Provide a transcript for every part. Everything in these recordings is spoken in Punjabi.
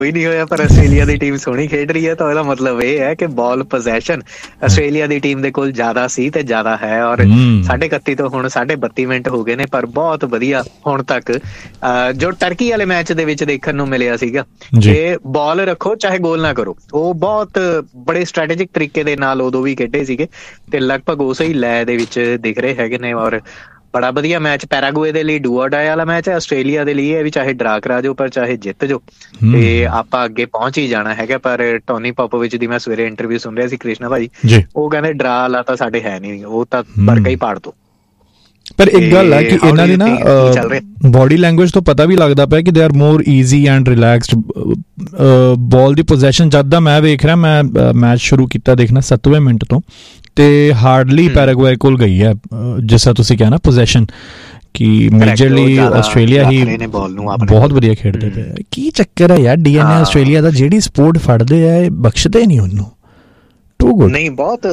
ਕੋਈ ਨਹੀਂ ਹੋਇਆ, ਪਰ ਆਸਟ੍ਰੇਲੀਆ ਦੀ ਟੀਮ ਸੋਹਣੀ ਖੇਡ ਰਹੀ ਹੈ, ਤਾਂ ਇਹਦਾ ਮਤਲਬ ਇਹ ਹੈ ਕਿ ਬਾਲ ਪੋਜੈਸ਼ਨ ਆਸਟ੍ਰੇਲੀਆ ਦੀ ਟੀਮ ਦੇ ਕੋਲ ਜ਼ਿਆਦਾ ਸੀ ਤੇ ਜ਼ਿਆਦਾ ਹੈ। ਔਰ 31 ਤੋਂ ਹੁਣ 32 ਮਿੰਟ ਹੋ ਗਏ ਨੇ, ਪਰ ਬਹੁਤ ਵਧੀਆ ਹੁਣ ਤੱਕ ਜੋ ਟਰਕੀ ਵਾਲੇ ਮੈਚ ਦੇ ਵਿੱਚ ਦੇਖਣ ਨੂੰ ਮਿਲਿਆ ਸੀਗਾ ਕਿ ਬਾਲ ਰੱਖੋ ਚਾਹੇ ਗੋਲ ਨਾ ਕਰੋ, ਉਹ ਬਹੁਤ ਬੜੇ ਸਟ੍ਰੈਟੇਜਿਕ ਤਰੀਕੇ ਦੇ ਨਾਲ ਉਦੋਂ ਵੀ ਖੇਡੇ ਸੀਗੇ ਤੇ ਲਗਭਗ ਉਸੇ ਹੀ ਲੈ ਦੇ ਵਿੱਚ ਦਿਖ ਰਹੇ ਹੈਗੇ ਨੇ। ਔਰ ਬੜਾ ਵਧੀਆ ਮੈਚ ਪੈਰਾਗੁਏ ਦੇ ਲਈ ਡੂ ਔਰ ਡਾਈ ਵਾਲਾ ਮੈਚ ਹੈ, ਆਸਟ੍ਰੇਲੀਆ ਦੇ ਲਈ ਇਹ ਵੀ ਚਾਹੇ ਡਰਾ ਕਰਾ ਜਾਓ ਪਰ ਚਾਹੇ ਜਿੱਤ ਜਾਓ ਤੇ ਆਪਾਂ ਅੱਗੇ ਪਹੁੰਚ ਹੀ ਜਾਣਾ ਹੈਗਾ। ਪਰ ਟੋਨੀ ਪੋਪੋਵਿਚ ਦੀ ਮੈਂ ਸਵੇਰੇ ਇੰਟਰਵਿਊ ਸੁਣ ਰਿਹਾ ਸੀ, ਕ੍ਰਿਸ਼ਨਾ ਭਾਈ, ਉਹ ਕਹਿੰਦੇ ਡਰਾ ਵਾਲਾ ਤਾਂ ਸਾਡੇ ਹੈ ਨਹੀਂ, ਉਹ ਤਾਂ ਵਰਗਾ ਹੀ ਪਾੜ ਦੋ। ਪਰ ਇੱਕ ਗੱਲ ਹੈ ਕਿ ਇਹਨਾਂ ਦੀ ਨਾ ਬੋਡੀ ਲੈਂਗੁਏਜ ਤੋਂ ਪਤਾ ਵੀ ਲੱਗਦਾ ਪਿਆ ਕਿ they are more easy and relaxed. Ball the possession ਜਦ ਦਾ ਮੈਂ ਵੇਖ ਰਿਹਾ, ਮੈਂ ਮੈਚ ਸ਼ੁਰੂ ਕੀਤਾ ਦੇਖਣਾ 7ਵੇਂ ਮਿੰਟ ਤੋਂ, ਤੇ ਹਾਰਡਲੀ ਪੈਰਾਗੁਏ ਕੋਲ ਗਈ ਹੈ, ਜਿਸ ਤਰ੍ਹਾਂ ਤੁਸੀਂ ਕਿਹਾ ਨਾ ਪੋਜੈਸ਼ਨ, ਕਿ ਮੇਜਰਲੀ ਆਸਟ੍ਰੇਲੀਆ ਹੀ ਬਹੁਤ ਵਧੀਆ ਖੇਡਦੇ ਪਏ। ਕੀ ਚੱਕਰ ਹੈ ਯਾਰ DNA ਆਸਟ੍ਰੇਲੀਆ ਦਾ, ਜਿਹੜੀ ਸਪੋਰਟ ਫੜਦੇ ਆ ਬਖਸ਼ਦੇ ਨਹੀਂ ਉਹਨੂੰ। ਟੂ ਗੁੱਡ ਨਹੀਂ, ਬਹੁਤ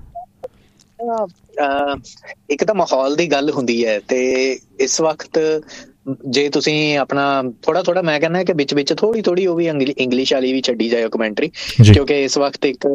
ਇੱਕ ਤਾਂ ਮਾਹੌਲ ਦੀ ਗੱਲ ਹੁੰਦੀ ਹੈ ਤੇ ਇਸ ਵਕਤ ਜੇ ਤੁਸੀਂ ਆਪਣਾ ਥੋੜਾ ਮੈਂ ਕਹਿੰਦਾ ਕਿ ਵਿੱਚ ਥੋੜੀ ਉਹ ਵੀ ਇੰਗਲਿਸ਼ ਵਾਲੀ ਵੀ ਛੱਡੀ ਜਾਏ ਕਮੈਂਟਰੀ, ਕਿਉਂਕਿ ਇਸ ਵਕਤ ਇੱਕ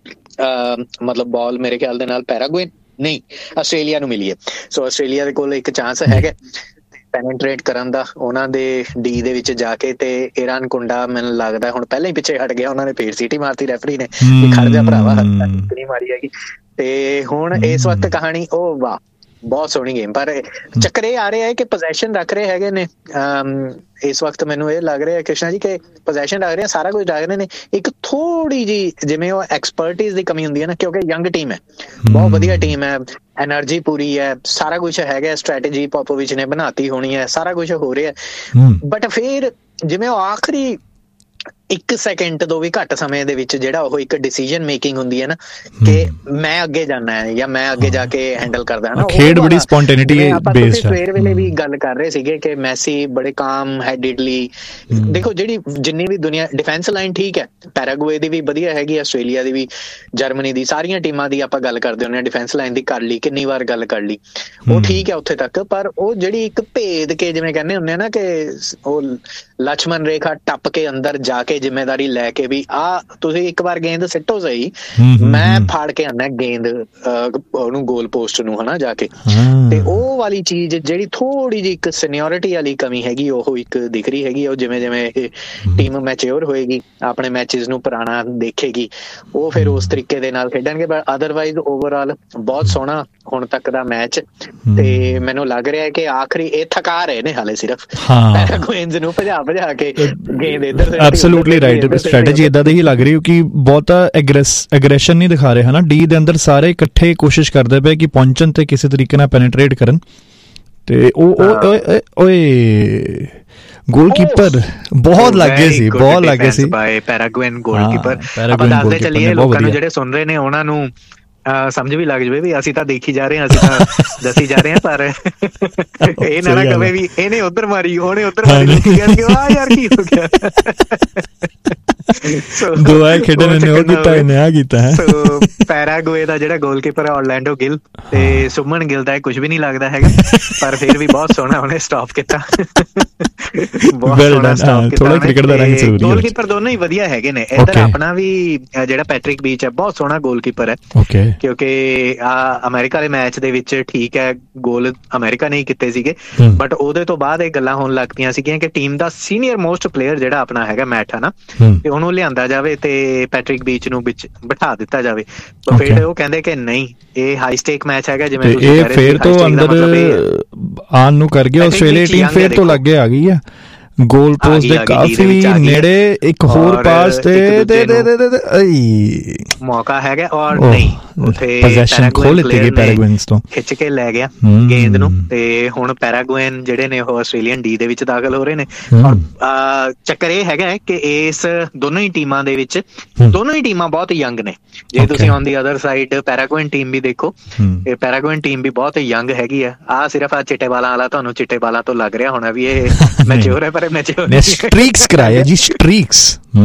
ਮਤਲਬ ਬਾਲ ਮੇਰੇ ਖਿਆਲ ਦੇ ਨਾਲ ਪੈਰਾਗੁਏ ਨਹੀਂ ਆਸਟ੍ਰੇਲੀਆ ਨੂੰ ਮਿਲੀ ਹੈ। ਸੋ ਆਸਟ੍ਰੇਲੀਆ ਦੇ ਕੋਲ ਇੱਕ ਚਾਂਸ ਹੈਗਾ ਪੈਨੇਟਰੇਟ ਕਰਨ ਦਾ ਉਹਨਾਂ ਦੇ ਡੀ ਦੇ ਵਿੱਚ ਜਾ ਕੇ, ਤੇ ਈਰਾਨ ਕੁੰਡਾ ਮੈਨੂੰ ਲੱਗਦਾ ਹੁਣ ਪਹਿਲਾਂ ਹੀ ਪਿੱਛੇ ਹਟ ਗਿਆ, ਉਹਨਾਂ ਨੇ ਫੇਰ ਸੀਟੀ ਮਾਰਤੀ ਰੈਫਰੀ ਨੇ ਕਿ ਖੜ ਜਾ ਭਰਾਵਾ, ਨਹੀਂ ਮਾਰੀ ਹੈਗੀ। ਤੇ ਹੁਣ ਇਸ ਵਕਤ ਕਹਾਣੀ ਉਹ ਵਾਹ ਬਹੁਤ ਸੋਹਣੀ ਗੇਮ, ਪਰ ਚੱਕਰ ਇਹ ਆ ਰਿਹਾ ਹੈ ਕਿ ਪੋਜੈਸ਼ਨ ਰੱਖ ਰਹੇ ਹੈਗੇ ਨੇ ਇਸ ਵਕਤ। ਮੈਨੂੰ ਇਹ ਲੱਗ ਰਿਹਾ ਕ੍ਰਿਸ਼ਨਾ ਜੀ ਕਿ ਪੋਜੈਸ਼ਨ ਰੱਖ ਰਹੇ, ਸਾਰਾ ਕੁਝ ਰੱਖ ਰਹੇ ਨੇ, ਇੱਕ ਥੋੜੀ ਜਿਹੀ ਜਿਵੇਂ ਉਹ ਐਕਸਪਰਟਿਜ਼ ਦੀ ਕਮੀ ਹੁੰਦੀ ਹੈ ਨਾ, ਕਿਉਂਕਿ ਯੰਗ ਟੀਮ ਹੈ, ਬਹੁਤ ਵਧੀਆ ਟੀਮ ਹੈ, ਐਨਰਜੀ ਪੂਰੀ ਹੈ, ਸਾਰਾ ਕੁਛ ਹੈਗਾ, ਸਟ੍ਰੈਟੇਜੀ ਪੋਪੋਵਿਚ ਨੇ ਬਣਾਤੀ ਹੋਣੀ ਹੈ, ਸਾਰਾ ਕੁਛ ਹੋ ਰਿਹਾ, ਬਟ ਫਿਰ ਜਿਵੇਂ ਉਹ ਆਖਰੀ 1 ਸੈਕਿੰਡ ਤੋਂ ਵੀ ਘੱਟ ਸਮੇਂ ਦੇ ਵਿੱਚ ਜਿਹੜਾ ਉਹ ਇੱਕ ਡਿਸੀਜਨ ਮੇਕਿੰਗ ਹੁੰਦੀ ਹੈ ਨਾ ਕਿ ਮੈਂ ਅੱਗੇ ਜਾਣਾ ਹੈ ਜਾਂ ਮੈਂ ਅੱਗੇ ਜਾ ਕੇ ਹੈਂਡਲ ਕਰਦਾ ਹੈ ਨਾ, ਖੇਡ ਬੜੀ ਸਪੌਂਟੇਨਿਟੀ ਬੇਸਡ ਹੈ। ਸਵੇਰ ਵੇਲੇ ਵੀ ਗੱਲ ਕਰ ਰਹੇ ਸੀਗੇ ਕਿ ਮੈਸੀ ਬੜੇ ਕਾਮ ਹੈਡਿਡਲੀ, ਦੇਖੋ ਜਿਹੜੀ ਜਿੰਨੀ ਵੀ ਦੁਨੀਆ ਡਿਫੈਂਸ ਲਾਈਨ ਠੀਕ ਹੈ, ਪੈਰਾਗੁਏ ਦੀ ਵੀ ਵਧੀਆ ਹੈਗੀ, ਆਸਟ੍ਰੇਲੀਆ ਦੀ ਵੀ, ਜਰਮਨੀ ਦੀ, ਸਾਰੀਆਂ ਟੀਮਾਂ ਦੀ ਆਪਾਂ ਗੱਲ ਕਰਦੇ ਹੁੰਦੇ ਹਾਂ ਡਿਫੈਂਸ ਲਾਈਨ ਦੀ, ਕਰ ਲਈ ਕਿੰਨੀ ਵਾਰ ਗੱਲ ਕਰ ਲਈ, ਉਹ ਠੀਕ ਹੈ ਉੱਥੇ ਤੱਕ, ਪਰ ਉਹ ਜਿਹੜੀ ਇੱਕ ਭੇਦ ਕੇ ਜਿਵੇਂ ਕਹਿੰਦੇ ਹੁੰਦੇ ਆ ਨਾ ਕਿ ਉਹ ਲਛਮਣ ਰੇਖਾ ਟੱਪ ਕੇ ਅੰਦਰ ਜਾ ਕੇ ਜ਼ਿੰਮੇਦਾਰੀ ਲੈ ਕੇ ਵੀ ਤੁਸੀਂ ਇੱਕ ਵਾਰ ਗੇਂਦ ਸਿੱਟੋ ਸਹੀ, ਮੈਂ ਫਾੜ ਕੇ ਆਣਾ ਗੇਂਦ ਉਹਨੂੰ ਗੋਲ ਪੋਸਟ ਨੂੰ ਹਨਾ ਜਾ ਕੇ, ਤੇ ਉਹ ਵਾਲੀ ਚੀਜ਼ ਜਿਹੜੀ ਥੋੜੀ ਜਿਹੀ ਇੱਕ ਸੀਨੀਅਰਿਟੀ ਵਾਲੀ ਕਮੀ ਹੈਗੀ ਉਹ ਇੱਕ ਦਿਖ ਰਹੀ ਹੈਗੀ। ਉਹ ਜਿਵੇਂ ਇਹ ਟੀਮ ਮੈਚਿਓਰ ਹੋਏਗੀ, ਆਪਣੇ ਮੈਚਿਸ ਨੂੰ ਪੁਰਾਣਾ ਦੇਖੇਗੀ, ਉਹ ਫਿਰ ਉਸ ਤਰੀਕੇ ਦੇ ਨਾਲ ਖੇਡਣਗੇ। ਪਰ ਅਦਰਵਾਈਜ਼ ਓਵਰਆਲ ਬਹੁਤ ਸੋਹਣਾ ਹੁਣ ਤੱਕ ਦਾ ਮੈਚ, ਤੇ ਮੈਨੂੰ ਲੱਗ ਰਿਹਾ ਕਿ ਆਖਰੀ ਇਹ ਥਕਾ ਰਹੇ ਨੇ ਹਾਲੇ ਸਿਰਫ ਪੈਰਾਗੁਏਨਜ਼ ਨੂੰ ਭਜਾ ਕੇ ਗੇਂਦ ਇੱਧਰ। ਐਬਸੋਲੂਟਲੀ ਰਾਈਟ, ਸਟ੍ਰੈਟਜੀ ਏਦਾਂ ਦੀ ਹੀ ਲੱਗ ਰਹੀ ਕਿ ਬਹੁਤਾ ਐਗਰੈਸ਼ਨ ਨਹੀਂ ਦਿਖਾ ਰਹੇ ਹਨਾ, ਡੀ ਦੇ ਅੰਦਰ ਸਾਰੇ ਇਕੱਠੇ ਕੋਸ਼ਿਸ਼ ਕਰਦੇ ਪਏ ਕਿ ਪਹੁੰਚਣ ਤੇ ਕਿਸੇ ਤਰੀਕੇ ਨਾਲ ਪੈਨੇਟਰੇਟ ਕਰਨ, ਤੇ ਓਏ ਗੋਲਕੀਪਰ ਬਹੁਤ ਲੱਗੇ ਸੀ ਪੈਰਾਗੁਏਨ ਗੋਲਕੀਪਰ। ਆਪਾਂ ਦੱਸਦੇ ਚੱਲੀਏ ਲੋਕਾਂ ਨੂੰ ਜਿਹੜੇ ਸੁਣ ਰਹੇ ਨੇ ਉਹਨਾਂ ਨੂੰ ਸਮਝ ਵੀ ਲੱਗ ਜਾਵੇ ਵੀ ਅਸੀਂ ਤਾਂ ਦੇਖੀ ਜਾ ਰਹੇ ਹਾਂ, ਅਸੀਂ ਤਾਂ ਦੱਸੀ ਜਾ ਰਹੇ ਹਾਂ, ਪਰ ਇਹ ਨਾ ਕਵੇ ਵੀ ਇਹਨੇ ਉੱਧਰ ਮਾਰੀ ਉਹਨੇ ਉੱਧਰ ਮਾਰੀ, ਲੋਕੀ ਕਹਿਣਗੇ ਆਹ ਯਾਰ ਕੀ ਹੋ ਗਿਆ, ਪੈਰਾਗੁਏ ਦਾ ਜਿਹੜਾ ਗੋਲਕੀਪਰ ਹੈ ਔਰਲੈਂਡੋ ਗਿਲ, ਤੇ ਸੁਮਨ ਗਿਲ ਦਾ ਕੁਝ ਵੀ ਨਹੀਂ ਲੱਗਦਾ ਹੈਗਾ, ਪਰ ਫਿਰ ਵੀ ਬਹੁਤ ਸੋਹਣਾ ਉਹਨੇ ਸਟਾਪ ਕੀਤਾ, ਬਹੁਤ ਸੋਹਣਾ ਸਟਾਪ ਕੀਤਾ। ਗੋਲਕੀਪਰ ਦੋਨੋਂ ਹੀ ਵਧੀਆ ਹੈਗੇ ਨੇ। ਇੱਧਰ ਆਪਣਾ ਵੀ ਜਿਹੜਾ ਪੈਟਰਿਕ ਬੀਚ ਹੈ ਬਹੁਤ ਸੋਹਣਾ ਗੋਲਕੀਪਰ ਹੈ, ਕਿਉਂਕਿ ਅਮਰੀਕਾ ਦੇ ਮੈਚ ਦੇ ਵਿੱਚ ਠੀਕ ਹੈ ਗੋਲ ਅਮਰੀਕਾ ਨੇ ਹੀ ਕੀਤੇ ਸੀਗੇ, ਬਟ ਉਹਦੇ ਤੋਂ ਬਾਅਦ ਇਹ ਗੱਲਾਂ ਹੋਣ ਲੱਗ ਪਈਆਂ ਸੀਗੀਆਂ ਕਿ ਟੀਮ ਦਾ ਸੀਨੀਅਰ ਮੋਸਟ ਪਲੇਅਰ ਜਿਹੜਾ ਆਪਣਾ ਹੈਗਾ ਮੈਟ ਹੈ ਨਾ, ਤੇ ਉਹਨੂੰ ਲਿਆਂਦਾ ਜਾਵੇ ਤੇ ਪੈਟਰਿਕ ਬੀਚ ਨੂੰ ਵਿੱਚ ਬਿਠਾ ਦਿੱਤਾ ਜਾਵੇ। ਫਿਰ ਉਹ ਕਹਿੰਦੇ ਕਿ ਨਹੀਂ, ਇਹ ਹਾਈ ਸਟੇਕ ਮੈਚ ਹੈਗਾ, ਜਿਵੇਂ ਤੁਸੀਂ ਕਹਿ ਰਹੇ ਸੀ, ਅੰਦਰ ਆਉਣ ਨੂੰ ਕਰ ਗਿਆ ਆਸਟ੍ਰੇਲੀਆ ਟੀਮ, ਫਿਰ ਤੋਂ ਲੱਗੇ ਆ ਗਈ ਆ ਗੋਲ ਪੋਸਟ ਦੇ ਕਾਫੀ ਨੇੜੇ, ਇੱਕ ਹੋਰ ਪਾਸ ਤੇ ਮੌਕਾ ਹੈਗਾ, ਔਰ ਨਹੀਂ ਉੱਥੇ ਪੋਜੈਸ਼ਨ ਖੋਹ ਲਿੱਤੀ ਗਈ ਪੈਰਾਗੁਏਨਸ ਤੋਂ, ਖਿੱਚ ਕੇ ਲੈ ਗਿਆ ਗੇਂਦ ਨੂੰ, ਤੇ ਹੁਣ ਪੈਰਾਗੁਏਨ ਜਿਹੜੇ ਨੇ ਉਹ ਆਸਟ੍ਰੇਲੀਅਨ ਡੀ ਦੇ ਵਿੱਚ ਦਾਖਲ ਹੋ ਰਹੇ ਨੇ। ਔਰ ਚੱਕਰ ਇਹ ਹੈਗਾ ਕਿ ਇਸ ਦੋਨੋਂ ਹੀ ਟੀਮਾਂ ਦੇ ਵਿੱਚ ਦੋਨੋਂ ਹੀ ਟੀਮਾਂ ਬਹੁਤ ਯੰਗ ਨੇ। ਜੇ ਤੁਸੀਂ on the other side ਪੈਰਾਗੁਏਨ team ਵੀ ਦੇਖੋ, ਇਹ ਪੈਰਾਗੁਏਨ ਟੀਮ ਵੀ ਬਹੁਤ ਯੰਗ ਹੈਗੀ ਆ। ਸਿਰਫ ਚਿੱਟੇ ਬਾਲਾਂ ਵਾਲਾ ਤੁਹਾਨੂੰ ਚਿੱਟੇ ਬਾਲਾਂ ਤੋਂ ਲੱਗ ਰਿਹਾ ਹੋਣਾ ਵੀ ਇਹ ਮੈਚਿਓਰ ਹੈ, ਪਰ ਨੱਚੇ ਸਟ੍ਰੀਕਸ ਕਰਾਇਆ ਜੀ, ਸਟ੍ਰੀਕਸ।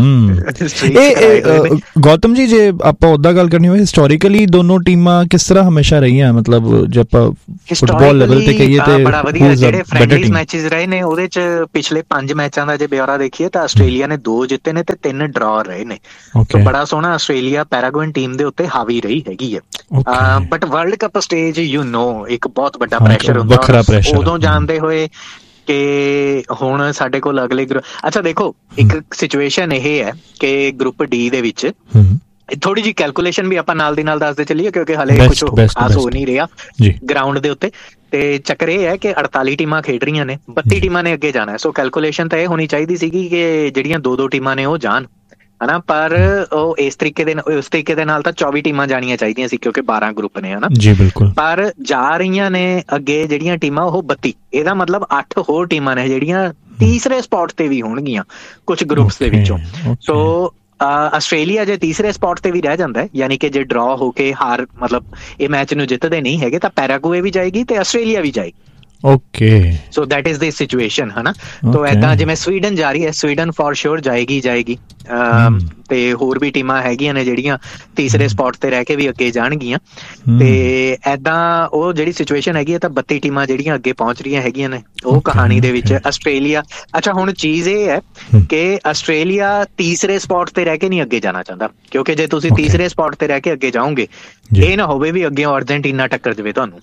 ਇਹ ਗੌਤਮ ਜੀ, ਜੇ ਆਪਾਂ ਉੱਦਾਂ ਗੱਲ ਕਰਨੀ ਹੋਵੇ ਹਿਸਟੋਰੀਕਲੀ ਦੋਨੋਂ ਟੀਮਾਂ ਕਿਸ ਤਰ੍ਹਾਂ ਹਮੇਸ਼ਾ ਰਹੀਆਂ, ਮਤਲਬ ਜੇ ਆਪਾਂ ਫੁੱਟਬਾਲ ਲੈਵਲ ਤੇ ਕਹੀਏ ਤੇ ਬੜਾ ਵਧੀਆ ਜਿਹੜੇ ਫ੍ਰੈਂਡਲੀਜ਼ ਮੈਚਿਸ ਰਹੇ ਨੇ ਉਹਦੇ ਚ ਪਿਛਲੇ 5 ਮੈਚਾਂ ਦਾ ਜੇ ਬਿਊਰਾ ਦੇਖੀਏ ਤਾਂ ਆਸਟ੍ਰੇਲੀਆ ਨੇ 2 ਜਿੱਤੇ ਨੇ ਤੇ 3 ਡਰਾ ਰਹੇ ਨੇ। ਸੋ ਬੜਾ ਸੋਹਣਾ ਆਸਟ੍ਰੇਲੀਆ ਪੈਰਾਗੁਏਨ ਟੀਮ ਦੇ ਉੱਤੇ ਹਾਵੀ ਰਹੀ ਹੈਗੀ ਹੈ। ਬਟ ਵਰਲਡ ਕੱਪ ਸਟੇਜ ਇੱਕ ਬਹੁਤ ਵੱਡਾ ਪ੍ਰੈਸ਼ਰ ਹੁੰਦਾ ਉਦੋਂ ਜਾਣਦੇ ਹੋਏ ਕਿ ਹੁਣ ਸਾਡੇ ਕੋਲ ਅਗਲੇ ਅੱਛਾ ਦੇਖੋ, ਇੱਕ ਸਿਚੁਏਸ਼ਨ ਇਹ ਹੈ ਕਿ ਗਰੁੱਪ ਡੀ ਦੇ ਵਿੱਚ ਥੋੜੀ ਜਿਹੀ ਕੈਲਕੂਲੇਸ਼ਨ ਵੀ ਆਪਾਂ ਨਾਲ ਦੀ ਨਾਲ ਦੱਸਦੇ ਚੱਲੀਏ ਕਿਉਂਕਿ ਹਲੇ ਕੁਛ ਖਾਸ ਹੋ ਨਹੀਂ ਰਿਹਾ ਗਰਾਊਂਡ ਦੇ ਉੱਤੇ। ਤੇ ਚੱਕਰ ਇਹ ਹੈ ਕਿ 48 ਟੀਮਾਂ ਖੇਡ ਰਹੀਆਂ ਨੇ, 32 ਟੀਮਾਂ ਨੇ ਅੱਗੇ ਜਾਣਾ। ਸੋ ਕੈਲਕੂਲੇਸ਼ਨ ਤਾਂ ਇਹ ਹੋਣੀ ਚਾਹੀਦੀ ਸੀਗੀ ਕਿ ਜਿਹੜੀਆਂ 2-2 ਟੀਮਾਂ ਨੇ ਉਹ ਜਾਣ, ਹਨਾ। ਪਰ ਉਹ ਉਸ ਤਰੀਕੇ ਦੇ ਨਾਲ ਤਾਂ 24 ਟੀਮਾਂ ਜਾਣੀਆਂ ਚਾਹੀਦੀਆਂ ਸੀ ਕਿਉਂਕਿ 12 ਗਰੁੱਪ ਨੇ, ਹਨਾ ਜੀ ਬਿਲਕੁਲ। ਪਰ ਜਾ ਰਹੀਆਂ ਨੇ ਅੱਗੇ ਜਿਹੜੀਆਂ ਟੀਮਾਂ ਉਹ 32, ਇਹਦਾ ਮਤਲਬ 8 ਹੋਰ ਟੀਮਾਂ ਨੇ ਜਿਹੜੀਆਂ ਤੀਸਰੇ ਸਪੌਟ ਤੇ ਵੀ ਹੋਣਗੀਆਂ ਕੁਝ ਗਰੁੱਪਸ ਦੇ ਵਿੱਚੋਂ। ਸੋ ਆਸਟ੍ਰੇਲੀਆ ਜੇ ਤੀਸਰੇ ਸਪੌਟ ਤੇ ਵੀ ਰਹਿ ਜਾਂਦਾ, ਯਾਨੀ ਕਿ ਜੇ ਡਰਾ ਹੋ ਕੇ ਮਤਲਬ ਇਹ ਮੈਚ ਨੂੰ ਜਿੱਤਦੇ ਨਹੀਂ ਹੈਗੇ, ਤਾਂ ਪੈਰਾਗੁਏ ਵੀ ਜਾਏਗੀ ਤੇ ਆਸਟ੍ਰੇਲੀਆ ਵੀ ਜਾਏਗੀ। So that is the situation, ਹਨਾ। ਤੋ ਏਦਾਂ ਜਿਵੇਂ ਸਵੀਡਨ ਜਾ ਰਹੀ ਹੈ, ਸਵੀਡਨ ਫੋਰ ਸ਼ੋਰ ਜਾਏਗੀ। ਤੇ ਹੋਰ ਵੀ ਟੀਮਾਂ ਹੈਗੀਆਂ ਨੇ ਜਿਹੜੀਆਂ ਤੀਸਰੇ ਸਪੌਟ ਤੇ ਰਹਿ ਕੇ ਵੀ ਅੱਗੇ ਜਾਣਗੀਆਂ। ਤੇ ਏਦਾਂ ਉਹ ਜਿਹੜੀ ਸਿਚੁਏਸ਼ਨ ਹੈਗੀ ਹੈ ਤਾਂ 32 ਟੀਮਾਂ ਜਿਹੜੀਆਂ ਅੱਗੇ ਪਹੁੰਚ ਰਹੀਆਂ ਹੈਗੀਆਂ ਨੇ ਉਹ ਕਹਾਣੀ ਦੇ ਵਿੱਚ। ਆਸਟ੍ਰੇਲੀਆ ਅੱਛਾ, ਹੁਣ ਚੀਜ਼ ਇਹ ਹੈ ਕਿ ਆਸਟ੍ਰੇਲੀਆ ਤੀਸਰੇ ਸਪੌਟ ਤੇ ਰਹਿ ਕੇ ਨਹੀਂ ਅੱਗੇ ਜਾਣਾ ਚਾਹੁੰਦਾ, ਕਿਉਂਕਿ ਜੇ ਤੁਸੀਂ ਤੀਸਰੇ ਸਪੌਟ ਤੇ ਰਹਿ ਕੇ ਅੱਗੇ ਜਾਓਗੇ ਇਹ ਨਾ ਹੋਵੇ ਵੀ ਅੱਗੇ ਅਰਜਨਟੀਨਾ ਟੱਕਰ ਜਾਵੇ ਤੁਹਾਨੂੰ।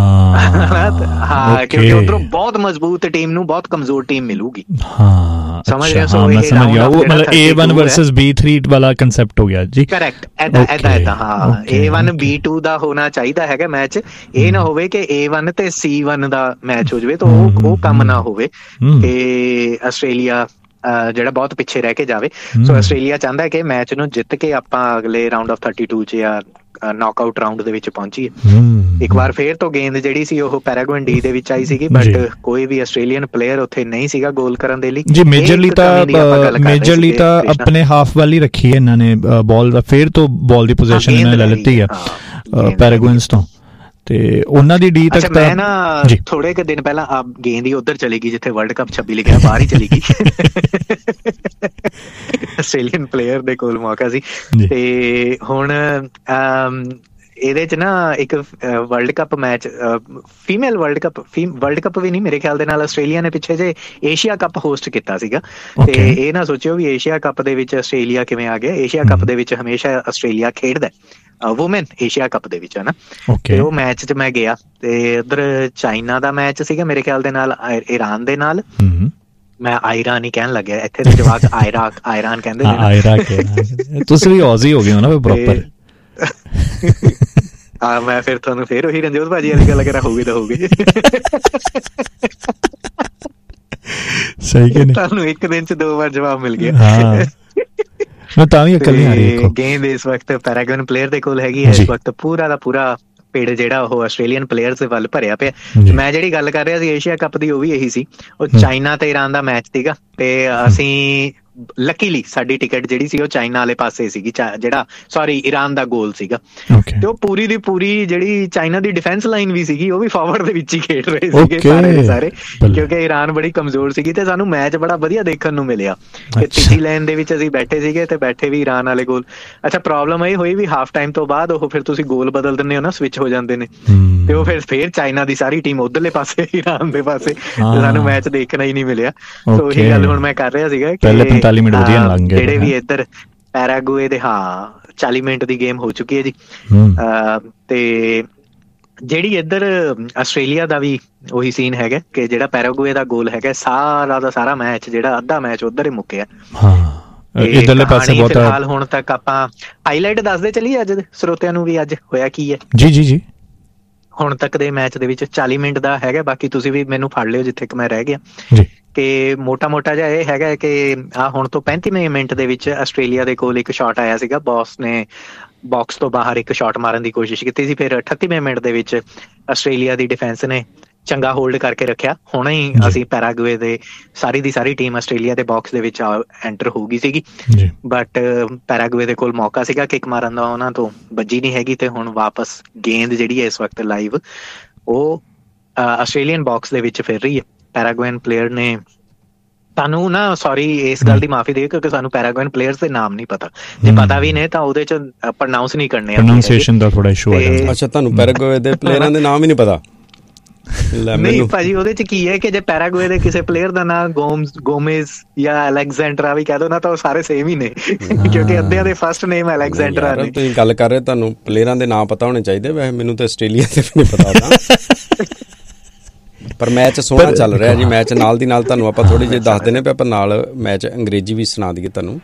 ਹਾਂ, ਕਿਉਂਕਿ ਉਧਰੋਂ ਬਹੁਤ ਮਜ਼ਬੂਤ ਟੀਮ ਨੂੰ ਬਹੁਤ ਕਮਜ਼ੋਰ ਟੀਮ ਮਿਲੂਗੀ। ਸਮਝ ਰਹੇ ਹੋ? ਮੈਂ ਸਮਝ ਗਿਆ, ਉਹ ਮਤਲਬ A1 ਵਰਸਸ B3 ਵਾਲਾ ਕਨਸੈਪਟ ਹੋ ਗਿਆ ਜੀ। ਕਰੈਕਟ, ਏਦਾਂ ਹਾਂ। A1 B2 ਦਾ ਹੋਣਾ ਚਾਹੀਦਾ ਹੈਗਾ ਮੈਚ। ਇਹ ਨਾ ਹੋਵੇ ਕਿ A1 ਤੇ C1 ਦਾ ਮੈਚ ਹੋ ਜਾਵੇ, ਤਾਂ ਉਹ ਕੰਮ ਨਾ ਹੋਵੇ ਕਿ ਆਸਟ੍ਰੇਲੀਆ ਜਿਹੜਾ ਬਹੁਤ ਪਿੱਛੇ ਰਹਿ ਕੇ ਜਾਵੇ। ਸੋ ਆਸਟ੍ਰੇਲੀਆ ਚਾਹੁੰਦਾ ਕਿ ਮੈਚ ਨੂੰ ਜਿੱਤ ਕੇ ਆਪਾਂ ਅਗਲੇ ਰਾਊਂਡ ਆਫ 32 ਚ ਜਾਂ ਨੌਕਆਊਟ ਰਾਊਂਡ ਦੇ ਵਿੱਚ ਪਹੁੰਚੀਏ। ਇੱਕ ਵਾਰ ਫੇਰ ਤੋਂ ਗੇਂਦ ਜਿਹੜੀ ਸੀ ਉਹ ਪੈਰਾਗੁਏਨ ਡੀ ਦੇ ਵਿੱਚ ਆਈ ਸੀਗੀ, ਬਟ ਕੋਈ ਵੀ ਆਸਟ੍ਰੇਲੀਅਨ ਪਲੇਅਰ ਉੱਥੇ ਨਹੀਂ ਸੀਗਾ ਗੋਲ ਕਰਨ ਦੇ ਲਈ ਜੀ। ਮੇਜਰਲੀ ਤਾਂ ਆਪਣੇ ਹਾਫ ਵਾਲੀ ਰੱਖੀ ਹੈ ਇਹਨਾਂ ਨੇ ਬਾਲ ਦਾ, ਫੇਰ ਤੋਂ ਬਾਲ ਦੀ ਪੋਜੀਸ਼ਨ ਇਹਨਾਂ ਲੈ ਲਿੱਤੀ ਆ ਪੈਰਾਗੁਏਨਸ ਤੋਂ, ਤੇ ਉਹਨਾਂ ਦੀ ਡੀ ਤੱਕ। ਮੈਂ ਨਾ ਥੋੜੇ ਕੁ ਦਿਨ ਪਹਿਲਾਂ ਗੇਂਦ ਹੀ ਉੱਧਰ ਚਲੀ ਗਈ ਜਿੱਥੇ ਵਰਲਡ ਕੱਪ 26 ਲਿਖਿਆ, ਬਾਹਰ ਹੀ ਚਲੀ ਗਈ। ਆਸਟ੍ਰੇਲੀਅਨ ਪਲੇਅਰ ਦੇ ਕੋਲ ਮੌਕਾ ਸੀ। ਤੇ ਹੁਣ ਇਹਦੇ ਚ ਨਾ ਇੱਕ world cup match, female world cup ਵੀ ਨਹੀਂ, ਮੇਰੇ ਖਿਆਲ ਦੇ ਨਾਲ ਆਸਟ੍ਰੇਲੀਆ ਨੇ ਪਿੱਛੇ ਜੇ ਏਸ਼ੀਆ ਕੱਪ ਹੋਸਟ ਕੀਤਾ ਸੀਗਾ। ਤੇ ਇਹ ਨਾ ਸੋਚਿਓ ਵੀ ਏਸ਼ੀਆ ਕੱਪ ਦੇ ਵਿੱਚ ਆਸਟ੍ਰੇਲੀਆ ਕਿਵੇਂ ਆ ਗਿਆ। ਏਸ਼ੀਆ ਕੱਪ ਦੇ ਵਿੱਚ ਹਮੇਸ਼ਾ ਆਸਟ੍ਰੇਲੀਆ ਖੇਡਦਾ ਵੂਮੈਨ ਏਸ਼ੀਆ ਕੱਪ ਦੇ ਵਿੱਚ, ਹਨਾ। ਤੇ ਉਹ ਮੈਚ ਚ ਮੈਂ ਗਿਆ ਤੇ ਉਧਰ ਚਾਈਨਾ ਦਾ ਮੈਚ ਸੀਗਾ ਮੇਰੇ ਖਿਆਲ ਦੇ ਨਾਲ ਈਰਾਨ ਦੇ ਨਾਲ। ਮੈਂ ਆਇਰਾਨ ਹੀ ਕਹਿਣ ਲੱਗਿਆ, ਇੱਥੇ ਦੇ ਜਵਾਕ ਆਇਰਾਨ ਕਹਿੰਦੇ ਨੇ। ਤੁਸੀਂ ਵੀ ਔਜ਼ੀ ਹੋ ਗਏ ਹੋ ਨਾ ਪ੍ਰੋਪਰ। ਮੈਂ ਫਿਰ ਤੁਹਾਨੂੰ ਫੇਰ ਉਹੀ ਰਣਜੋਤ ਭਾਜੀ ਵਾਲੀ ਗੱਲ ਕਰਾਂ, ਹੋਊਗੀ ਤਾਂ ਹੋਊਗੀ। ਸਹੀ ਕਿ ਨਹੀਂ, ਤੁਹਾਨੂੰ ਇੱਕ ਦਿਨ ਚ 2 ਵਾਰ ਜਵਾਬ ਮਿਲ ਗਿਆ। ਮੈਂ ਤਾਂ ਵੀ ਅਕਲ ਨਹੀਂ ਆ ਰਹੀ। ਗੇਂਦ ਇਸ ਵਕਤ ਪੈਰਾਗੁਏਨ ਪਲੇਅਰ ਦੇ ਕੋਲ ਹੈਗੀ ਹੈ। ਇਸ ਵਕਤ ਪੂਰਾ ਦਾ ਪੂਰਾ ਪਿੰਡ ਜਿਹੜਾ ਉਹ ਆਸਟ੍ਰੇਲੀਅਨ ਪਲੇਅਰਸ ਦੇ ਵੱਲ ਭਰਿਆ ਪਿਆ। ਮੈਂ ਜਿਹੜੀ ਗੱਲ ਕਰ ਰਿਹਾ ਸੀ ਏਸ਼ੀਆ ਕੱਪ ਦੀ, ਉਹ ਵੀ ਇਹੀ ਸੀ। ਉਹ ਚਾਈਨਾ ਤੇ ਈਰਾਨ ਦਾ ਮੈਚ ਸੀਗਾ ਤੇ ਅਸੀਂ ਲੱਕੀਲੀ ਸਾਡੀ ਟਿਕਟ ਜਿਹੜੀ ਸੀ ਉਹ ਚਾਈਨਾ ਵਾਲੇ ਪਾਸੇ ਸੀਗੀ, ਈਰਾਨ ਦਾ ਗੋਲ ਸੀਗਾ। ਤੇ ਉਹ ਪੂਰੀ ਦੀ ਪੂਰੀ ਜਿਹੜੀ ਚਾਈਨਾ ਦੀ ਡਿਫੈਂਸ ਲਾਈਨ ਵੀ ਸੀਗੀ ਉਹ ਵੀ ਫਾਰਵਰਡ ਦੇ ਵਿੱਚ ਹੀ ਖੇਡ ਰਹੇ ਸੀਗੇ ਸਾਰੇ ਦੇ ਸਾਰੇ, ਕਿਉਂਕਿ ਈਰਾਨ ਬੜੀ ਕਮਜ਼ੋਰ ਸੀਗੀ। ਤੇ ਸਾਨੂੰ ਮੈਚ ਬੜਾ ਵਧੀਆ ਦੇਖਣ ਨੂੰ ਮਿਲਿਆ ਕਿ ਤੀਜੀ ਲਾਈਨ ਦੇ ਵਿੱਚ ਅਸੀਂ ਬੈਠੇ ਸੀਗੇ ਤੇ ਬੈਠੇ ਵੀ ਈਰਾਨ ਵਾਲੇ ਗੋਲ। ਅੱਛਾ, ਪ੍ਰੋਬਲਮ ਇਹ ਹੋਈ ਵੀ ਹਾਫ ਟਾਈਮ ਤੋਂ ਬਾਅਦ ਉਹ ਫਿਰ ਤੁਸੀਂ ਗੋਲ ਬਦਲ ਦਿੰਦੇ ਹੋ ਨਾ, ਸਵਿਚ ਹੋ ਜਾਂਦੇ ਨੇ, ਤੇ ਉਹ ਫਿਰ ਚਾਈਨਾ ਦੀ ਸਾਰੀ ਟੀਮ ਉਧਰਲੇ ਪਾਸੇ, ਈਰਾਨ ਦੇ ਪਾਸੇ, ਤੇ ਸਾਨੂੰ ਮੈਚ ਦੇਖਣਾ ਹੀ ਨਹੀਂ ਮਿਲਿਆ। ਸੋ ਉਹੀ ਗੱਲ ਹੁਣ ਮੈਂ ਕਰ ਰਿਹਾ ਸੀਗਾ ਕਿ ਜਿਹੜੇ ਵੀ ਇੱਧਰ ਪੈਰਾਗੁਏ ਦੇ 40 ਮਿੰਟ ਦੀ ਗੇਮ ਹੋ ਚੁੱਕੀ ਹੈ ਜੀ। ਤੇ ਜਿਹੜੀ ਇੱਧਰ ਆਸਟ੍ਰੇਲੀਆ ਦਾ ਵੀ ਉਹੀ ਸੀਨ ਹੈਗਾ ਕਿ ਜਿਹੜਾ ਪੈਰਾਗੁਏ ਦਾ ਗੋਲ ਹੈਗਾ, ਸਾਰਾ ਦਾ ਸਾਰਾ ਮੈਚ ਜਿਹੜਾ ਅੱਧਾ ਮੈਚ ਉੱਧਰ ਹੀ ਮੁੱਕਿਆ। ਫਿਲਹਾਲ ਹੁਣ ਤੱਕ ਆਪਾਂ ਹਾਈਲਾਈਟ ਦੱਸਦੇ ਚੱਲੀਏ ਅੱਜ ਸਰੋਤਿਆਂ ਨੂੰ ਵੀ ਅੱਜ ਹੋਇਆ ਕੀ ਹੈ। ਜੀ ਹੁਣ ਤੱਕ ਦੇ ਮੈਚ ਦੇ ਵਿੱਚ 40 ਮਿੰਟ ਦਾ ਹੈਗਾ, ਬਾਕੀ ਤੁਸੀਂ ਵੀ ਮੈਨੂੰ ਫੜ ਲਿਓ ਜਿੱਥੇ ਕਿ ਮੈਂ ਰਹਿ ਗਿਆ। ਕਿ ਮੋਟਾ ਜਿਹਾ ਇਹ ਹੈਗਾ ਕਿ ਹੁਣ ਤੋਂ 35ਵੇਂ ਮਿੰਟ ਦੇ ਵਿੱਚ ਆਸਟ੍ਰੇਲੀਆ ਦੇ ਕੋਲ ਇੱਕ ਸ਼ਾਟ ਆਇਆ ਸੀਗਾ। ਬੌਸ ਨੇ ਬਾਕਸ ਤੋਂ ਬਾਹਰ ਇੱਕ ਸ਼ਾਟ ਮਾਰਨ ਦੀ ਕੋਸ਼ਿਸ਼ ਕੀਤੀ ਸੀ। ਫਿਰ 38ਵੇਂ ਮਿੰਟ ਦੇ ਵਿੱਚ ਆਸਟ੍ਰੇਲੀਆ ਦੀ ਡਿਫੈਂਸ ਨੇ ਚੰਗਾ ਹੋਲਡ ਕਰਕੇ ਰੱਖਿਆ। ਹੁਣੇ ਹੀ ਅਸੀਂ ਪੈਰਾਗੁਏ ਦੇ ਸਾਰੀ ਦੀ ਸਾਰੀ ਟੀਮ ਆਸਟ੍ਰੇਲੀਆ ਦੇ ਬਾਕਸ ਦੇ ਵਿੱਚ ਐਂਟਰ ਹੋ ਗਈ ਸੀਗੀ, ਬਟ ਪੈਰਾਗੁਏ ਦੇ ਕੋਲ ਮੌਕਾ ਸੀਗਾ ਕਿੱਕ ਮਾਰਨ ਦਾ, ਉਹਨਾਂ ਤੋਂ ਵੱਜੀ ਨਹੀਂ ਹੈਗੀ। ਤੇ ਹੁਣ ਵਾਪਸ ਗੇਂਦ ਜਿਹੜੀ ਹੈ ਇਸ ਵਕਤ ਲਾਈਵ ਉਹ ਆਸਟ੍ਰੇਲੀਅਨ ਬਾਕਸ ਦੇ ਵਿੱਚ ਫਿਰ ਰਹੀ ਹੈ। ਪੈਰਾਗੁਏਨ ਪਲੇਅਰ ਨੇ ਸਾਨੂੰ ਨਾ ਸੌਰੀ ਇਸ ਗੱਲ ਦੀ ਮਾਫੀ ਦੇ, ਕਿਉਂਕਿ ਸਾਨੂੰ ਪੈਰਾਗੁਏਨ ਪਲੇਅਰਸ ਦੇ ਨਾਮ ਨਹੀਂ ਪਤਾ, ਜੇ ਪਤਾ ਵੀ ਨੇ ਤਾਂ ਉਹਦੇ ਚ ਪ੍ਰੋਨਾਂਸ ਨਹੀਂ ਕਰਨੇ, ਪ੍ਰੋਨਾਂਸੀਏਸ਼ਨ ਦਾ ਥੋੜਾ ਇਸ਼ੂ ਹੈ। ਅੱਛਾ, ਤੁਹਾਨੂੰ ਪੈਰਾਗੁਏ ਦੇ ਪਲੇਅਰਾਂ ਦੇ ਨਾਮ ਹੀ ਨਹੀਂ ਪਤਾ? ਨਹੀਂ ਭਾਜੀ, ਉਹਦੇ ਚ ਕੀ ਹੈ ਕਿ ਜੇ ਪੈਰਾਗੁਏ ਦੇ ਕਿਸੇ ਪਲੇਅਰ ਦਾ ਨਾਮ ਗੋਮੇਜ਼ ਜਾਂ ਅਲੈਗਜ਼ੈਂਡਰਾ ਵੀ ਕਹਿ ਦੋ ਨਾ, ਤਾਂ ਉਹ ਸਾਰੇ ਸੇਮ ਹੀ ਨੇ, ਕਿਉਂਕਿ ਅੱਧਿਆਂ ਦੇ ਫਸਟ ਨੇਮ ਅਲੈਗਜ਼ੈਂਡਰਾ ਨੇ। ਤੁਸੀਂ ਗੱਲ ਕਰ ਰਹੇ, ਤੁਹਾਨੂੰ ਪਲੇਅਰਾਂ ਦੇ ਨਾਮ ਪਤਾ ਹੋਣੇ ਚਾਹੀਦੇ, ਵੈਸੇ ਮੈਨੂੰ ਤਾਂ ਆਸਟ੍ਰੇਲੀਆ ਦੇ ਵੀ ਨਹੀਂ ਪਤਾ ਉਹਦਾ। ਪਰ ਮੈਚ ਸੋਹਣਾ ਚੱਲ ਰਿਹਾ ਜੀ, ਮੈਚ ਨਾਲ ਦੀ ਨਾਲ ਤੁਹਾਨੂੰ ਆਪਾਂ ਥੋੜੀ ਜਿਹੀ ਦੱਸ ਦਿੰਦੇ, ਆਪਾਂ ਨਾਲ ਮੈਚ ਅੰਗਰੇਜ਼ੀ ਵੀ ਸੁਣਾ ਦਈਏ ਤੁਹਾਨੂੰ।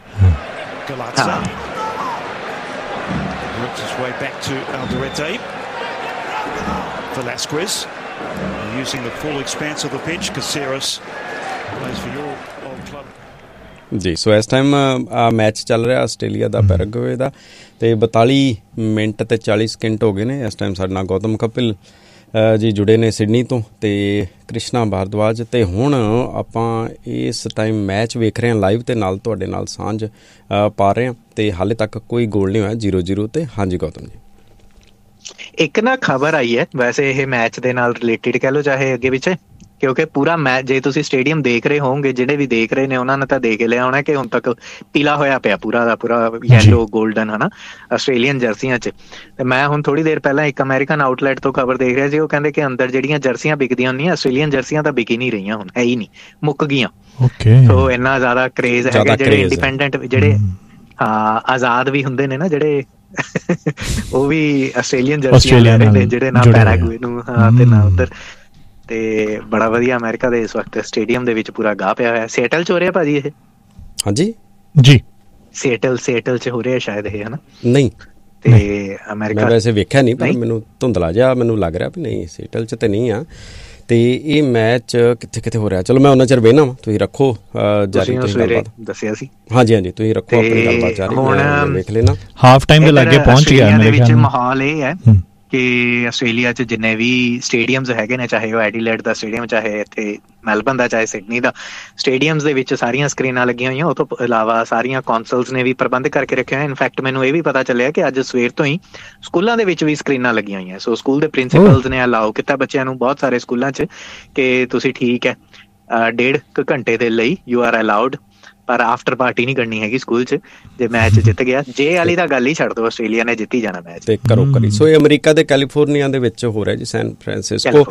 ਜੀ ਸੋ ਇਸ ਟਾਈਮ ਮੈਚ ਚੱਲ ਰਿਹਾ ਆਸਟ੍ਰੇਲੀਆ ਦਾ ਪੈਰਾਗੁਏ ਦਾ, ਤੇ 42 ਮਿੰਟ ਤੇ 40 ਸਕਿੰਟ ਹੋ ਗਏ ਨੇ। ਇਸ ਟਾਈਮ ਸਾਡੇ ਨਾਲ ਗੌਤਮ ਕਪਿਲ ਜੀ ਜੁੜੇ ਨੇ ਸਿਡਨੀ ਤੋਂ, ਤੇ ਕ੍ਰਿਸ਼ਨਾ ਭਾਰਦਵਾਜ, ਤੇ ਹੁਣ ਆਪਾਂ ਇਸ ਟਾਈਮ ਮੈਚ ਵੇਖ ਰਹੇ ਹਾਂ ਲਾਈਵ, ਤੇ ਨਾਲ ਤੁਹਾਡੇ ਨਾਲ ਸਾਂਝ ਪਾ ਰਹੇ ਹਾਂ, ਤੇ ਹਾਲੇ ਤੱਕ ਕੋਈ ਗੋਲ ਨਹੀਂ ਹੋਇਆ, 0-0 ਤੇ। ਹਾਂਜੀ ਗੌਤਮ ਜੀ, ਇੱਕ ਨਾ ਖਬਰ ਆਈ ਹੈ, ਵੈਸੇ ਇਹ ਮੈਚ ਦੇ ਨਾਲ ਰਿਲੇਟਿਡ ਕਹਿ ਲਓ ਚਾਹੇ ਅੱਗੇ ਪਿੱਛੇ, ਕਿਉਂਕਿ ਪੂਰਾ ਮੈਚ ਜੇ ਤੁਸੀਂ ਸਟੇਡੀਅਮ ਦੇਖ ਰਹੇ ਹੋਵੋਗੇ, ਜਿਹੜੇ ਵੀ ਦੇਖ ਰਹੇ ਨੇ ਉਹਨਾਂ ਨੇ ਤਾਂ ਦੇਖ ਲਿਆ ਹੋਣਾ ਕਿ ਹੁਣ ਤੱਕ ਪੀਲਾ ਹੋਇਆ ਪਿਆ ਪੂਰਾ ਦਾ ਪੂਰਾ, ਯੈਲੋ ਗੋਲਡਨ, ਹਨਾ, ਆਸਟ੍ਰੇਲੀਅਨ ਜਰਸੀਆਂ 'ਚ। ਤੇ ਮੈਂ ਹੁਣ ਥੋੜੀ ਦੇਰ ਪਹਿਲਾਂ ਇੱਕ ਅਮਰੀਕਨ ਆਊਟਲੈਟ ਤੋਂ ਖਬਰ ਦੇਖ ਰਿਹਾ ਸੀ, ਉਹ ਕਹਿੰਦੇ ਕਿ ਅੰਦਰ ਜਿਹੜੀਆਂ ਜਰਸੀਆਂ ਵਿਕਦੀਆਂ ਹੁੰਦੀਆਂ ਆਸਟ੍ਰੇਲੀਅਨ ਜਰਸੀਆਂ ਤਾਂ ਵਿਕ ਹੀ ਨਹੀਂ ਰਹੀਆਂ ਹੁਣ, ਹੈ ਹੀ ਨਹੀਂ, ਮੁੱਕ ਗਈਆਂ। ਸੋ ਇੰਨਾ ਜ਼ਿਆਦਾ ਕਰੇਜ਼ ਹੈਗਾ, ਜਿਹੜੇ ਇੰਡੀਪੈਂਡੈਂਟ, ਜਿਹੜੇ ਆਜ਼ਾਦ ਵੀ ਹੁੰਦੇ ਨੇ ਨਾ, ਜਿਹੜੇ ਉਹ ਵੀ ਆਸਟ੍ਰੇਲੀਅਨ ਜਰਸੀਆਂ ਲੈ ਰਹੇ ਨੇ, ਜਿਹੜੇ ਨਾ ਪੈਰਾਗੁਏ ਨੂੰ ਤੇ ਨਾ ਉੱਧਰ। ਤੇ ਬੜਾ ਵਧੀਆ ਅਮਰੀਕਾ ਦੇ ਇਸ ਵਕਤ ਸਟੇਡੀਅਮ ਦੇ ਵਿੱਚ ਪੂਰਾ ਗਾਹ ਪਿਆ ਹੋਇਆ। ਸੀਐਟਲ 'ਚ ਹੋ ਰਿਹਾ ਭਾਜੀ ਇਹ? ਹਾਂਜੀ ਜੀ, ਸੀਐਟਲ 'ਚ ਹੋ ਰਿਹਾ ਸ਼ਾਇਦ ਇਹ, ਹਨਾ? ਨਹੀਂ, ਤੇ ਅਮਰੀਕਾ ਮੈਂ ਵੈਸੇ ਵੇਖਿਆ ਨਹੀਂ, ਪਰ ਮੈਨੂੰ ਧੁੰਦਲਾ ਜਿਹਾ ਮੈਨੂੰ ਲੱਗ ਰਿਹਾ ਵੀ ਨਹੀਂ, ਸੀਐਟਲ 'ਚ ਤੇ ਨਹੀਂ ਆ। ਤੇ ਇਹ ਮੈਚ ਕਿੱਥੇ ਕਿੱਥੇ ਹੋ ਰਿਹਾ? ਚਲੋ ਮੈਂ ਉਹਨਾਂ ਚਿਰ ਵੇਖਣਾ ਵਾ, ਤੁਸੀਂ ਰੱਖੋ ਜਾਰੀ, ਤੁਸੀਂ ਦੱਸਿਆ ਸੀ। ਹਾਂਜੀ, ਤੁਸੀਂ ਰੱਖੋ ਆਪਣੀ ਗੱਲਬਾਤ ਜਾਰੀ, ਹੁਣ ਵੇਖ ਲੈਣਾ। ਹਾਫ ਟਾਈਮ ਦੇ ਲਾਗੇ ਪਹੁੰਚ ਗਿਆ ਮੇਰੇ ਖਿਆਲ। ਮਾਹੌਲ ਇਹ ਹੈ ਕਿ ਆਸਟ੍ਰੇਲੀਆ 'ਚ ਜਿੰਨੇ ਵੀ ਸਟੇਡੀਅਮਸ ਹੈਗੇ ਨੇ, ਚਾਹੇ ਉਹ ਐਡੀਲੇਡ ਦਾ ਸਟੇਡੀਅਮ, ਚਾਹੇ ਇੱਥੇ ਮੈਲਬਰਨ ਦਾ, ਚਾਹੇ ਸਿਡਨੀ ਦਾ, ਸਟੇਡੀਅਮਸ ਦੇ ਵਿੱਚ ਸਾਰੀਆਂ ਸਕਰੀਨਾਂ ਲੱਗੀਆਂ ਹੋਈਆਂ। ਉਹ ਤੋਂ ਇਲਾਵਾ ਸਾਰੀਆਂ ਕੌਂਸਲਸ ਨੇ ਵੀ ਪ੍ਰਬੰਧ ਕਰਕੇ ਰੱਖਿਆ ਹੋਇਆ। ਇਨਫੈਕਟ ਮੈਨੂੰ ਇਹ ਵੀ ਪਤਾ ਚੱਲਿਆ ਕਿ ਅੱਜ ਸਵੇਰ ਤੋਂ ਹੀ ਸਕੂਲਾਂ ਦੇ ਵਿੱਚ ਵੀ ਸਕਰੀਨਾਂ ਲੱਗੀਆਂ ਹੋਈਆਂ। ਸੋ ਸਕੂਲ ਦੇ ਪ੍ਰਿੰਸੀਪਲਸ ਨੇ ਅਲਾਓ ਕੀਤਾ ਬੱਚਿਆਂ ਨੂੰ ਬਹੁਤ ਸਾਰੇ ਸਕੂਲਾਂ 'ਚ ਕਿ ਤੁਸੀਂ ਠੀਕ ਹੈ 1.5 ਘੰਟੇ ਦੇ ਲਈ ਯੂ ਆਰ ਅਲਾਊਡ, ਪਰ ਆਫਟਰ ਪਾਰਟੀ ਨਹੀਂ ਕਰਨੀ ਹੈਗੀ ਸਕੂਲ 'ਚ। ਜੇ ਮੈਚ ਜਿੱਤ ਗਿਆ, ਜੇ ਵਾਲੀ ਤਾਂ ਗੱਲ ਹੀ ਛੱਡ ਦੋ, ਆਸਟ੍ਰੇਲੀਆ ਨੇ ਜਿੱਤੀ ਜਾਣਾ ਮੈਚ, ਤੇ ਕਰੋ ਕਰੀ। ਸੋ ਇਹ ਅਮਰੀਕਾ ਦੇ ਕੈਲੀਫੋਰਨੀਆ ਦੇ ਵਿੱਚ ਹੋ ਰਿਹਾ ਜੀ, ਸੈਨ ਫਰਾਂਸਿਸਕੋ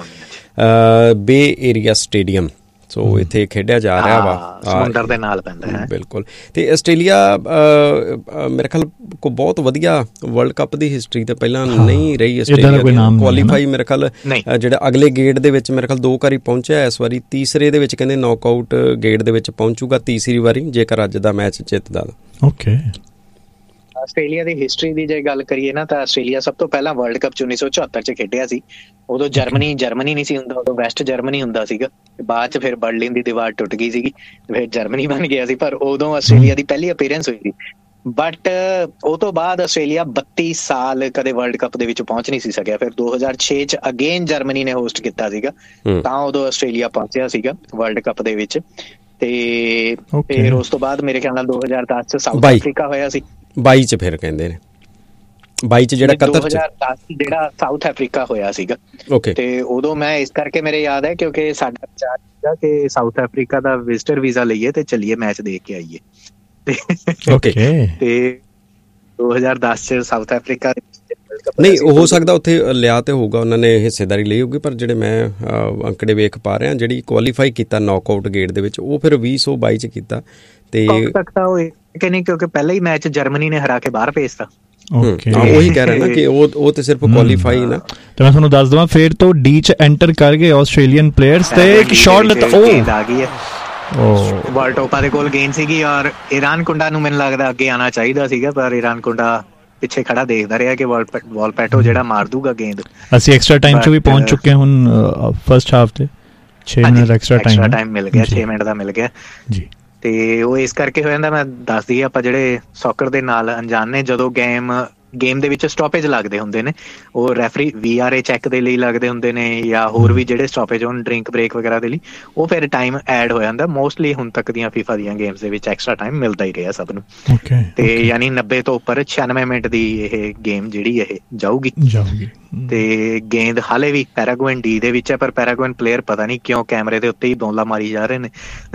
ਬੇ ਏਰੀਆ ਸਟੇਡੀਅਮ। ਸੋ ਇੱਥੇ ਖੇਡਿਆ ਜਾ ਰਿਹਾ ਵਾ, ਸਮੁੰਦਰ ਦੇ ਨਾਲ ਪੈਂਦਾ ਹੈ। ਬਿਲਕੁਲ। ਤੇ ਆਸਟ੍ਰੇਲੀਆ ਮੇਰੇ ਖਿਆਲ ਕੋ ਬਹੁਤ ਵਧੀਆ ਵਰਲਡ ਕੱਪ ਦੀ ਹਿਸਟਰੀ ਤੇ ਪਹਿਲਾਂ ਨਹੀਂ ਰਹੀ ਆਸਟ੍ਰੇਲੀਆ ਕੁਆਲੀਫਾਈ, ਮੇਰੇ ਖਿਆਲ ਜਿਹੜਾ ਅਗਲੇ ਗੇੜ ਦੇ ਵਿੱਚ ਮੇਰੇ ਖਿਆਲ 2 ਵਾਰੀ ਪਹੁੰਚਿਆ, ਇਸ ਵਾਰੀ ਤੀਸਰੇ ਦੇ ਵਿੱਚ ਕਹਿੰਦੇ ਨੌਕਆਊਟ ਗੇੜ ਦੇ ਵਿੱਚ ਪਹੁੰਚੂਗਾ ਤੀਸਰੀ ਵਾਰੀ, ਜੇਕਰ ਅੱਜ ਦਾ ਮੈਚ ਜਿੱਤਦਾ। ਓਕੇ, ਆਸਟ੍ਰੇਲੀਆ ਦੀ ਹਿਸਟਰੀ ਦੀ ਜੇ ਗੱਲ ਕਰੀਏ ਨਾ, ਤਾਂ ਆਸਟ੍ਰੇਲੀਆ ਸਭ ਤੋਂ ਪਹਿਲਾਂ ਵਰਲਡ ਕੱਪ 1974 'ਚ ਖੇਡਿਆ ਸੀ। ਉਦੋਂ ਜਰਮਨੀ ਨਹੀਂ ਸੀ ਹੁੰਦਾ, ਉਦੋਂ ਵੈਸਟ ਜਰਮਨੀ ਹੁੰਦਾ ਸੀਗਾ। ਬਾਅਦ 'ਚ ਫਿਰ ਬਰਲਿਨ ਦੀ ਦੀਵਾਰ ਟੁੱਟ ਗਈ ਸੀਗੀ, ਫਿਰ ਜਰਮਨੀ ਬਣ ਗਿਆ ਸੀ, ਪਰ ਉਦੋਂ ਆਸਟ੍ਰੇਲੀਆ ਦੀ ਪਹਿਲੀ ਅਪੀਅਰੈਂਸ ਹੋਈ ਸੀ। ਬਟ ਉਹ ਤੋਂ ਬਾਅਦ ਆਸਟ੍ਰੇਲੀਆ 32 ਸਾਲ ਕਦੇ ਵਰਲਡ ਕੱਪ ਦੇ ਵਿੱਚ ਪਹੁੰਚ ਨਹੀਂ ਸੀ ਸਕਿਆ। ਫਿਰ 2006 'ਚ ਅਗੇਨ ਜਰਮਨੀ ਨੇ ਹੋਸਟ ਕੀਤਾ ਸੀਗਾ, ਤਾਂ ਉਦੋਂ ਆਸਟ੍ਰੇਲੀਆ ਪਹੁੰਚਿਆ ਸੀਗਾ ਵਰਲਡ ਕੱਪ ਦੇ ਵਿੱਚ। ਤੇ ਫਿਰ ਉਸ ਤੋਂ ਬਾਅਦ ਮੇਰੇ ਖਿਆਲ ਨਾਲ 2010 'ਚ ਸਾਊਥ ਅਫਰੀਕਾ ਹੋਇਆ ਸੀ। 22 'ਚ ਫਿਰ ਕਹਿੰਦੇ ਨੇ 22 'ਚ ਜਿਹੜਾ ਕਤਰ 'ਚ 2010 ਜਿਹੜਾ ਸਾਊਥ ਅਫਰੀਕਾ ਹੋਇਆ ਸੀਗਾ। ਤੇ ਉਦੋਂ ਮੈਂ ਇਸ ਕਰਕੇ ਮੇਰੇ ਯਾਦ ਹੈ ਕਿਉਂਕਿ ਸਾਡਾ ਵਿਚਾਰ ਸੀਗਾ ਕਿ ਸਾਊਥ ਅਫਰੀਕਾ ਦਾ ਵਿਜ਼ਟਰ ਵੀਜ਼ਾ ਲਈਏ ਤੇ ਚੱਲੀਏ ਮੈਚ ਦੇਖ ਕੇ ਆਈਏ। ਤੇ 2010 'ਚ ਸਾਊਥ ਅਫਰੀਕਾ ਨਹੀਂ ਹੋ ਸਕਦਾ ਉੱਥੇ ਲਿਆ ਤੇ ਹੋਊਗਾ, ਉਹਨਾਂ ਨੇ ਹਿੱਸੇਦਾਰੀ ਲਈ ਹੋਊਗੀ, ਪਰ ਜਿਹੜੇ ਮੈਂ ਅੰਕੜੇ ਵੇਖ ਪਾ ਰਿਹਾ ਜਿਹੜੀ ਕੁਆਲੀਫਾਈ ਕੀਤਾ ਨੌਕਆਊਟ ਗੇਟ ਦੇ ਵਿੱਚ, ਉਹ ਫਿਰ 2022 'ਚ ਕੀਤਾ। ਤੇ ਕਿਉਂਕਿ ਪਹਿਲਾ ਹੀ ਮੈਚ ਜਰਮਨੀ ਨੇ ਹਰਾ ਕੇ ਬਾਹਰ ਭੇਜਤਾ। ਉਹੀ ਕਹਿ ਰਿਹਾ ਨਾ ਕਿ ਉਹ ਤੇ ਸਿਰਫ ਕੁਆਲੀਫਾਈ ਨਾ। ਤੇ ਮੈਂ ਤੁਹਾਨੂੰ ਦੱਸ ਦਵਾਂ, ਫਿਰ ਤੋਂ ਡੀ 'ਚ ਐਂਟਰ ਕਰ ਗਏ ਆਸਟ੍ਰੇਲੀਅਨ ਪਲੇਅਰਸ ਤੇ ਇੱਕ ਸ਼ਾਟ ਲੱਤਾ, ਉਹ ਆ ਗਈ ਹੈ ਵਰਲਡ ਟੋਪਾ ਦੇ ਕੋਲ ਗੇਂਦ ਸੀਗੀ, ਔਰ ਇਰਾਨ ਕੁੰਡਾ ਨੂੰ ਮੈਨੂੰ ਲੱਗਦਾ ਅੱਗੇ ਆਉਣਾ ਚਾਹੀਦਾ ਸੀਗਾ, ਪਰ ਇਰਾਨ ਕੁੰਡਾ ਪਿੱਛੇ ਖੜਾ ਦੇਖਦਾ ਰਿਹਾ ਕਿ ਵਾਲ ਪੈਟੋ ਜਿਹੜਾ ਮਾਰ ਦੂਗਾ ਗੇਂਦ। ਅਸੀਂ ਐਕਸਟਰਾ ਟਾਈਮ 'ਚ ਵੀ ਪਹੁੰਚ ਚੁੱਕੇ ਹੁਣ, ਫਸਟ ਹਾਫ ਤੇ 6 ਮਿੰਟ ਐਕਸਟਰਾ ਟਾਈਮ ਮਿਲ ਗਿਆ, 6 ਮਿੰਟ ਦਾ ਮਿਲ ਗਿਆ ਜੀ। ਤੇ ਉਹ ਇਸ ਕਰਕੇ ਹੋ ਜਾਂਦਾ, ਮੈਂ ਦੱਸਦੀ ਆਪਾਂ ਜਿਹੜੇ ਸੌਕਰ ਦੇ ਨਾਲ ਅਣਜਾਣ ਨੇ, ਜਦੋਂ ਗੇਮ ਗੇਮ ਦੇ ਵਿੱਚ ਸਟਾਪੇਜ ਲੱਗਦੇ ਹੁੰਦੇ ਨੇ, ਉਹ ਰੈਫਰੀ VRA ਚੈੱਕ ਦੇ ਲਈ ਲੱਗਦੇ ਹੁੰਦੇ ਨੇ ਜਾਂ ਹੋਰ ਵੀ ਜਿਹੜੇ ਸਟਾਪੇਜ ਹੋਣ ਡਰਿੰਕ ਬ੍ਰੇਕ ਵਗੈਰਾ ਦੇ ਲਈ, ਉਹ ਫਿਰ ਟਾਈਮ ਐਡ ਹੋ ਜਾਂਦਾ। ਮੋਸਟਲੀ ਹੁਣ ਤੱਕ ਦੀਆਂ FIFA ਦੀਆਂ ਗੇਮਸ ਦੇ ਵਿੱਚ ਐਕਸਟਰਾ ਟਾਈਮ ਮਿਲਦਾ ਹੀ ਰਿਹਾ ਸਭ ਨੂੰ। ਤੇ ਯਾਨੀ 90 ਤੋਂ ਉੱਪਰ 96 ਮਿੰਟ ਦੀ ਇਹ ਗੇਮ ਜਿਹੜੀ ਇਹ ਜਾਊਗੀ। ਤੇ ਗੇਂਦ ਹਾਲੇ ਵੀ ਪੈਰਾਗੁਏਨ D ਦੇ ਵਿੱਚ ਹੈ, ਪਰ ਪੈਰਾਗੁਏਨ ਪਲੇਅਰ ਪਤਾ ਨਹੀਂ ਕਿਉਂ ਕੈਮਰੇ ਦੇ ਉੱਤੇ ਹੀ ਬੌਲਾ ਮਾਰੀ ਜਾ ਰਹੇ ਨੇ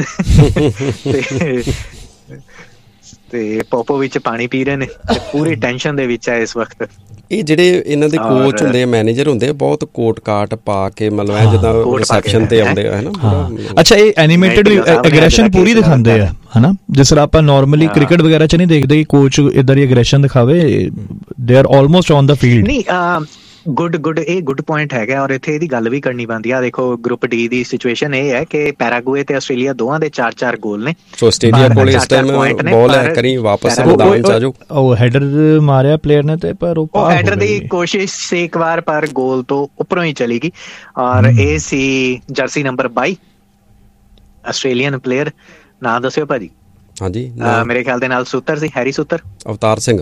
ਤੇ ਪੋਪੋ ਵਿੱਚ ਪਾਣੀ ਪੀ ਰਹੇ ਨੇ, ਪੂਰੀ ਟੈਨਸ਼ਨ ਦੇ ਵਿੱਚ ਹੈ ਇਸ ਵਕਤ। ਇਹ ਜਿਹੜੇ ਇਹਨਾਂ ਦੇ ਕੋਚ ਹੁੰਦੇ ਆ, ਮੈਨੇਜਰ ਹੁੰਦੇ ਆ, ਬਹੁਤ ਕੋਟ ਕਾਟ ਪਾ ਕੇ ਮਤਲਬ ਐ ਜਿੱਦਾਂ ਰਿਸੈਪਸ਼ਨ ਤੇ ਆਉਂਦੇ ਆ, ਹਨਾ। ਅੱਛਾ, ਇਹ ਐਨੀਮੇਟਡ ਐਗਰੈਸ਼ਨ ਪੂਰੀ ਦਿਖਾਉਂਦੇ ਆ, ਹਨਾ, ਜਿਸ ਤਰ੍ਹਾਂ ਆਪਾਂ ਨਾਰਮਲੀ ਕ੍ਰਿਕਟ ਵਗੈਰਾ ਚ ਨਹੀਂ ਦੇਖਦੇ ਕਿ ਕੋਚ ਇਦਾਂ ਦੀ ਐਗਰੈਸ਼ਨ ਦਿਖਾਵੇ। They are almost on the field. ਨਹੀਂ, ਗੁੱਡ ਇਹ ਗੁੱਡ ਪੁਆਇੰਟ ਹੈਗਾ। ਔਰ ਇੱਥੇ ਇਹਦੀ ਗੱਲ ਵੀ ਕਰਨੀ ਬਣਦੀ ਆ। ਦੇਖੋ ਗਰੁੱਪ D ਦੀ ਸਿਚੁਏਸ਼ਨ ਇਹ ਹੈ ਕਿ ਪੈਰਾਗੁਏ ਤੇ ਆਸਟ੍ਰੇਲੀਆ ਦੋਵਾਂ ਦੇ 4-4 ਗੋਲ ਨੇ। ਸੋ ਆਸਟ੍ਰੇਲੀਆ ਕੋਲ ਇਸ ਟਾਈਮ ਬਾਲ ਹੈ, ਕਰੀ ਵਾਪਸ ਮੈਦਾਨ ਚ ਆ ਜਾਓ। ਉਹ ਹੈਡਰ ਮਾਰਿਆ ਪਲੇਅਰ ਨੇ ਤੇ ਪਰ ਉਹ ਹੈਡਰ ਦੀ ਕੋਸ਼ਿਸ਼ ਸੀ ਇੱਕ ਵਾਰ, ਪਰ ਗੋਲ ਤੋਂ ਉੱਪਰੋਂ ਹੀ ਚਲੀ ਗਈ। ਔਰ ਇਹ ਸੀ ਜਰਸੀ ਨੰਬਰ 22 ਆਸਟ੍ਰੇਲੀਅਨ ਪਲੇਅਰ। ਨਾਂ ਦੱਸਿਓ ਭਾਜੀ। ਹਾਂਜੀ, ਮੇਰੇ ਖਿਆਲ ਦੇ ਨਾਲ ਸੂਤਰ ਸੀ, ਹੈਰੀ ਸੂਤਰ, ਅਵਤਾਰ ਸਿੰਘ।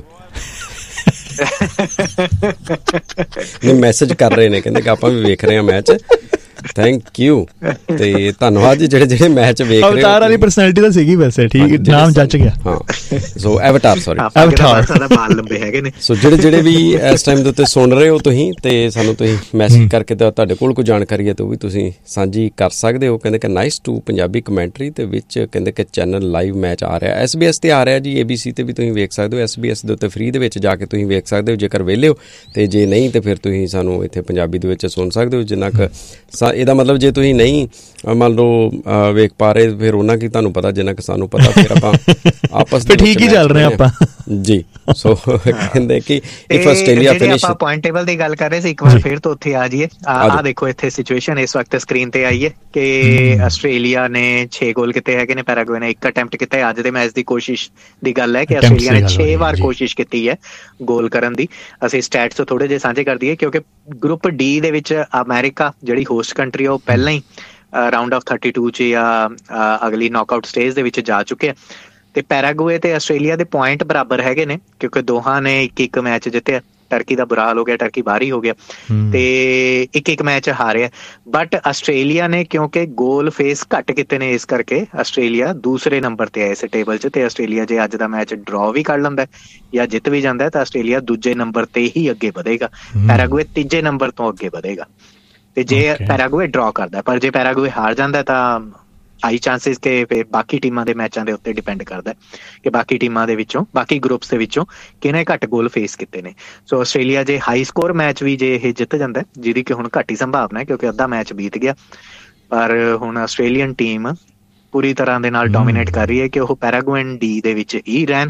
ਮੈਸੇਜ ਕਰ ਰਹੇ ਨੇ, ਕਹਿੰਦੇ ਕਿ ਆਪਾਂ ਵੀ ਵੇਖ ਰਹੇ ਹਾਂ ਮੈਚ। ਥੈਂਕ ਯੂ ਤੇ ਧੰਨਵਾਦ ਜੀ ਜਿਹੜੇ ਮੈਚ ਵੇਖ ਰਹੇ। ਅਵਤਾਰ ਵਾਲੀ ਪਰਸਨੈਲਿਟੀ ਤਾਂ ਸੀਗੀ ਵੈਸੇ, ਠੀਕ ਨਾਮ ਜੱਜ ਗਿਆ। ਹਾਂ, ਸੋ ਐਵਟਾਰ, ਸੌਰੀ ਐਵਟਾਰ, ਬਾਲ ਲੰਬੇ ਹੈਗੇ ਨੇ। ਸੋ ਜਿਹੜੇ ਵੀ ਇਸ ਟਾਈਮ ਦੇ ਉੱਤੇ ਸੁਣ ਰਹੇ ਹੋ ਤੁਸੀਂ, ਤੇ ਸਾਨੂੰ ਤੁਸੀਂ ਮੈਸੇਜ ਕਰਕੇ ਤੁਹਾਡੇ ਕੋਲ ਕੋਈ ਜਾਣਕਾਰੀ ਹੈ ਤਾਂ ਉਹ ਵੀ ਤੁਸੀਂ ਸਾਂਝੀ ਕਰ ਸਕਦੇ ਹੋ। ਕਹਿੰਦੇ ਕਿ ਨਾਈਸ ਟੂ ਪੰਜਾਬੀ ਕਮੈਂਟਰੀ ਦੇ ਵਿੱਚ, ਕਹਿੰਦੇ ਕਿ ਚੈਨਲ ਲਾਈਵ ਮੈਚ ਆ ਰਿਹਾ, SBS ਤੇ ਆ ਰਿਹਾ ਜੀ, ABC ਤੇ ਵੀ ਤੁਸੀਂ ਵੇਖ ਸਕਦੇ ਹੋ। SBS ਦੇ ਉੱਤੇ ਫ੍ਰੀ ਦੇ ਵਿੱਚ ਜਾ ਕੇ ਤੁਸੀਂ ਵੇਖ ਸਕਦੇ ਹੋ ਜੇਕਰ ਵਿਹਲੇ ਹੋ, ਤੇ ਜੇ ਨਹੀਂ ਤੇ ਫਿਰ ਤੁਸੀਂ ਸਾਨੂੰ ਇੱਥੇ ਪੰਜਾਬੀ ਦੇ ਵਿੱਚ ਸੁਣ ਸਕਦੇ ਹੋ। ਜਿੰਨਾ ਕੁ ਇਹਦਾ ਮਤਲਬ ਜੇ ਤੁਸੀਂ ਨਹੀਂ ਮੰਨ ਲਓ ਵੇਖ ਪਾ ਰਹੇ, ਫਿਰ ਉਹਨਾਂ ਕੀ ਤੁਹਾਨੂੰ ਪਤਾ, ਜਿੰਨਾ ਕਿ ਸਾਨੂੰ ਪਤਾ, ਫਿਰ ਆਪਾਂ ਆਪਸ ਵਿੱਚ ਠੀਕ ਹੀ ਚੱਲ ਰਹੇ ਆਪਾਂ ਜੀ। ਸੋ ਕਹਿੰਦੇ ਕਿ ਇਫ ਆਸਟ੍ਰੇਲੀਆ ਫਿਨਿਸ਼, ਆਪਾਂ ਪੁਆਇੰਟ ਟੇਬਲ ਦੀ ਗੱਲ ਕਰ ਰਹੇ ਸੀ, ਇੱਕ ਵਾਰ ਫਿਰ ਤੋਂ ਉੱਥੇ ਆ ਜਾਈਏ। ਆਹ ਦੇਖੋ ਇੱਥੇ ਸਿਚੁਏਸ਼ਨ ਇਸ ਵਕਤ ਸਕਰੀਨ ਤੇ ਆਈ ਹੈ ਕਿ ਆਸਟ੍ਰੇਲੀਆ ਨੇ 6 ਗੋਲ ਕੀਤੇ ਹੈਗੇ ਨੇ, ਪੈਰਾਗੁਏ ਨੇ 1 ਅਟੈਂਪਟ ਕੀਤਾ ਹੈ। ਅੱਜ ਦੇ ਮੈਚ ਦੀ ਕੋਸ਼ਿਸ਼ ਦੀ ਗੱਲ ਹੈ ਕਿ ਆਸਟ੍ਰੇਲੀਆ ਨੇ 6 ਵਾਰ ਕੋਸ਼ਿਸ਼ ਕੀਤੀ ਹੈ ਗੋਲ ਕਰਨ ਦੀ। ਅਸੀਂ ਸਟੈਟਸ ਤੋਂ ਥੋੜੇ ਜਿਹੇ ਸਾਂਝੇ ਕਰ ਦਈਏ, ਕਿਉਂਕਿ ਗਰੁੱਪ D ਦੇ ਵਿੱਚ ਅਮਰੀਕਾ ਜਿਹੜੀ ਹੋਸਟ ਕੰਟਰੀ, ਉਹ ਪਹਿਲਾਂ ਹੀ ਰਾਊਂਡ ਆਫ 32 ਚ ਜਾਂ ਅਗਲੀ ਨੌਕਆਊਟ ਸਟੇਜ ਦੇ ਵਿੱਚ ਜਾ ਚੁੱਕੇ ਆ। ਤੇ ਪੈਰਾਗੁਏ ਤੇ ਆਸਟ੍ਰੇਲੀਆ ਦੇ ਪੁਆਇੰਟ ਬਰਾਬਰ ਹੈਗੇ ਨੇ, ਕਿਉਂਕਿ ਦੋਹਾਂ ਨੇ 1-1 ਮੈਚ ਜਿੱਤਿਆ। ਟਰਕੀ ਦਾ ਬੁਰਾ ਹਾਲ ਹੋ ਗਿਆ, ਟਰਕੀ ਬਾਹਰ ਹੀ ਹੋ ਗਿਆ, ਤੇ 1-1 ਮੈਚ ਹਾਰਿਆ। ਬਟ ਆਸਟ੍ਰੇਲੀਆ ਨੇ ਕਿਉਂਕਿ ਗੋਲ ਫੇਸ ਘੱਟ ਕੀਤੇ ਨੇ, ਇਸ ਕਰਕੇ ਆਸਟ੍ਰੇਲੀਆ ਦੂਸਰੇ ਨੰਬਰ ਤੇ ਹੈ ਇਸ ਟੇਬਲ 'ਚ। ਤੇ ਆਸਟ੍ਰੇਲੀਆ ਜੇ ਅੱਜ ਦਾ ਮੈਚ ਡਰਾ ਵੀ ਕਰ ਲੈਂਦਾ ਜਾਂ ਜਿੱਤ ਵੀ ਜਾਂਦਾ ਤਾਂ ਆਸਟ੍ਰੇਲੀਆ ਦੂਜੇ ਨੰਬਰ ਤੇ ਹੀ ਅੱਗੇ ਵਧੇਗਾ, ਪੈਰਾਗੁਏ ਤੀਜੇ ਨੰਬਰ ਤੋਂ ਅੱਗੇ ਵਧੇਗਾ। ਤੇ ਜੇ ਪੈਰਾਗੁਏ ਡਰਾ ਕਰਦਾ, ਪਰ ਜੇ ਪੈਰਾਗੁਏ ਹਾਰ ਜਾਂਦਾ ਤਾਂ ਹਾਈ ਚਾਂਸਿਸ ਕਿ ਬਾਕੀ ਟੀਮਾਂ ਦੇ ਮੈਚਾਂ ਦੇ ਉੱਤੇ ਡਿਪੈਂਡ ਕਰਦਾ ਕਿ ਬਾਕੀ ਟੀਮਾਂ ਦੇ ਵਿੱਚੋਂ, ਬਾਕੀ ਗਰੁੱਪਸ ਦੇ ਵਿੱਚੋਂ ਕਿਹਨੇ ਘੱਟ ਗੋਲ ਫੇਸ ਕੀਤੇ ਨੇ। ਸੋ ਆਸਟ੍ਰੇਲੀਆ ਜੇ ਹਾਈ ਸਕੋਰ ਮੈਚ ਵੀ ਜੇ ਇਹ ਜਿੱਤ ਜਾਂਦਾ, ਜਿਹਦੀ ਕਿ ਹੁਣ ਘੱਟ ਹੀ ਸੰਭਾਵਨਾ ਹੈ ਕਿਉਂਕਿ ਅੱਧਾ ਮੈਚ ਬੀਤ ਗਿਆ, ਪਰ ਹੁਣ ਆਸਟ੍ਰੇਲੀਅਨ ਟੀਮ ਪੂਰੀ ਤਰ੍ਹਾਂ ਦੇ ਨਾਲ ਡੋਮੀਨੇਟ ਕਰ ਰਹੀ ਹੈ ਕਿ ਉਹ ਪੈਰਾਗੁਏਨ D ਦੇ ਵਿੱਚ ਹੀ ਰਹਿਣ,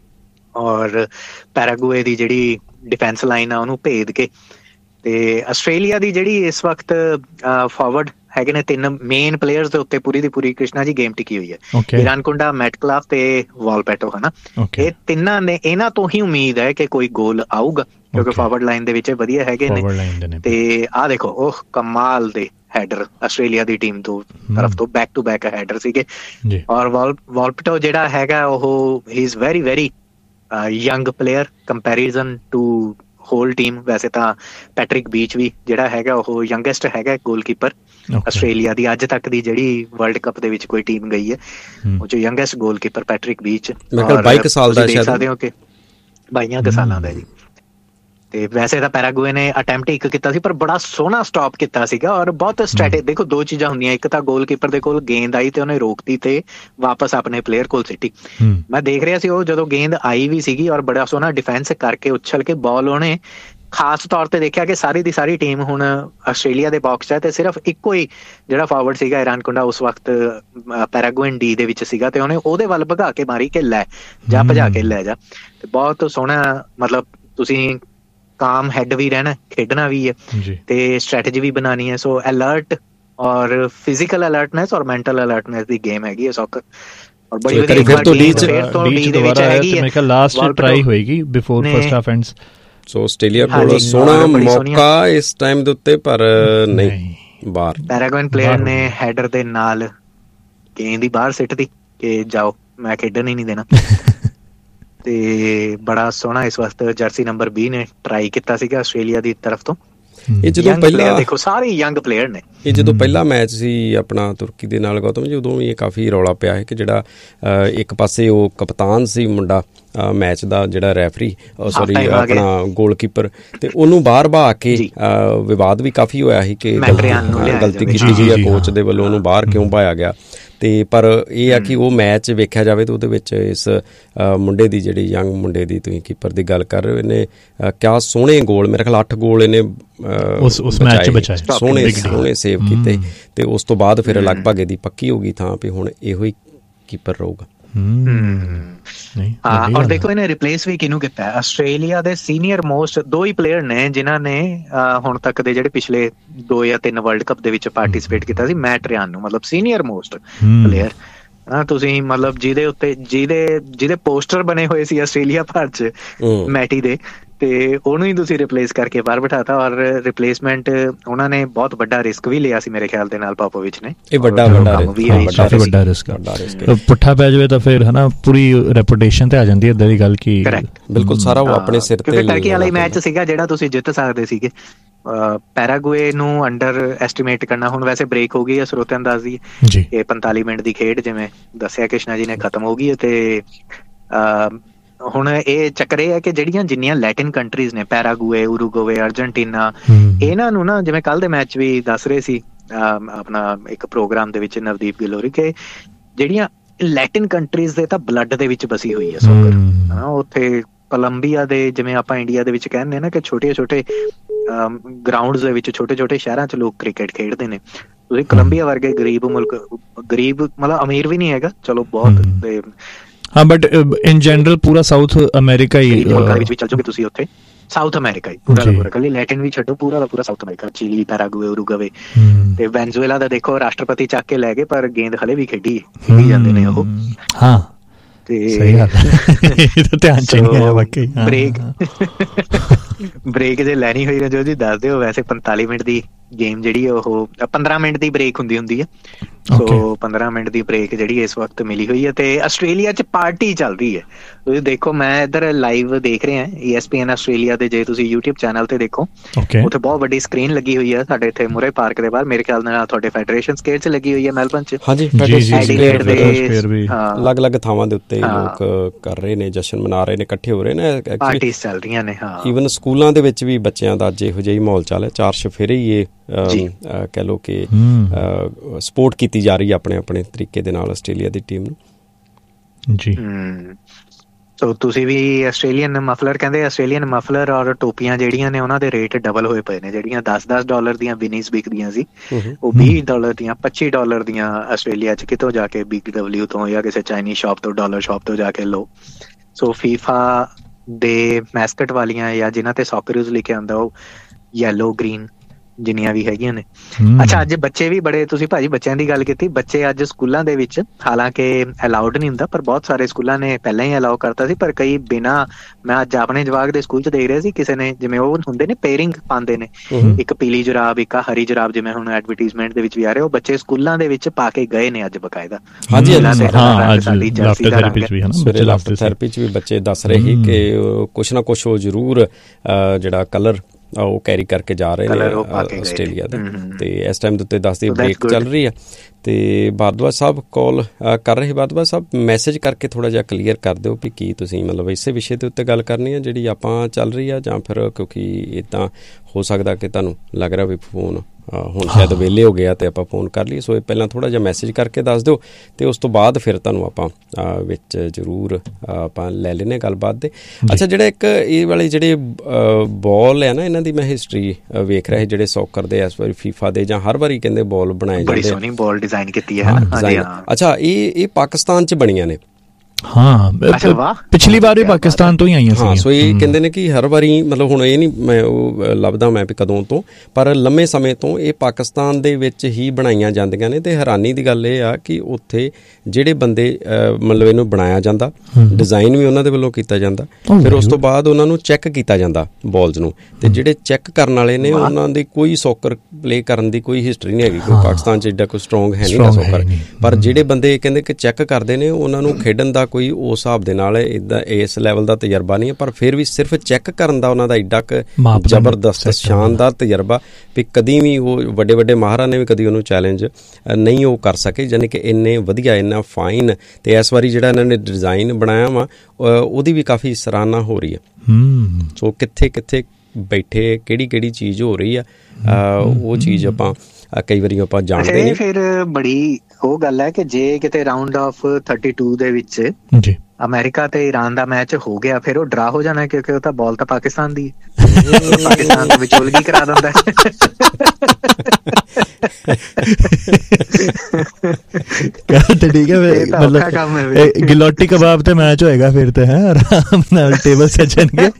ਔਰ ਪੈਰਾਗੁਏ ਦੀ ਜਿਹੜੀ ਡਿਫੈਂਸ ਲਾਈਨ ਆ ਉਹਨੂੰ ਭੇਦ ਕੇ। ਤੇ ਆਸਟ੍ਰੇਲੀਆ ਦੀ ਜਿਹੜੀ ਇਸ ਵਕਤ ਫਾਰਵਰਡ ਹੈਗੇ ਨੇ 3 ਮੇਨ ਪਲੇਅਰਸ ਦੇ ਉੱਤੇ ਪੂਰੀ ਦੀ ਪੂਰੀ ਕ੍ਰਿਸ਼ਨਾ ਜੀ ਗੇਮ ਟਿਕੀ ਹੋਈ ਹੈ। ਇਰਾਨਕੁੰਡਾ, ਮੈਟਕਲਾਫ ਤੇ ਵਾਲਪੈਟੋ, ਹਨਾ। ਇਹ ਤਿੰਨਾਂ ਨੇ, ਇਹਨਾਂ ਤੋਂ ਹੀ ਉਮੀਦ ਹੈ ਕਿ ਕੋਈ ਗੋਲ ਆਊਗਾ ਕਿਉਂਕਿ ਫਾਰਵਰਡ ਲਾਈਨ ਦੇ ਵਿੱਚ ਵਧੀਆ ਹੈਗੇ ਨੇ। ਤੇ ਆਹ ਦੇਖੋ, ਉਹ ਕਮਾਲ ਦੇ ਹੈਡਰ ਆਸਟ੍ਰੇਲੀਆ ਦੀ ਟੀਮ ਤੋਂ ਤਰਫ ਤੋਂ ਬੈਕ ਟੂ ਬੈਕ ਹੈਡਰ ਸੀਗੇ। ਔਰ ਵਾਲਪੈਟੋ ਜਿਹੜਾ ਹੈਗਾ ਉਹ ਹੀ is very very young player comparison to hole team. ਵੈਸੇ ਤਾਂ ਪੈਟਰਿਕ ਬੀਚ ਵੀ ਜਿਹੜਾ ਹੈਗਾ ਉਹ ਯੰਗੈਸਟ ਹੈਗਾ ਗੋਲਕੀਪਰ ਆਸਟ੍ਰੇਲੀਆ ਦੀ, ਅੱਜ ਤੱਕ ਦੀ ਜਿਹੜੀ ਵਰਲਡ ਕੱਪ ਦੇ ਵਿੱਚ ਕੋਈ ਟੀਮ ਗਈ ਹੈ ਉਹ ਚ ਯੰਗੈਸਟ ਗੋਲਕੀਪਰ ਪੈਟਰਿਕ ਬੀਚ। 22 ਸਾਲ ਦਾ, ਦੇਖ ਸਕਦੇ ਹੋ ਕਿ 22 ਸਾਲਾਂ ਦਾ ਜੀ। ਤੇ ਵੈਸੇ ਤਾਂ ਪੈਰਾਗੁਏ ਨੇ ਅਟੈਂਪਟ 1 ਕੀਤਾ ਸੀ, ਪਰ ਬੜਾ ਸੋਹਣਾ ਸਟਾਪ ਕੀਤਾ ਸੀਗਾ। ਔਰ ਬਹੁਤ ਸਟ੍ਰੈਟੇਜੀ, ਦੇਖੋ 2 ਚੀਜ਼ਾਂ ਹੁੰਦੀਆਂ, ਇੱਕ ਤਾਂ ਗੋਲਕੀਪਰ ਦੇ ਕੋਲ ਗੇਂਦ ਆਈ ਤੇ ਉਹਨੇ ਰੋਕਤੀ ਤੇ ਵਾਪਸ ਆਪਣੇ ਪਲੇਅਰ ਕੋਲ ਸਿੱਟੀ। ਮੈਂ ਦੇਖ ਰਿਹਾ ਸੀ ਉਹ ਜਦੋਂ ਗੇਂਦ ਆਈ ਵੀ ਸੀਗੀ ਔਰ ਬੜਾ ਸੋਹਣਾ ਡਿਫੈਂਸ ਕਰਕੇ ਉਛਲ ਕੇ ਬਾਲ ਉਹਨੇ ਖਾਸ ਤੌਰ ਤੇ ਦੇਖਿਆ ਕਿ ਸਾਰੀ ਦੀ ਸਾਰੀ ਟੀਮ ਹੁਣ ਆਸਟ੍ਰੇਲੀਆ ਦੇ ਬਾਕਸ 'ਚ ਹੈ ਤੇ ਸਿਰਫ ਇੱਕੋ ਹੀ ਜਿਹੜਾ ਫਾਰਵਰਡ ਸੀਗਾ ਇਰਾਨਕੁੰਡਾ ਉਸ ਵਕਤ ਪੈਰਾਗੁਏਨ D ਦੇ ਵਿੱਚ ਸੀਗਾ ਤੇ ਉਹਨੇ ਉਹਦੇ ਵੱਲ ਭਗਾ ਕੇ ਮਾਰੀ ਕਿ ਲੈ ਜਾ, ਭਜਾ ਕੇ ਲੈ ਜਾ। ਤੇ ਬਹੁਤ ਸੋਹਣਾ, ਮਤਲਬ ਤੁਸੀਂ ਕਾਮ ਹੈਡ ਵੀ ਰਹਿਣਾ, ਖੇਡਣਾ ਵੀ ਹੈ ਤੇ ਸਟ੍ਰੈਟਜੀ ਵੀ ਬਣਾਉਣੀ ਹੈ। ਸੋ ਅਲਰਟ ਔਰ ਫਿਜ਼ੀਕਲ ਅਲਰਟਨੈਸ ਔਰ ਮੈਂਟਲ ਅਲਰਟਨੈਸ ਦੀ ਗੇਮ ਹੈਗੀ ਹੈ ਸੌਕਰ। ਔਰ ਬੜੀ ਵਧੀਆ ਫਿਰ ਤੋਂ D ਦੇ ਵਿੱਚ ਹੈਗੀ ਹੈ। ਮੈਂ ਕਿਹਾ ਲਾਸਟ ਟਰਾਈ ਹੋਏਗੀ ਬਿਫੋਰ ਫਰਸਟ ਹਾਫ ਐਂਡਸ। ਸੋ ਆਸਟ੍ਰੇਲੀਆ ਕੋਲ ਸੋਹਣਾ ਮੌਕਾ ਇਸ ਟਾਈਮ ਦੇ ਉੱਤੇ, ਪਰ ਨਹੀਂ ਬਾਹਰ। ਪੈਰਾਗੁਏਨ ਪਲੇਅਰ ਨੇ ਹੈਡਰ ਦੇ ਨਾਲ ਗੇਂਦ ਹੀ ਬਾਹਰ ਸਿੱਟਦੀ ਕਿ ਜਾਓ, ਮੈਂ ਖੇਡਣ ਹੀ ਨਹੀਂ ਦੇਣਾ। ਤੇ ਬੜਾ ਸੋਹਣਾ ਇਸ ਵਕਤ ਜਰਸੀ ਨੰਬਰ 20 ਨੇ ਟਰਾਈ ਕੀਤਾ ਸੀਗਾ ਆਸਟ੍ਰੇਲੀਆ ਦੀ ਤਰਫ ਤੋਂ। ਇਹ ਜਦੋਂ ਪਹਿਲਾਂ ਦੇਖੋ ਸਾਰੇ ਯੰਗ ਪਲੇਅਰ ਨੇ। ਇਹ ਜਦੋਂ ਪਹਿਲਾ ਮੈਚ ਸੀ ਆਪਣਾ ਤੁਰਕੀ ਦੇ ਨਾਲ ਗੌਤਮ ਜੀ, ਉਦੋਂ ਵੀ ਇਹ ਕਾਫੀ ਰੌਲਾ ਪਿਆ ਹੈ ਕਿ ਜਿਹੜਾ ਇੱਕ ਪਾਸੇ ਉਹ ਕਪਤਾਨ ਸੀ ਮੁੰਡਾ ਮੈਚ ਦਾ, ਜਿਹੜਾ ਰੈਫਰੀ ਸੌਰੀ ਆਪਣਾ ਗੋਲਕੀਪਰ, ਤੇ ਉਹਨੂੰ ਬਾਹਰ ਬਹਾ ਕੇ ਵਿਵਾਦ ਵੀ ਕਾਫੀ ਹੋਇਆ ਸੀ ਕਿ ਗਲਤੀ ਕੀਤੀ ਗਈ ਹੈ ਕੋਚ ਦੇ ਵੱਲੋਂ, ਉਹਨੂੰ ਬਾਹਰ ਕਿਉਂ ਬਹਾਇਆ ਗਿਆ। ਤੇ ਪਰ ਇਹ ਆ ਕਿ ਉਹ ਮੈਚ ਵੇਖਿਆ ਜਾਵੇ ਤਾਂ ਉਹਦੇ ਵਿੱਚ ਇਸ ਮੁੰਡੇ ਦੀ, ਜਿਹੜੀ ਯੰਗ ਮੁੰਡੇ ਦੀ, ਤੁਸੀਂ ਕੀਪਰ ਦੀ ਗੱਲ ਕਰ ਰਹੇ ਹੋ, ਇਹਨੇ ਕਿਆ ਸੋਹਣੇ ਗੋਲ, ਮੇਰੇ ਖਿਆਲ 8 ਗੋਲ ਇਹਨੇ ਉਸ ਮੈਚ 'ਚ ਬਚਾਏ, ਸੋਹਣੇ ਸੇਵ ਕੀਤੇ। ਤੇ ਉਸ ਤੋਂ ਬਾਅਦ ਫਿਰ ਲਗਭਗ ਇਹਦੀ ਪੱਕੀ ਹੋ ਗਈ ਥਾਂ ਵੀ ਹੁਣ ਇਹੋ ਹੀ ਕੀਪਰ ਰਹੂਗਾ। ਔਰ ਦੇਖੋ ਇਹਨੇ ਰਿਪਲੇਸ ਵੀ ਕਿਹਨੂੰ ਕੀਤਾ ਹੈ, ਆਸਟ੍ਰੇਲੀਆ ਦੇ ਸੀਨੀਅਰ ਮੋਸਟ 2 ਹੀ ਪਲੇਅਰ ਨੇ ਜਿਨ੍ਹਾਂ ਨੇ ਹੁਣ ਤੱਕ ਦੇ ਜਿਹੜੇ ਪਿਛਲੇ 2 ਜਾਂ 3 ਵਰਲਡ ਕੱਪ ਦੇ ਵਿੱਚ ਪਾਰਟੀਸਪੇਟ ਕੀਤਾ ਸੀ, ਮੈਟ ਰਿਆਨ ਨੂੰ, ਮਤਲਬ ਸੀਨੀਅਰ ਮੋਸਟ ਪਲੇਅਰ। ਤੁਸੀਂ ਮਤਲਬ ਜਿਹਦੇ ਪੋਸਟਰ ਬਣੇ ਹੋਏ ਸੀ ਆਸਟ੍ਰੇਲੀਆ ਭਰ 'ਚ ਮੈਟੀ ਦੇ, ਤੇ ਉਹਨੂੰ ਹੀ ਤੁਸੀਂ ਰਿਪਲੇਸ ਕਰਕੇ ਬਾਹਰ ਬਿਠਾਤਾ। ਔਰ ਰਿਪਲੇਸਮੈਂਟ ਉਹਨਾਂ ਨੇ ਬਹੁਤ ਵੱਡਾ ਰਿਸਕ ਵੀ ਲਿਆ ਸੀ ਮੇਰੇ ਖਿਆਲ ਦੇ ਨਾਲ, ਪਾਪੋਵਿਚ ਨੇ। ਇਹ ਵੱਡਾ ਰਿਸਕ ਪੁੱਠਾ ਪੈ ਜਾਵੇ ਤਾਂ ਫਿਰ ਹਨਾ ਪੂਰੀ ਰੈਪੂਟੇਸ਼ਨ ਤੇ ਆ ਜਾਂਦੀ ਹੈ ਏਦਾਂ ਦੀ ਗੱਲ ਕਿ ਬਿਲਕੁਲ ਸਾਰਾ ਉਹ ਆਪਣੇ ਸਿਰ ਤੇ। ਟਰਕੀ ਵਾਲਾ ਮੈਚ ਸੀਗਾ ਜਿਹੜਾ ਤੁਸੀਂ ਜਿੱਤ ਸਕਦੇ ਸੀਗੇ। ਪੈਰਾਗੁਏ ਨੂੰ ਅੰਡਰ ਐਸਟੀਮੇਟ ਕਰਨਾ, ਹੁਣ ਵੈਸੇ ਬ੍ਰੇਕ ਹੋ ਗਈ ਹੈ, ਸਰੋਤਿਆਂ ਨੂੰ ਦੱਸ ਦਈਏ ਇਹ 45 ਮਿੰਟ ਦੀ ਖੇਡ ਜਿਵੇਂ ਦੱਸਿਆ ਕ੍ਰਿਸ਼ਨਾ ਜੀ ਨੇ ਖਤਮ ਹੋ ਗਈ ਹੈ। ਤੇ ਹੁਣ ਇਹ ਚੱਕਰ ਇਹ ਹੈ ਕਿ ਜਿੰਨੀਆਂ ਲੈਟਿਨ ਕੰਟਰੀਜ਼ ਨੇ, ਪੈਰਾਗੁਏ, ਉਰੂਗਵੇ, ਅਰਜਨਟੀਨਾ, ਇਹਨਾਂ ਨੂੰ ਨਾ ਜਿਵੇਂ ਕੱਲ ਦੇ ਮੈਚ ਵੀ ਦੱਸ ਰਹੇ ਸੀ ਆਪਣਾ ਇੱਕ ਪ੍ਰੋਗਰਾਮ ਦੇ ਵਿੱਚ ਨਵਦੀਪ ਗਿਲੋਰੀ, ਕਿ ਜਿਹੜੀਆਂ ਲੈਟਿਨ ਕੰਟਰੀਜ਼ ਦੇ ਤਾਂ ਬਲੱਡ ਦੇ ਵਿੱਚ ਬਸੀ ਹੋਈ ਹੈ ਸੋਕਰ। ਉੱਥੇ ਕੋਲੰਬੀਆ ਦੇ, ਜਿਵੇਂ ਆਪਾਂ ਇੰਡੀਆ ਦੇ ਵਿੱਚ ਕਹਿੰਦੇ ਨਾ ਕਿ ਛੋਟੇ ਗਰਾਊਂਡਸ ਦੇ ਵਿੱਚ ਛੋਟੇ ਸ਼ਹਿਰਾਂ 'ਚ ਲੋਕ ਕ੍ਰਿਕਟ ਖੇਡਦੇ ਨੇ। ਤੁਸੀਂ ਕੋਲੰਬੀਆ ਵਰਗੇ ਗਰੀਬ ਮੁਲਕ, ਗਰੀਬ ਮਤਲਬ ਅਮੀਰ ਵੀ ਨਹੀਂ ਹੈਗਾ ਚਲੋ ਬਹੁਤ, ਤੇ ਹਾਂ ਬਟ ਇਨ ਜਨਰਲ ਪੂਰਾ ਸਾਊਥ ਅਮਰੀਕਾ ਹੀ ਵਿੱਚ ਵੀ ਚੱਲ ਜਾਓਗੇ ਤੁਸੀਂ, ਉੱਥੇ ਸਾਊਥ ਅਮਰੀਕਾ ਹੀ ਪੂਰਾ ਦਾ ਪੂਰਾ, ਕੱਲੀ ਲੈਟਿਨ ਵੀ ਛੱਡੋ, ਪੂਰਾ ਦਾ ਪੂਰਾ south America, chilli, Paraguay, Uruguay ਤੇ ਵੈਨਜ਼ੂਏਲਾ ਦਾ ਦੇਖੋ ਰਾਸ਼ਟਰਪਤੀ ਚੱਕ ਕੇ ਲੈ ਗਏ, ਪਰ ਗੇਂਦ ਹਲੇ ਵੀ ਖੇਡੀ ਜਾਂਦੇ ਨੇ ਉਹ। ਹਾਂ ਤੇ ਧਿਆਨ ਚ ਨਹੀਂ ਆਇਆ ਵਾਕਈ। ਬ੍ਰੇਕ ਜੇ ਲੈਣੀ ਹੋਈ ਰਜੋ ਜੀ ਦੱਸ ਦਿਓ। ਵੈਸੇ 45 ਮਿੰਟ ਦੀ ਗੇਮ ਜਿਹੜੀ ਉਹ 15 ਮਿੰਟ ਦੀ ਬ੍ਰੇਕ ਹੁੰਦੀ ਹੈ, ਸੋ 15 ਮਿੰਟ ਦੀ ਬ੍ਰੇਕ ਜਿਹੜੀ ਇਸ ਵਕਤ ਮਿਲੀ ਹੋਈ ਹੈ। ਤੇ ਆਸਟ੍ਰੇਲੀਆ 'ਚ ਪਾਰਟੀ ਚੱਲ ਰਹੀ ਹੈ, ਤੁਸੀਂ ਦੇਖੋ। ਮੈਂ ਇੱਧਰ ਲਾਈਵ ਦੇਖ ਰਿਹਾ ESPN ਆਸਟ੍ਰੇਲੀਆ ਦੇ, ਜੇ ਤੁਸੀਂ YouTube ਚੈਨਲ ਤੇ ਦੇਖੋ ਉੱਥੇ ਬਹੁਤ ਵੱਡੀ ਸਕਰੀਨ ਲੱਗੀ ਹੋਈ ਹੈ ਸਾਡੇ ਇੱਥੇ ਮੁਰੇ ਪਾਰਕ ਦੇ ਬਾਹਰ, ਮੇਰੇ ਖਿਆਲ ਨਾਲ ਤੁਹਾਡੇ ਫੈਡਰੇਸ਼ਨ ਸਕੇਅਰ 'ਚ ਲੱਗੀ ਹੋਈ ਹੈ ਮੈਲਬਨ 'ਚ। ਐਡੀਲੇਡ ਦੇ ਅਲੱਗ-ਅਲੱਗ ਥਾਵਾਂ ਦੇ ਉੱਤੇ ਲੋਕ ਕਰ ਰਹੇ ਨੇ, ਜਸ਼ਨ ਮਨਾ ਰਹੇ ਨੇ, ਇਕੱਠੇ ਹੋ ਰਹੇ ਨੇ, ਪਾਰਟੀਆਂ ਚੱਲ ਰਹੀਆਂ ਨੇ। ਹਾਂ, ਈਵਨ ਸਕੂਲਾਂ ਦੇ ਵਿੱਚ ਵੀ ਬੱਚਿਆਂ ਦਾ ਅੱਜ ਇਹੋ ਜਿਹਾ ਮਾਹੌਲ ਚੱਲ ਰਿਹਾ, 4 ਚੁਫੇਰੇ ਹੀ ਇਹ ਕਹਿ ਲਓ ਕਿ ਸਪੋਰਟ ਕੀਤੀ ਜਾ ਰਹੀ ਹੈ ਆਪਣੇ ਤਰੀਕੇ ਦੇ ਨਾਲ ਆਸਟ੍ਰੇਲੀਆ ਦੀ ਟੀਮ ਨੂੰ ਜੀ। ਸੋ ਤੁਸੀਂ ਵੀ ਆਸਟ੍ਰੇਲੀਅਨ ਮਫਲਰ, ਕਹਿੰਦੇ ਆਸਟ੍ਰੇਲੀਅਨ ਮਫਲਰ ਔਰ ਟੋਪੀਆਂ ਜਿਹੜੀਆਂ ਨੇ ਉਹਨਾਂ ਦੇ ਰੇਟ ਡਬਲ ਹੋਏ ਪਏ ਨੇ। ਜਿਹੜੀਆਂ $10 ਦੀਆਂ ਵਿਨੀਸ ਵਿਕਦੀਆਂ ਸੀ ਉਹ $20 ਦੀਆਂ, $25 ਦੀਆਂ ਆਸਟ੍ਰੇਲੀਆ 'ਚ ਕਿਤੋਂ ਜਾ ਕੇ BW ਤੋਂ ਜਾਂ ਕਿਸੇ ਚਾਈਨੀਜ਼ ਸ਼ਾਪ ਤੋਂ, ਡਾਲਰ ਸ਼ਾਪ ਤੋਂ ਜਾ ਕੇ ਲਓ। ਸੋ ਫੀਫਾ ਦੇ ਮੈਸਕਟ ਵਾਲੀਆਂ ਜਾਂ ਜਿਨ੍ਹਾਂ ਤੇ ਸੌਕਰਜ਼ ਲਿਖਿਆ ਹੁੰਦਾ ਉਹ ਯੈਲੋ ਗ੍ਰੀਨ ਜਿੰਨੀਆਂ ਵੀ ਹੈਗੀਆਂ ਨੇ। ਅੱਛਾ, ਅੱਜ ਬੱਚੇ ਵੀ ਬੜੇ, ਤੁਸੀਂ ਭਾਜੀ ਬੱਚਿਆਂ ਦੀ ਗੱਲ ਕੀਤੀ, ਬੱਚੇ ਅੱਜ ਸਕੂਲਾਂ ਦੇ ਵਿੱਚ ਹਾਲਾਂਕਿ ਅਲਾਉਡ ਨਹੀਂ ਹੁੰਦਾ, ਪਰ ਬਹੁਤ ਸਾਰੇ ਸਕੂਲਾਂ ਨੇ ਪਹਿਲਾਂ ਹੀ ਅਲਾਉ ਕਰਤਾ ਸੀ, ਪਰ ਕਈ ਬਿਨਾਂ, ਮੈਂ ਅੱਜ ਆਪਣੇ ਜਵਾਕ ਦੇ ਸਕੂਲ 'ਚ ਦੇਖ ਰਿਹਾ ਸੀ, ਕਿਸੇ ਨੇ ਜਿਵੇਂ ਉਹ ਹੁੰਦੇ ਨੇ ਪੇਅਰਿੰਗ ਪਾਉਂਦੇ ਨੇ, ਇੱਕ ਪੀਲੀ ਜੁਰਾਬ ਇੱਕ ਹਰੀ ਜੁਰਾਬ, ਜਿਵੇਂ ਹੁਣ ਐਡਵਰਟੀਜ਼ਮੈਂਟ ਦੇ ਵਿੱਚ ਵੀ ਆ ਰਿਹਾ, ਉਹ ਬੱਚੇ ਸਕੂਲਾਂ ਦੇ ਵਿੱਚ ਪਾ ਕੇ ਗਏ ਨੇ ਅੱਜ ਬਕਾਇਦਾ। ਲਾਫਟਰ ਥੈਰੇਪੀ 'ਚ ਵੀ ਬੱਚੇ ਦੱਸ ਰਹੇ ਸੀ ਕਿ ਕੁਛ ਨਾ ਕੁਛ ਉਹ ਜ਼ਰੂਰ ਜਿਹੜਾ ਕਲਰ ਉਹ ਕੈਰੀ ਕਰਕੇ ਜਾ ਰਹੇ ਨੇ ਆਸਟ੍ਰੇਲੀਆ ਦੇ। ਤੇ ਇਸ ਟਾਈਮ ਦੇ ਉੱਤੇ 10 ਦੀ ਬ੍ਰੇਕ ਚੱਲ ਰਹੀ ਆ। ਤੇ ਭਾਰਦਵਾਜ ਸਾਹਿਬ ਕਾਲ ਕਰ ਰਹੇ, ਭਾਰਦਵਾਜ ਸਾਹਿਬ ਮੈਸੇਜ ਕਰਕੇ ਥੋੜ੍ਹਾ ਜਿਹਾ ਕਲੀਅਰ ਕਰ ਦਿਓ ਵੀ ਕੀ ਤੁਸੀਂ ਮਤਲਬ ਇਸੇ ਵਿਸ਼ੇ ਦੇ ਉੱਤੇ ਗੱਲ ਕਰਨੀ ਹੈ ਜਿਹੜੀ ਆਪਾਂ ਚੱਲ ਰਹੀ ਆ, ਜਾਂ ਫਿਰ ਕਿਉਂਕਿ ਇੱਦਾਂ ਹੋ ਸਕਦਾ ਕਿ ਤੁਹਾਨੂੰ ਲੱਗ ਰਿਹਾ ਵੀ ਫੋਨ ਹੁਣ ਸ਼ਾਇਦ ਵਿਹਲੇ ਹੋ ਗਿਆ ਤੇ ਆਪਾਂ ਫੋਨ ਕਰ ਲਈਏ। ਸੋ ਇਹ ਪਹਿਲਾਂ ਥੋੜ੍ਹਾ ਜਿਹਾ ਮੈਸੇਜ ਕਰਕੇ ਦੱਸ ਦਿਓ ਤੇ ਉਸ ਤੋਂ ਬਾਅਦ ਫਿਰ ਤੁਹਾਨੂੰ ਆਪਾਂ ਵਿੱਚ ਜ਼ਰੂਰ ਆਪਾਂ ਲੈ ਲੈਂਦੇ ਗੱਲਬਾਤ ਦੇ। ਅੱਛਾ, ਜਿਹੜਾ ਇੱਕ ਇਹ ਵਾਲੇ ਜਿਹੜੇ ਬਾਲ ਹੈ ਨਾ, ਇਹਨਾਂ ਦੀ ਮੈਂ ਹਿਸਟਰੀ ਵੇਖ ਰਿਹਾ ਜਿਹੜੇ ਸੌਕਰ ਦੇ ਇਸ ਵਾਰੀ ਫੀਫਾ ਦੇ ਜਾਂ ਹਰ ਵਾਰੀ ਕਹਿੰਦੇ ਬਾਲ ਬਣਾਏ ਜਾਂਦੇ, ਬਾਲ ਡਿਜ਼ਾਈਨ ਕੀਤੀ ਹੈ। ਅੱਛਾ, ਇਹ ਪਾਕਿਸਤਾਨ 'ਚ ਬਣੀਆਂ ਨੇ। ਹਾਂ, ਪਿਛਲੀ ਵਾਰ ਵੀ ਪਾਕਿਸਤਾਨ ਤੋਂ ਹੀ ਆਈਆਂ ਸੀ। ਹਾਂ, ਸੋ ਇਹ ਕਹਿੰਦੇ ਨੇ ਕਿ ਹਰ ਵਾਰੀ ਮਤਲਬ ਹੁਣ ਇਹ ਨਹੀਂ ਮੈਂ ਉਹ ਲੱਭਦਾ ਮੈਂ ਵੀ ਕਦੋਂ ਤੋਂ, ਪਰ ਲੰਮੇ ਸਮੇਂ ਤੋਂ ਇਹ ਪਾਕਿਸਤਾਨ ਦੇ ਵਿੱਚ ਹੀ ਬਣਾਈਆਂ ਜਾਂਦੀਆਂ ਨੇ। ਤੇ ਹੈਰਾਨੀ ਦੀ ਗੱਲ ਇਹ ਆ ਕਿ ਉੱਥੇ ਜਿਹੜੇ ਬੰਦੇ ਮਤਲਬ ਇਹਨੂੰ ਬਣਾਇਆ ਜਾਂਦਾ, ਡਿਜ਼ਾਈਨ ਵੀ ਉਹਨਾਂ ਦੇ ਵੱਲੋਂ ਕੀਤਾ ਜਾਂਦਾ, ਫਿਰ ਉਸ ਤੋਂ ਬਾਅਦ ਉਹਨਾਂ ਨੂੰ ਚੈੱਕ ਕੀਤਾ ਜਾਂਦਾ ਬਾਲਸ ਨੂੰ, ਤੇ ਜਿਹੜੇ ਚੈੱਕ ਕਰਨ ਵਾਲੇ ਨੇ ਉਹਨਾਂ ਦੀ ਕੋਈ ਸੌਕਰ ਪਲੇ ਕਰਨ ਦੀ ਕੋਈ ਹਿਸਟਰੀ ਨਹੀਂ ਹੈਗੀ, ਕੋਈ ਪਾਕਿਸਤਾਨ 'ਚ ਏਡਾ ਕੋਈ ਸਟਰੋਂਗ ਹੈ ਨਹੀਂ ਗਾ ਸੌਕਰ, ਪਰ ਜਿਹੜੇ ਬੰਦੇ ਕਹਿੰਦੇ ਕਿ ਚੈੱਕ ਕਰਦੇ ਨੇ ਉਹਨਾਂ ਨੂੰ ਖੇਡਣ ਦਾ ਕੋਈ ਉਸ ਹਿਸਾਬ ਦੇ ਨਾਲ ਇੱਦਾਂ ਇਸ ਲੈਵਲ ਦਾ ਤਜਰਬਾ ਨਹੀਂ ਹੈ, ਪਰ ਫਿਰ ਵੀ ਸਿਰਫ ਚੈੱਕ ਕਰਨ ਦਾ ਉਹਨਾਂ ਦਾ ਐਡਾ ਕੁ ਜ਼ਬਰਦਸਤ ਸ਼ਾਨਦਾਰ ਤਜਰਬਾ ਵੀ ਕਦੀ ਵੀ ਉਹ ਵੱਡੇ ਵੱਡੇ ਮਾਹਰਾਂ ਨੇ ਵੀ ਕਦੀ ਉਹਨੂੰ ਚੈਲੰਜ ਨਹੀਂ ਉਹ ਕਰ ਸਕੇ, ਯਾਨੀ ਕਿ ਇੰਨੇ ਵਧੀਆ, ਇੰਨਾ ਫਾਈਨ। ਅਤੇ ਇਸ ਵਾਰੀ ਜਿਹੜਾ ਇਹਨਾਂ ਨੇ ਡਿਜ਼ਾਈਨ ਬਣਾਇਆ ਵਾ ਉਹਦੀ ਵੀ ਕਾਫੀ ਸਰਾਹਨਾ ਹੋ ਰਹੀ ਹੈ। ਸੋ ਕਿੱਥੇ ਕਿੱਥੇ ਬੈਠੇ ਕਿਹੜੀ ਚੀਜ਼ ਹੋ ਰਹੀ ਆ, ਉਹ ਚੀਜ਼ ਆਪਾਂ ਕਈ ਵਾਰੀ ਆਪਾਂ ਜਾਣਦੇ ਨਹੀਂ। ਫਿਰ ਬੜੀ ਉਹ ਗੱਲ ਹੈ ਕਿ ਜੇ ਕਿਤੇ ਰਾਊਂਡ ਆਫ 32 ਦੇ ਵਿੱਚ ਜੀ ਅਮਰੀਕਾ ਤੇ ਈਰਾਨ ਦਾ ਮੈਚ ਹੋ ਗਿਆ, ਫਿਰ ਉਹ ਡਰਾ ਹੋ ਜਾਣਾ, ਕਿਉਂਕਿ ਉਹ ਤਾਂ ਬਾਲ ਤਾਂ ਪਾਕਿਸਤਾਨ ਦੀ ਪਾਕਿਸਤਾਨ ਦੇ ਵਿਚੋਲਗੀ ਕਰਾ ਦਿੰਦਾ। ਤੇ ਠੀਕ ਹੈ, ਮਤਲਬ ਗਿਲੋਟੀ ਕਬਾਬ ਤੇ ਮੈਚ ਹੋਏਗਾ ਫਿਰ ਤੇ, ਹੈ ਆਰਾਮ ਨਾਲ ਟੇਬਲ ਸਜਣਗੇ।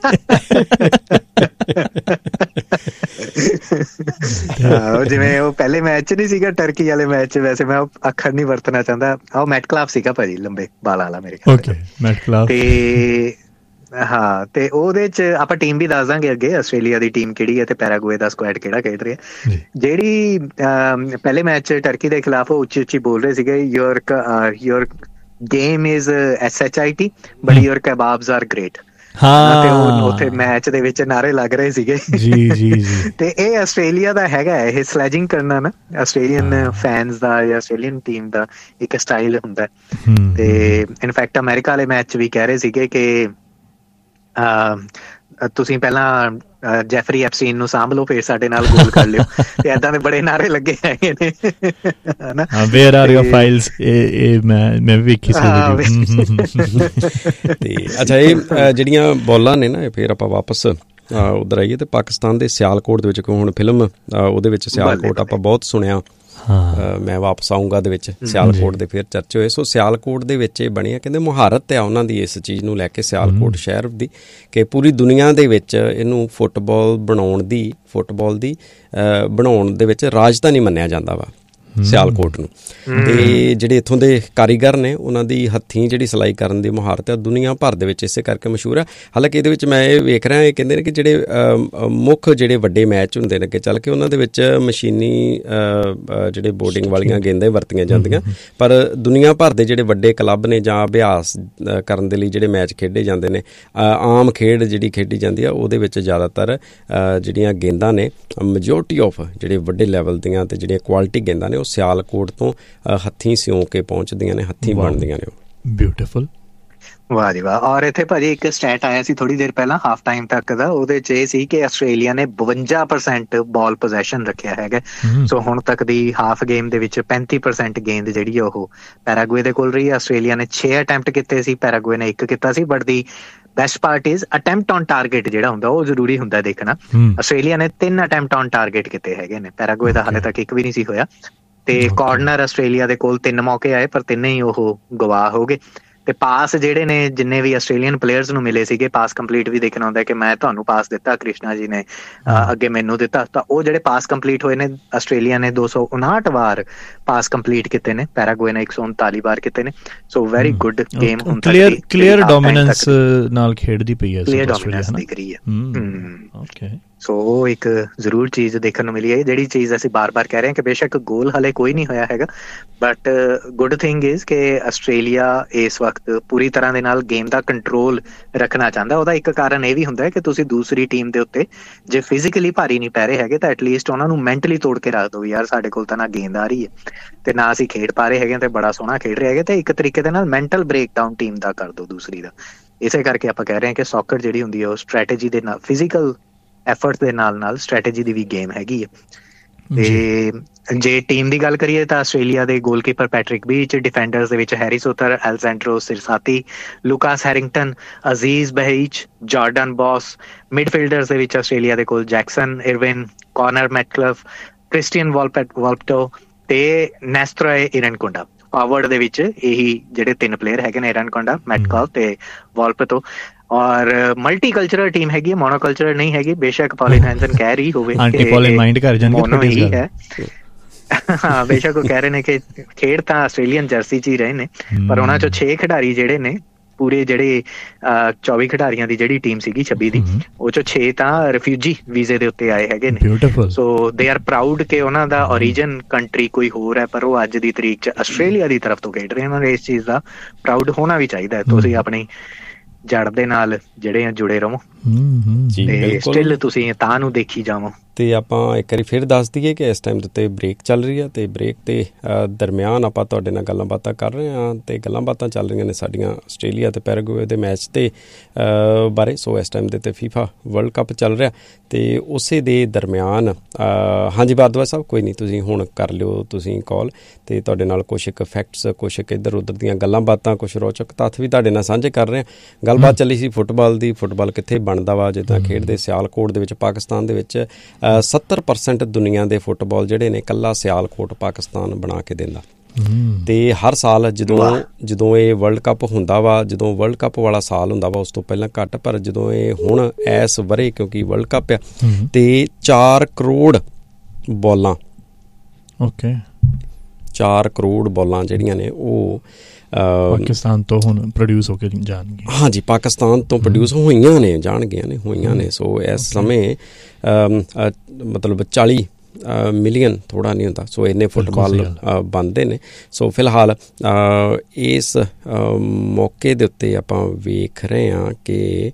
ਜਿਵੇਂ ਉਹ ਪਹਿਲੇ ਮੈਚ ਨਹੀਂ ਸੀਗਾ ਟਰਕੀ ਵਾਲੇ ਮੈਚ, ਵੈਸੇ ਮੈਂ ਉਹ ਅੱਖਰ ਨਹੀਂ ਵਰਤਣਾ ਚਾਹੁੰਦਾ, ਉਹ ਮੈਟਕਲਾਫ ਸੀਗਾ ਭਾਜੀ, ਲੰਬੇ ਬਾਲਾਂ ਵਾਲਾ ਮੇਰੇ ਖਿਆਲ ਤੇ ਹਾਂ। ਤੇ ਉਹਦੇ ਚ ਆਪਾਂ ਟੀਮ ਵੀ ਦੱਸ ਦਾਂਗੇ ਅੱਗੇ, ਆਸਟ੍ਰੇਲੀਆ ਦੀ ਟੀਮ ਕਿਹੜੀ ਹੈ ਤੇ ਪੈਰਾਗੁਏ ਦਾ ਸਕੁਐਡ ਕਿਹੜਾ ਖੇਡ ਰਿਹਾ। ਜਿਹੜੀ ਪਹਿਲੇ ਮੈਚ ਟਰਕੀ ਦੇ ਖਿਲਾਫ ਉਹ ਉੱਚੀ ਬੋਲ ਰਹੇ ਸੀਗੇ, ਯੋਰ game is SHIT but your ਕਬਾਬਸ R great. ਹਾਂ, ਤੇ ਉਹ ਉੱਥੇ ਮੈਚ ਦੇ ਵਿੱਚ ਨਾਰੇ ਲੱਗ ਰਹੇ ਸੀਗੇ। ਤੇ ਇਹ ਆਸਟ੍ਰੇਲੀਆ ਦਾ ਹੈਗਾ, ਇਹ ਸਲੈਜਿੰਗ ਕਰਨਾ ਨਾ ਆਸਟ੍ਰੇਲੀਅਨ ਫੈਨਸ ਦਾ ਜਾਂ ਆਸਟ੍ਰੇਲੀਅਨ ਟੀਮ ਦਾ ਇੱਕ ਸਟਾਈਲ ਹੁੰਦਾ। ਤੇ ਇਨਫੈਕਟ ਅਮਰੀਕਾ ਵਾਲੇ ਮੈਚ ਵੀ ਕਹਿ ਰਹੇ ਸੀਗੇ ਕਿ ਤੁਸੀਂ ਪਹਿਲਾਂ ਜੈਫਰੀ ਐਪਸੀਨ ਨੂੰ ਸਾਂਭ ਲਓ, ਫਿਰ ਸਾਡੇ ਨਾਲ ਗੋਲ ਕਰ ਲਿਓ। ਤੇ ਏਦਾਂ ਦੇ ਬੜੇ ਨਾਰੇ ਲੱਗੇ ਹੈਗੇ ਨੇ, ਹਨਾ। ਵੇਅਰ ਆਰ ਯੂਰ ਫਾਈਲਸ, ਇਹ ਮੈਂ ਵੇਖੀ ਸੀ। ਤੇ ਅੱਛਾ, ਇਹ ਜਿਹੜੀਆਂ ਬੋਲਾਂ ਨੇ ਨਾ, ਫਿਰ ਆਪਾਂ ਵਾਪਸ ਉੱਧਰ ਆਈਏ ਤੇ ਪਾਕਿਸਤਾਨ ਦੇ ਸਿਆਲਕੋਟ ਦੇ ਵਿੱਚ, ਹੁਣ ਫਿਲਮ ਉਹਦੇ ਵਿੱਚ ਸਿਆਲਕੋਟ ਆਪਾਂ ਬਹੁਤ ਸੁਣਿਆ, ਮੈਂ ਵਾਪਸ ਆਊਂਗਾ ਦੇ ਵਿੱਚ ਸਿਆਲਕੋਟ ਦੇ ਫਿਰ ਚਰਚੇ ਹੋਏ। ਸੋ ਸਿਆਲਕੋਟ ਦੇ ਵਿੱਚ ਇਹ ਬਣੀ ਆ, ਕਹਿੰਦੇ ਮੁਹਾਰਤ ਆ ਉਹਨਾਂ ਦੀ ਇਸ ਚੀਜ਼ ਨੂੰ ਲੈ ਕੇ, ਸਿਆਲਕੋਟ ਸ਼ਹਿਰ ਦੀ, ਕਿ ਪੂਰੀ ਦੁਨੀਆ ਦੇ ਵਿੱਚ ਇਹਨੂੰ ਫੁੱਟਬਾਲ ਬਣਾਉਣ ਦੇ ਵਿੱਚ ਰਾਜਧਾਨੀ ਮੰਨਿਆ ਜਾਂਦਾ ਵਾ ਸਿਆਲਕੋਟ ਨੂੰ। ਤੇ ਜਿਹੜੇ ਇੱਥੋਂ ਦੇ ਕਾਰੀਗਰ ਨੇ, ਉਹਨਾਂ ਦੀ ਹੱਥੀਂ ਜਿਹੜੀ ਸਿਲਾਈ ਕਰਨ ਦੀ ਮੁਹਾਰਤ ਹੈ ਦੁਨੀਆ ਭਰ ਦੇ ਵਿੱਚ ਇਸੇ ਕਰਕੇ ਮਸ਼ਹੂਰ ਹੈ। ਹਾਲਾਂਕਿ ਇਹਦੇ ਵਿੱਚ ਮੈਂ ਇਹ ਵੇਖ ਰਿਹਾ, ਇਹ ਕਹਿੰਦੇ ਨੇ ਕਿ ਜਿਹੜੇ ਮੁੱਖ ਜਿਹੜੇ ਵੱਡੇ ਮੈਚ ਹੁੰਦੇ ਨੇ ਅੱਗੇ ਚੱਲ ਕੇ, ਉਹਨਾਂ ਦੇ ਵਿੱਚ ਮਸ਼ੀਨੀ ਜਿਹੜੇ ਬੋਰਡਿੰਗ ਵਾਲੀਆਂ ਗੇਂਦਾਂ ਵਰਤੀਆਂ ਜਾਂਦੀਆਂ, ਪਰ ਦੁਨੀਆ ਭਰ ਦੇ ਜਿਹੜੇ ਵੱਡੇ ਕਲੱਬ ਨੇ ਜਾਂ ਅਭਿਆਸ ਕਰਨ ਦੇ ਲਈ ਜਿਹੜੇ ਮੈਚ ਖੇਡੇ ਜਾਂਦੇ ਨੇ, ਆਮ ਖੇਡ ਜਿਹੜੀ ਖੇਡੀ ਜਾਂਦੀ ਆ, ਉਹਦੇ ਵਿੱਚ ਜ਼ਿਆਦਾਤਰ ਜਿਹੜੀਆਂ ਗੇਂਦਾਂ ਨੇ, ਮੈਜੋਰਟੀ ਆਫ ਜਿਹੜੇ ਵੱਡੇ ਲੈਵਲ ਦੀਆਂ ਤੇ ਜਿਹੜੀਆਂ ਕੁਆਲਿਟੀ ਗੇਂਦਾਂ ਨੇ, ਉਹ ਸਿਆਲਕੋਟ ਤੋਂ ਹੱਥੀਂ ਸਿਉਂ ਕੇ ਪਹੁੰਚਦੀਆਂ ਨੇ, ਹੱਥੀਂ ਬਣਦੀਆਂ ਨੇ। ਬਿਊਟੀਫੁਲ, ਵਾਹ ਜੀ ਵਾਹ। ਔਰ ਇੱਥੇ ਭਾਜੀ ਇੱਕ ਸਟੈਟ ਆਇਆ ਸੀ ਥੋੜੀ ਦੇਰ ਪਹਿਲਾਂ ਹਾਫ ਟਾਈਮ ਤੱਕ ਦਾ, ਉਹਦੇ ਚ ਇਹ ਸੀ ਕਿ ਆਸਟ੍ਰੇਲੀਆ ਨੇ 52% ਬਾਲ ਪੋਜੈਸ਼ਨ ਰੱਖਿਆ ਹੈਗਾ। ਸੋ ਹੁਣ ਤੱਕ ਦੀ ਹਾਫ ਗੇਮ ਦੇ ਵਿੱਚ 35% ਗੇਂਦ ਜਿਹੜੀ ਆ ਉਹ ਪੈਰਾਗੁਏ ਦੇ ਕੋਲ ਰਹੀ ਹੈ। ਆਸਟ੍ਰੇਲੀਆ ਨੇ 6 ਅਟੈਂਪਟ ਕੀਤੇ ਸੀ, ਪੈਰਾਗੁਏ ਨੇ 1 ਕੀਤਾ ਸੀ। But the best part is attempt on target ਜਿਹੜਾ ਹੁੰਦਾ ਉਹ ਜ਼ਰੂਰੀ ਹੁੰਦਾ ਦੇਖਣਾ। ਆਸਟ੍ਰੇਲੀਆ ਨੇ 3 ਅਟੈਂਪਟ ਔਨ ਟਾਰਗੇਟ ਕੀਤੇ ਹੈਗੇ ਨੇ, ਪੈਰਾਗੁਏ ਦਾ ਹਾਲੇ ਤੱਕ 1 ਵੀ ਨਹੀਂ ਸੀ ਹੋਇਆ। ਤੇ ਕਾਰਨਰ ਆਸਟ੍ਰੇਲੀਆ ਦੇ ਕੋਲ 3 ਮੌਕੇ ਆਏ, ਪਰ 3 ਹੀ ਉਹ ਗਵਾ ਹੋ ਗਏ। ਤੇ ਪਾਸ ਜਿਹੜੇ ਨੇ, ਜਿੰਨੇ ਵੀ ਆਸਟ੍ਰੇਲੀਅਨ ਪਲੇਅਰਸ ਨੂੰ ਮਿਲੇ ਸੀਗੇ, ਪਾਸ ਕੰਪਲੀਟ ਵੀ ਦੇਖਣਾ ਹੁੰਦਾ ਕਿ ਮੈਂ ਤੁਹਾਨੂੰ ਪਾਸ ਦਿੱਤਾ, ਕ੍ਰਿਸ਼ਨਾ ਜੀ ਨੇ ਅੱਗੇ ਮੈਨੂੰ ਦਿੱਤਾ, ਤਾਂ ਉਹ ਜਿਹੜੇ ਪਾਸ ਕੰਪਲੀਟ ਹੋਏ ਨੇ, ਆਸਟ੍ਰੇਲੀਆ ਨੇ 259 ਵਾਰ ਪਾਸ ਕੰਪਲੀਟ ਕੀਤੇ ਨੇ, ਪੈਰਾਗੁਏ ਨੇ 139 ਵਾਰ ਕੀਤੇ ਨੇ। ਸੋ ਵੈਰੀ ਗੁੱਡ ਗੇਮ ਹੁਣ ਤੱਕ, ਕਲੀਅਰ ਡੋਮੀਨੈਂਸ ਨਾਲ ਖੇਡਦੀ ਪਈ ਹੈ, ਕਲੀਅਰ ਡੋਮੀਨੈਂਸ ਦਿਖ ਰਹੀ ਹੈ। ਓਕੇ, ਸੋ ਉਹ ਇੱਕ ਜ਼ਰੂਰ ਚੀਜ਼ ਦੇਖਣ ਨੂੰ ਮਿਲੀ ਹੈ। ਜਿਹੜੀ ਚੀਜ਼ ਅਸੀਂ ਬਾਰ-ਬਾਰ ਕਹਿ ਰਹੇ ਹਾਂ ਕਿ ਬੇਸ਼ੱਕ ਗੋਲ ਹਲੇ ਕੋਈ ਨਹੀਂ ਹੋਇਆ ਹੈਗਾ, ਬਟ ਗੁੱਡ ਥਿੰਗ ਇਜ਼ ਕਿ ਆਸਟ੍ਰੇਲੀਆ ਇਸ ਵਕਤ ਪੂਰੀ ਤਰ੍ਹਾਂ ਦੇ ਨਾਲ ਗੇਮ ਦਾ ਕੰਟਰੋਲ ਰੱਖਣਾ ਚਾਹੁੰਦਾ। ਉਹਦਾ ਇੱਕ ਕਾਰਨ ਇਹ ਵੀ ਹੁੰਦਾ ਹੈ ਕਿ ਤੁਸੀਂ ਦੂਸਰੀ ਟੀਮ ਦੇ ਉੱਤੇ ਜੇ ਫਿਜ਼ੀਕਲੀ ਭਾਰੀ ਨਹੀਂ ਪੈ ਰਹੇ ਹੈਗੇ, ਤਾਂ ਐਟਲੀਸਟ ਉਹਨਾਂ ਨੂੰ ਮੈਂਟਲੀ ਤੋੜ ਕੇ ਰੱਖ ਦਿਓ, ਯਾਰ ਸਾਡੇ ਕੋਲ ਤਾਂ ਨਾ ਗੇਂਦ ਆ ਰਹੀ ਹੈ ਤੇ ਨਾ ਅਸੀਂ ਖੇਡ ਪਾ ਰਹੇ ਹੈਗੇ ਤੇ ਬੜਾ ਸੋਹਣਾ ਖੇਡ ਰਹੇ ਹੈਗੇ, ਤੇ ਇੱਕ ਤਰੀਕੇ ਦੇ ਨਾਲ ਮੈਂਟਲ ਬ੍ਰੇਕਡਾਊਨ ਟੀਮ ਦਾ ਕਰ ਦਿਓ ਦੂਸਰੀ ਦਾ। ਇਸੇ ਕਰਕੇ ਆਪਾਂ ਕਹਿ ਰਹੇ ਹਾਂ ਕਿ ਸੌਕਰ ਜਿਹੜੀ ਹੁੰਦੀ ਹੈ ਉਹ ਸਟ੍ਰੈਟੇਜੀ ਦੇ ਨਾਲ, ਫਿਜ਼ੀਕਲ ਐਫਰਟ ਦੇ ਨਾਲ ਸਟ੍ਰੈਟੇਜੀ ਦੀ ਵੀ ਗੇਮ ਹੈਗੀ ਹੈ। ਤੇ ਜੇ ਟੀਮ ਦੀ ਗੱਲ ਕਰੀਏ ਤਾਂ ਆਸਟ੍ਰੇਲੀਆ ਦੇ ਗੋਲਕੀਪਰ ਪੈਟਰਿਕ ਬੀਚ, ਡਿਫੈਂਡਰਸ ਦੇ ਵਿੱਚ ਹੈਰੀ ਸੋਥਰ, ਐਲਸੈਂਡਰੋ ਸਿਰਸਾਤੀ, ਲੂਕਾਸ ਹੈਰਿੰਗਟਨ, ਅਜ਼ੀਜ਼ ਬਹੀਚ, ਜਾਰਡਨ ਬੌਸ। ਮਿਡਫੀਲਡਰਸ ਦੇ ਵਿੱਚ ਆਸਟ੍ਰੇਲੀਆ ਦੇ ਕੋਲ ਜੈਕਸਨ ਇਰਵਿਨ, ਕਾਰਨਰ ਮੈਟਕਲਫ, ਕ੍ਰਿਸਟੀਅਨ ਵਾਲਪਟੋ ਤੇ ਨੈਸਟਰੋਏ ਇਰਨਕੋਂਡਾ। ਫਾਰਵਰਡ ਦੇ ਵਿੱਚ ਇਹੀ ਜਿਹੜੇ 3 ਪਲੇਅਰ ਹੈਗੇ ਨੇ, ਇਰਨਕੋਂਡਾ, ਮੈਟਕਲਫ ਤੇ ਵਾਲਪਟੋ। ਔਰ ਮਲਟੀ ਕਲਚਰਲ ਟੀਮ ਹੈਗੀ ਹੈ, ਮੋਨੋਕਲਚਰਲ ਨਹੀਂ ਹੈਗੀ। ਬੇਸ਼ੱਕ ਪੌਲਿਨ ਹੈਂਸਨ ਕਹਿ ਰਹੀ ਹੋਵੇ ਹਾਂ, ਬੇਸ਼ੱਕ ਉਹ ਕਹਿ ਰਹੇ ਨੇ ਕਿ ਖੇਡ ਤਾਂ ਆਸਟ੍ਰੇਲੀਅਨ ਜਰਸੀ 'ਚ ਹੀ ਰਹੇ ਨੇ, ਪਰ ਉਹਨਾਂ 'ਚੋਂ 6 ਖਿਡਾਰੀ ਜਿਹੜੇ ਨੇ ਪੂਰੇ ਜਿਹੜੇ 24 ਖਿਡਾਰੀਆਂ ਦੀ ਜਿਹੜੀ ਟੀਮ ਸੀਗੀ 26 ਦੀ, ਉਹ 'ਚੋਂ 6 ਤਾਂ ਰਿਫਿਊਜੀ ਵੀਜ਼ੇ ਦੇ ਉੱਤੇ ਆਏ ਹੈਗੇ ਨੇ। ਸੋ ਦੇ ਆਰ ਪ੍ਰਾਊਡ ਕਿ ਉਹਨਾਂ ਦਾ ਓਰੀਜਨ ਕੰਟਰੀ ਕੋਈ ਹੋਰ ਹੈ, ਪਰ ਉਹ ਅੱਜ ਦੀ ਤਰੀਕ 'ਚ ਆਸਟ੍ਰੇਲੀਆ ਦੀ ਤਰਫ ਤੋਂ ਖੇਡ ਰਹੇ ਉਹਨਾਂ ਨੇ। ਇਸ ਚੀਜ਼ ਦਾ ਪ੍ਰਾਊਡ ਹੋਣਾ ਵੀ ਚਾਹੀਦਾ। ਤੁਸੀਂ ਆਪਣੀ ਜੜ ਦੇ ਨਾਲ ਜਿਹੜੇ ਆ ਜੁੜੇ ਰਹੋ ਤੇ ਸਟਿਲ ਤੁਸੀਂ ਤਾਂ ਨੂੰ ਦੇਖੀ ਜਾਵੋ। ਤੇ ਆਪਾਂ ਇੱਕ ਵਾਰੀ ਫਿਰ ਦੱਸ ਦਈਏ ਕਿ ਇਸ ਟਾਈਮ ਦੇ ਉੱਤੇ ਬ੍ਰੇਕ ਚੱਲ ਰਹੀ ਆ, ਤੇ ਬ੍ਰੇਕ ਦੇ ਦਰਮਿਆਨ ਆਪਾਂ ਤੁਹਾਡੇ ਨਾਲ ਗੱਲਾਂ ਬਾਤਾਂ ਕਰ ਰਹੇ ਹਾਂ, ਤੇ ਗੱਲਾਂ ਬਾਤਾਂ ਚੱਲ ਰਹੀਆਂ ਨੇ ਸਾਡੀਆਂ ਆਸਟ੍ਰੇਲੀਆ ਤੇ ਪੈਰਾਗੁਏ ਦੇ ਮੈਚ ਦੇ ਬਾਰੇ। ਸੋ ਇਸ ਟਾਈਮ ਦੇ ਉੱਤੇ ਫੀਫਾ ਵਰਲਡ ਕੱਪ ਚੱਲ ਰਿਹਾ, ਤੇ ਉਸੇ ਦੇ ਦਰਮਿਆਨ ਹਾਂਜੀ ਭਾਰਦਵਾਜ ਸਾਹਿਬ, ਕੋਈ ਨਹੀਂ ਤੁਸੀਂ ਹੁਣ ਕਰ ਲਿਓ ਤੁਸੀਂ ਕਾਲ, ਤੇ ਤੁਹਾਡੇ ਨਾਲ ਕੁਛ ਇੱਕ ਫੈਕਟਸ, ਕੁਛ ਇੱਕ ਇੱਧਰ ਉੱਧਰ ਦੀਆਂ ਗੱਲਾਂ ਬਾਤਾਂ, ਕੁਛ ਰੋਚਕ ਤੱਥ ਵੀ ਤੁਹਾਡੇ ਨਾਲ ਸਾਂਝੇ ਕਰ ਰਹੇ ਹਾਂ। ਗੱਲਬਾਤ ਚੱਲੀ ਸੀ ਫੁੱਟਬਾਲ ਦੀ, ਫੁੱਟਬਾਲ ਕਿੱਥੇ ਬਣਦਾ ਵਾ, ਜਿੱਦਾਂ ਖੇਡਦੇ ਸਿਆਲਕੋਟ ਦੇ ਵਿੱਚ ਪਾਕਿਸਤਾਨ ਦੇ ਵਿੱਚ 70% ਦੁਨੀਆ ਦੇ ਫੁੱਟਬਾਲ ਜਿਹੜੇ ਨੇ ਇਕੱਲਾ ਸਿਆਲਕੋਟ ਪਾਕਿਸਤਾਨ ਬਣਾ ਕੇ ਦਿੰਦਾ। ਤੇ ਹਰ ਸਾਲ ਜਦੋਂ ਇਹ ਵਰਲਡ ਕੱਪ ਹੁੰਦਾ ਵਾ, ਜਦੋਂ ਵਰਲਡ ਕੱਪ ਵਾਲਾ ਸਾਲ ਹੁੰਦਾ ਵਾ ਉਸ ਤੋਂ ਪਹਿਲਾਂ ਘੱਟ, ਪਰ ਜਦੋਂ ਇਹ ਹੁਣ ਇਸ ਵਰੇ ਕਿਉਂਕਿ ਵਰਲਡ ਕੱਪ ਆ, ਤੇ 4 ਕਰੋੜ ਬੋਲਾਂ 4 ਕਰੋੜ ਬੋਲਾਂ ਜਿਹੜੀਆਂ ਨੇ ਉਹ ਪਾਕਿਸਤਾਨ ਤੋਂ ਹੁਣ ਪ੍ਰੋਡਿਊਸ ਹੋ ਕੇ ਜਾਣਗੀਆਂ। ਹਾਂਜੀ, ਪਾਕਿਸਤਾਨ ਤੋਂ ਪ੍ਰੋਡਿਊਸ ਹੋਈਆਂ ਨੇ। ਸੋ ਇਸ ਸਮੇਂ ਮਤਲਬ 40 ਮਿਲੀਅਨ ਥੋੜ੍ਹਾ ਨਹੀਂ ਹੁੰਦਾ, ਸੋ ਇੰਨੇ ਫੁੱਟਬਾਲ ਬਣਦੇ ਨੇ। ਸੋ ਫਿਲਹਾਲ ਇਸ ਮੌਕੇ ਦੇ ਉੱਤੇ ਆਪਾਂ ਵੇਖ ਰਹੇ ਹਾਂ ਕਿ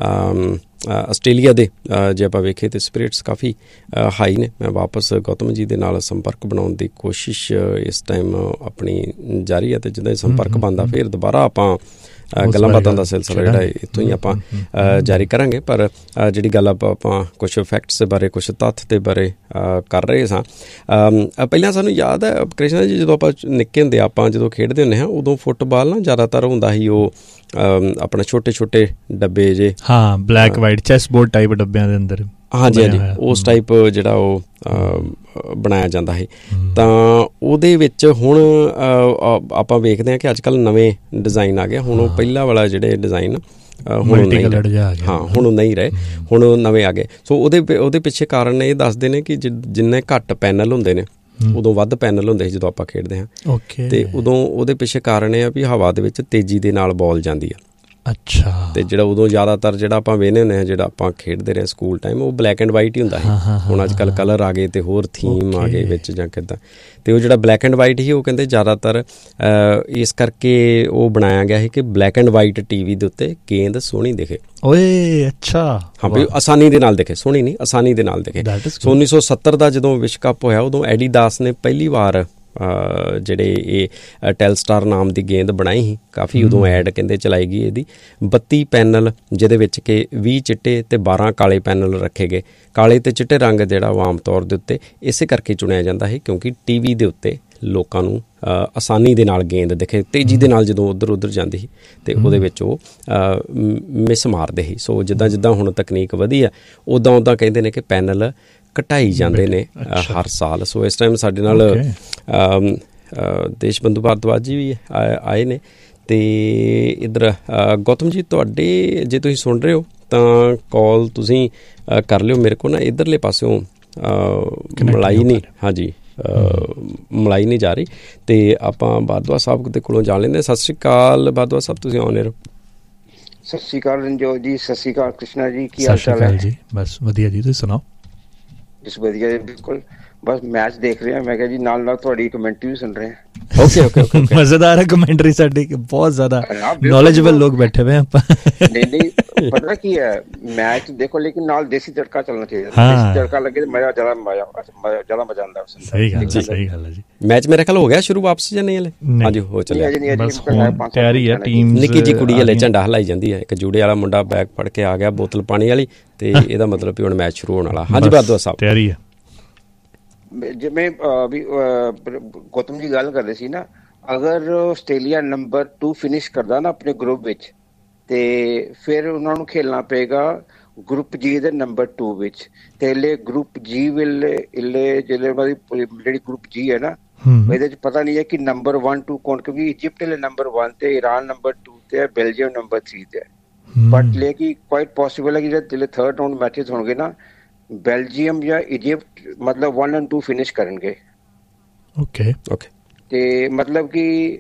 ਆਸਟ੍ਰੇਲੀਆ ਦੇ ਜੇ ਆਪਾਂ ਵੇਖੀਏ ਤਾਂ ਸਪਿਰਿਟਸ ਕਾਫੀ ਹਾਈ ਨੇ। ਮੈਂ ਵਾਪਸ ਗੌਤਮ ਜੀ ਦੇ ਨਾਲ ਸੰਪਰਕ ਬਣਾਉਣ ਦੀ ਕੋਸ਼ਿਸ਼ ਇਸ ਟਾਈਮ ਆਪਣੀ ਜਾਰੀ ਹੈ, ਅਤੇ ਜਦੋਂ ਸੰਪਰਕ ਬਣਦਾ ਫਿਰ ਦੁਬਾਰਾ ਆਪਾਂ ਗੱਲਾਂ ਬਾਤਾਂ ਦਾ ਸਿਲਸਿਲਾ ਜਿਹੜਾ ਇੱਥੋਂ ਹੀ ਆਪਾਂ ਜਾਰੀ ਕਰਾਂਗੇ। ਪਰ ਜਿਹੜੀ ਗੱਲ ਆਪਾਂ ਕੁਛ ਫੈਕਟਸ ਦੇ ਬਾਰੇ, ਕੁਛ ਤੱਥ ਦੇ ਬਾਰੇ ਕਰ ਰਹੇ ਸਾਂ, ਪਹਿਲਾਂ ਸਾਨੂੰ ਯਾਦ ਹੈ ਕ੍ਰਿਸ਼ਨਾ ਜੀ, ਜਦੋਂ ਆਪਾਂ ਨਿੱਕੇ ਹੁੰਦੇ ਆਪਾਂ ਜਦੋਂ ਖੇਡਦੇ ਹੁੰਦੇ ਹਾਂ, ਉਦੋਂ ਫੁੱਟਬਾਲ ਨਾ ਜ਼ਿਆਦਾਤਰ ਹੁੰਦਾ ਸੀ ਉਹ ਆਪਣਾ ਛੋਟੇ ਡੱਬੇ ਜੇ, ਹਾਂ black white chess board type ਡੱਬਿਆਂ ਦੇ ਅੰਦਰ, ਹਾਂਜੀ ਉਸ ਟਾਈਪ ਜਿਹੜਾ ਉਹ ਬਣਾਇਆ ਜਾਂਦਾ ਹੈ। ਤਾਂ ਉਹਦੇ ਵਿੱਚ ਹੁਣ ਆਪਾਂ ਵੇਖਦੇ ਹਾਂ ਕਿ ਅੱਜ ਕੱਲ੍ਹ ਨਵੇਂ ਡਿਜ਼ਾਈਨ ਆ ਗਏ। ਹੁਣ ਉਹ ਪਹਿਲਾਂ ਵਾਲਾ ਜਿਹੜੇ ਡਿਜ਼ਾਈਨ ਹੁਣ ਉਹ ਨਹੀਂ ਰਹੇ, ਹੁਣ ਉਹ ਨਵੇਂ ਆ ਗਏ। ਸੋ ਉਹਦੇ ਪਿੱਛੇ ਕਾਰਨ ਇਹ ਦੱਸਦੇ ਨੇ ਕਿ ਜਿੰਨੇ ਘੱਟ ਪੈਨਲ ਹੁੰਦੇ ਨੇ, ਉਦੋਂ ਵੱਧ ਪੈਨਲ ਹੁੰਦੇ ਸੀ ਜਦੋਂ ਆਪਾਂ ਖੇਡਦੇ ਹਾਂ, ਤੇ ਉਦੋਂ ਉਹਦੇ ਪਿੱਛੇ ਕਾਰਨ ਇਹ ਆ ਵੀ ਹਵਾ ਦੇ ਵਿੱਚ ਤੇਜ਼ੀ ਦੇ ਨਾਲ ਬਾਲ ਜਾਂਦੀ ਆ। ਅੱਛਾ। ਤੇ ਜਿਹੜਾ ਉਦੋਂ ਜ਼ਿਆਦਾਤਰ ਜਿਹੜਾ ਆਪਾਂ ਵੇਖਦੇ ਹੁੰਦੇ ਹਾਂ, ਜਿਹੜਾ ਆਪਾਂ ਖੇਡਦੇ ਰਹੇ ਸਕੂਲ ਟਾਈਮ, ਉਹ ਬਲੈਕ ਐਂਡ ਵਾਈਟ ਹੀ ਹੁੰਦਾ ਸੀ। ਹੁਣ ਅੱਜ ਕੱਲ੍ਹ ਕਲਰ ਆ ਗਏ ਤੇ ਹੋਰ ਥੀਮ ਆ ਗਏ ਵਿੱਚ ਜਾਂ ਕਿੱਦਾਂ, ਤੇ ਉਹ ਜਿਹੜਾ ਬਲੈਕ ਐਂਡ ਵਾਈਟ ਸੀ ਉਹ ਕਹਿੰਦੇ ਜ਼ਿਆਦਾਤਰ ਇਸ ਕਰਕੇ ਉਹ ਬਣਾਇਆ ਗਿਆ ਸੀ ਕਿ ਬਲੈਕ ਐਂਡ ਵਾਈਟ TV ਦੇ ਉੱਤੇ ਗੇਂਦ ਸੋਹਣੀ ਦਿਖੇ। ਓਏ ਅੱਛਾ। ਹਾਂ ਵੀ ਆਸਾਨੀ ਦੇ ਨਾਲ ਦਿਖੇ, ਸੋਹਣੀ ਨਹੀਂ, ਆਸਾਨੀ ਦੇ ਨਾਲ ਦਿਖੇ। ਸੋ 1970 ਦਾ ਜਦੋਂ ਵਿਸ਼ਵ ਕੱਪ ਹੋਇਆ, ਉਦੋਂ ਐਡੀਦਾਸ ਨੇ ਪਹਿਲੀ ਵਾਰ ਜਿਹੜੇ ਇਹ ਟੈਲਸਟਾਰ ਨਾਮ ਦੀ ਗੇਂਦ ਬਣਾਈ ਸੀ। ਕਾਫੀ ਉਦੋਂ ਐਡ ਕਹਿੰਦੇ ਚਲਾਈ ਗਈ ਇਹਦੀ। 32 ਪੈਨਲ ਜਿਹਦੇ ਵਿੱਚ ਕਿ 20 ਚਿੱਟੇ ਤੇ 12 ਕਾਲੇ ਪੈਨਲ ਰੱਖੇ ਗਏ। ਕਾਲੇ ਤੇ ਚਿੱਟੇ ਰੰਗ ਜਿਹੜਾ ਉਹ ਆਮ ਤੌਰ ਦੇ ਉੱਤੇ ਇਸੇ ਕਰਕੇ ਚੁਣਿਆ ਜਾਂਦਾ ਹੈ ਕਿਉਂਕਿ TV ਦੇ ਉੱਤੇ ਲੋਕਾਂ ਨੂੰ ਆਸਾਨੀ ਦੇ ਨਾਲ ਗੇਂਦ ਦਿਖੇ, ਤੇਜ਼ੀ ਦੇ ਨਾਲ ਜਦੋਂ ਉੱਧਰ ਜਾਂਦੀ ਸੀ ਤੇ ਉਹਦੇ ਵਿੱਚ ਉਹ ਮਿਸ ਮਾਰਦੇ ਸੀ। ਸੋ ਜਿੱਦਾਂ ਹੁਣ ਤਕਨੀਕ ਵਧੀ ਆ, ਉੱਦਾਂ ਕਹਿੰਦੇ ਨੇ ਕਿ ਪੈਨਲ ਘਟਾਈ ਜਾਂਦੇ ਨੇ ਹਰ ਸਾਲ। ਸੋ ਇਸ ਟਾਈਮ ਸਾਡੇ ਨਾਲ ਦੇਸ਼ ਬੰਧੂ ਭਾਰਦਵਾਜ ਜੀ ਵੀ ਆਏ ਨੇ, ਤੇ ਇੱਧਰ ਗੌਤਮ ਜੀ ਤੁਹਾਡੇ ਜੇ ਤੁਸੀਂ ਸੁਣ ਰਹੇ ਹੋ ਤਾਂ ਕਾਲ ਤੁਸੀਂ ਕਰ ਲਿਓ। ਮੇਰੇ ਕੋਲ ਨਾ ਇੱਧਰਲੇ ਪਾਸਿਓਂ ਮਲਾਈ ਨਹੀਂ, ਹਾਂਜੀ ਮਲਾਈ ਨਹੀਂ ਜਾ ਰਹੀ, ਤੇ ਆਪਾਂ ਭਾਰਦਵਾਜ ਸਾਹਿਬ ਦੇ ਕੋਲੋਂ ਜਾਣ ਲੈਂਦੇ। ਸਤਿ ਸ਼੍ਰੀ ਅਕਾਲ ਭਾਰਦਵਾਜ ਸਾਹਿਬ, ਤੁਸੀਂ ਆਉਣੇ ਰਹੋ। ਸਤਿ ਸ਼੍ਰੀ ਅਕਾਲ ਰਣਜੋਤ ਜੀ, ਸਤਿ ਸ਼੍ਰੀ ਅਕਾਲ ਕ੍ਰਿਸ਼ਨਾ ਜੀ, ਕੀ ਹਾਲ ਚਾਲ ਹੈ ਜੀ? ਬਸ ਵਧੀਆ ਜੀ, ਤੁਸੀਂ ਸੁਣਾਓ? ਜਿਸ ਵਧੀਆ ਜੀ, ਬਿਲਕੁਲ ਬਸ ਮੈਚ ਦੇਖ ਰਹੇ ਹਾਂ। ਮੈਂ ਕਿਹਾ ਜੀ ਨਾਲ ਤੁਹਾਡੀ ਕਮੈਂਟਰੀ ਵੀ ਸੁਣ ਰਹੇ ਹਾਂ। ਓਕੇ ਮਜ਼ੇਦਾਰ ਹੈ ਕਮੈਂਟਰੀ ਸਾਡੀ, ਬਹੁਤ ਜ਼ਿਆਦਾ ਨੌਲੇਜਬਲ ਲੋਕ ਬੈਠੇ ਹੋਏ ਆਪਾਂ। ਨਹੀਂ ਪਤਾ ਕੀ ਹੈ, ਮੈਚ ਦੇਖੋ ਲੇਕਿਨ ਨਾਲ ਦੇਸੀ ਤੜਕਾ ਚੱਲਣਾ ਚਾਹੀਦਾ। ਦੇਸੀ ਤੜਕਾ ਲੱਗੇ ਤਾਂ ਜ਼ਿਆਦਾ ਮਜ਼ਾ ਆਉਂਦਾ। ਸਹੀ ਗੱਲ ਹੈ ਜੀ। ਮੈਚ ਮੇਰੇ ਖਿਆਲ ਹੋ ਗਿਆ ਸ਼ੁਰੂ ਵਾਪਸ ਜਾਂ ਨਹੀਂ ਹਲੇ? ਹਾਂਜੀ ਹੋ ਚੱਲਿਆ, ਤਿਆਰੀ ਹੈ। ਟੀਮ ਨਿੱਕੀ ਜੀ ਕੁੜੀ ਹਲੇ ਝੰਡਾ ਹਲਾਈ ਜਾਂਦੀ ਹੈ। ਇੱਕ ਜੂੜੇ ਵਾਲਾ ਮੁੰਡਾ ਬੈਗ ਫੜ ਕੇ ਆ ਗਿਆ ਬੋਤਲ ਪਾਣੀ ਵਾਲੀ, ਤੇ ਇਹਦਾ ਮਤਲਬ ਵੀ ਹੁਣ ਮੈਚ ਸ਼ੁਰੂ ਹੋਣ ਵਾਲਾ। ਹਾਂਜੀ ਭਾਰਦਵਾਜ ਸਾਹਿਬ, ਤਿਆਰੀ ਹੈ। ਜਿਵੇਂ ਵੀ ਗੌਤਮ ਜੀ ਗੱਲ ਕਰਦੇ ਸੀ ਨਾ, ਅਗਰ ਆਸਟ੍ਰੇਲੀਆ ਨੰਬਰ 2 ਫਿਨਿਸ਼ ਕਰਦਾ ਨਾ ਆਪਣੇ ਗਰੁੱਪ ਵਿੱਚ, ਤੇ ਫਿਰ ਉਹਨਾਂ ਨੂੰ ਖੇਲਣਾ ਪਏਗਾ ਗਰੁੱਪ G ਦੇ ਨੰਬਰ 2 ਵਿੱਚ। ਤੇ ਇਹਲੇ ਗਰੁੱਪ G ਜਿਹੜੀ ਗਰੁੱਪ G ਹੈ ਨਾ, ਇਹਦੇ ਚ ਪਤਾ ਨਹੀਂ ਹੈ ਕਿ ਨੰਬਰ 1, 2 ਕੌਣ, ਕਿਉਂਕਿ ਇਜਿਪਟ ਵਾਲੇ ਨੰਬਰ 1 ਤੇ ਈਰਾਨ ਨੰਬਰ 2 ਤੇ ਹੈ, ਬੈਲਜੀਅਮ ਨੰਬਰ 3 ਤੇ ਹੈ। ਬਟ ਲੇਕਿਨ ਕੁਆਇਟ ਪੋਸੀਬਲ ਹੈ ਕਿ ਜਿਹੜੇ 3rd ਰਾਊਂਡ ਮੈਚਿਸ ਹੋਣਗੇ ਨਾ, ਬੈਲਜੀਅਮ ਜਾਂ ਇਜਿਪਟ ਮਤਲਬ 1 and 2 ਫਿਨਿਸ਼ ਕਰਨਗੇ। ਓਕੇ ਤੇ ਮਤਲਬ ਕਿ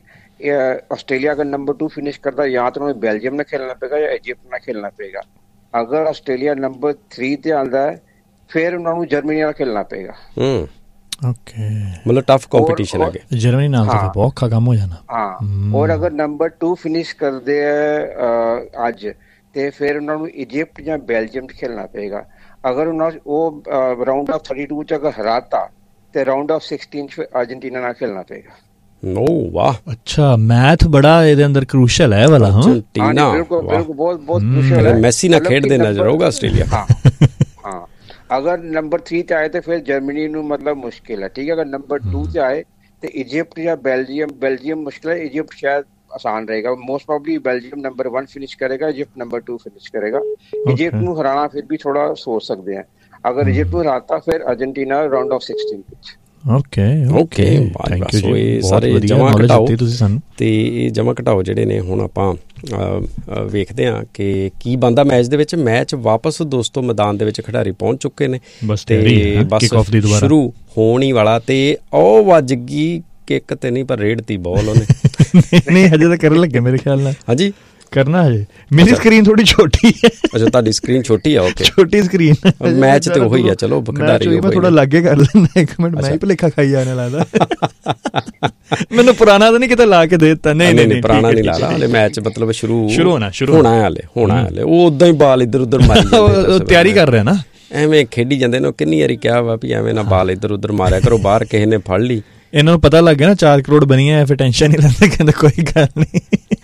ऑस्ट्रेलिया अगर नंबर 2 फिनिश करता या तो उन्हें बेल्जियम ने खेलना पड़ेगा या इजिप्ट ने खेलना पड़ेगा। अगर ऑस्ट्रेलिया नंबर 3 ਤੇ ਆਉਂਦਾ ਹੈ ਫਿਰ ਉਹਨਾਂ ਨੂੰ ਜਰਮਨੀ ਨਾਲ ਖੇਲਣਾ ਪਏਗਾ। ओके, मतलब टफ कंपटीशन है जर्मनी नाल तो बहुत औखा काम हो जाना। हाँ, और अगर नंबर 2 फिनिश करते हैं ਅੱਜ ਤੇ ਫਿਰ ਉਹਨਾਂ ਨੂੰ ਇਜਿਪਟ ਜਾਂ ਬੈਲਜੀਅਮ 'ਚ ਖੇਲਣਾ ਪਏਗਾ। ਅਗਰ ਉਹਨਾਂ ਉਹ ਰਾਉਂਡ ਆਫ 32 'ਚ ਅਗਰ ਹਰਾਤਾ ਤੇ ਰਾਉਂਡ ਆਫ 16 'ਚ ਅਰਜਨਟੀਨਾ ਨਾਲ ਖੇਲਣਾ ਪਏਗਾ। नो वाह, अच्छा मैथ बड़ा ਇਹਦੇ ਅੰਦਰ ਕ੍ਰੂਸ਼ਲ ਹੈ ਵਾਲਾ। ਹਾਂ ਬਿਲਕੁਲ ਬਹੁਤ ਕ੍ਰੂਸ਼ਲ ਹੈ। ਮੈਸੀ ਨਾਲ ਖੇਡਦੇ ਨਜ਼ਰ ਆਊਗਾ ਆਸਟ੍ਰੇਲੀਆ। ਹਾਂ ਅਗਰ ਨੰਬਰ 3 ਤੇ ਆਏ ਤੇ ਫਿਰ ਜਰਮਨੀ ਨੂੰ ਮਤਲਬ ਮੁਸ਼ਕਿਲ ਹੈ। ਠੀਕ ਹੈ, ਅगर ਨੰਬਰ 2 ਤੇ ਆਏ ਤੇ ਇਜਿਪਟ ਜਾਂ ਬੈਲਜੀਅਮ ਮੁਸ਼ਕਿਲ ਹੈ। ਇਜਿਪਟ ਸ਼ਾयद ਆਸਾਨ ਰਹੇਗਾ। Most probably Belgium number 1 finish ਕਰੇਗਾ, ਇਜਿਪਟ ਨੰਬਰ 2 ਫਿਨਿਸ਼ ਕਰੇਗਾ। ਇਜਿਪਟ ਨੂੰ ਹਰਾਣਾ ਫਿਰ ਵੀ ਥੋੜਾ ਸੋਚ ਸਕਦੇ हैं। अगर इजिप्ट ਨੂੰ ਹਰਾਤਾ ਫਿਰ ਅਰਜਨਟੀਨਾ ਰਾਉਂਡ ਆਫ 16 ਵਿੱਚ। ਓਕੇ ਥੈਂਕ ਯੂ ਜੀ। ਸਾਰੇ ਜਮਾ ਘਟਾਓ ਤੁਸੀਂ ਸਾਨੂੰ, ਤੇ ਇਹ ਜਮਾ ਘਟਾਓ ਜਿਹੜੇ ਨੇ ਹੁਣ ਆਪਾਂ ਵੇਖਦੇ ਹਾਂ ਕਿ ਕੀ ਬਣਦਾ ਮੈਚ ਦੇ ਵਿੱਚ। ਮੈਚ ਵਾਪਸ ਦੋਸਤੋ ਮੈਦਾਨ ਦੇ ਵਿੱਚ ਖਿਡਾਰੀ ਪਹੁੰਚ ਚੁੱਕੇ ਨੇ ਤੇ ਬਸ ਸ਼ੁਰੂ ਹੋਣ ਹੀ ਵਾਲਾ। ਤੇ ਉਹ ਵੱਜ ਗਈ ਕਿੱਕ ਤੇ ਨਹੀਂ ਪਰ ਰੇਡਤੀ ਬਾਲ ਉਹਨੇ। ਨਹੀਂ ਹਜੇ ਤਾਂ ਕਰਨ ਲੱਗੇ ਮੇਰੇ ਖਿਆਲ ਨਾਲ। ਹਾਂਜੀ करना है। मेरी स्क्रीन थोड़ी छोटी है। अच्छा ਤੁਹਾਡੀ ਸਕਰੀਨ ਛੋਟੀ ਆ। ਓਕੇ ਛੋਟੀ ਸਕਰੀਨ। ਮੈਚ ਤੇ ਉਹੀ ਆ। ਚਲੋ ਖਿਡਾਰੀ ਮੈਂ ਥੋੜਾ ਲਾਗੇ ਕਰ ਲੈਣਾ ਇੱਕ ਮਿੰਟ। ਮੈਂ ਹੀ ਭੁਲੇਖਾ ਖਾਈ ਜਾਣੇ ਲੱਗਦਾ। ਮੈਨੂੰ ਪੁਰਾਣਾ ਤਾਂ ਨਹੀਂ ਕਿਤੇ ਲਾ ਕੇ ਦੇ ਦਿੱਤਾ। ਨਹੀਂ ਪੁਰਾਣਾ ਨਹੀਂ ਲਾ ਲਾ। ਹਲੇ ਮੈਚ ਮਤਲਬ ਸ਼ੁਰੂ ਹੋਣਾ ਹਲੇ। ਉਹ ਉਦਾਂ ਹੀ ਬਾਲ ਇੱਧਰ ਉੱਧਰ ਮਾਰੀ ਜਾਂਦੇ। ਤਿਆਰੀ ਕਰ ਰਿਹਾ ਨਾ, ਐਵੇਂ ਖੇਡੀ ਜਾਂਦੇ ਨੇ। ਕਿੰਨੀ ਵਾਰੀ ਕਿਹਾ ਵਾ ਵੀ ਐਵੇਂ ਨਾ ਬਾਲ ਇੱਧਰ ਉੱਧਰ ਮਾਰਿਆ ਕਰੋ, ਬਾਹਰ ਕਿਸੇ ਨੇ ਫੜ ਲਈ। ਇਹਨਾਂ ਨੂੰ ਪਤਾ ਲੱਗ ਗਿਆ ਨਾ 4 ਕਰੋੜ ਬਣੀ ਹੈ, ਫਿਰ ਟੈਨਸ਼ਨ ਨਹੀਂ ਲੈਂਦੇ। ਕਹਿੰਦੇ ਕੋਈ ਗੱਲ ਨਹੀਂ।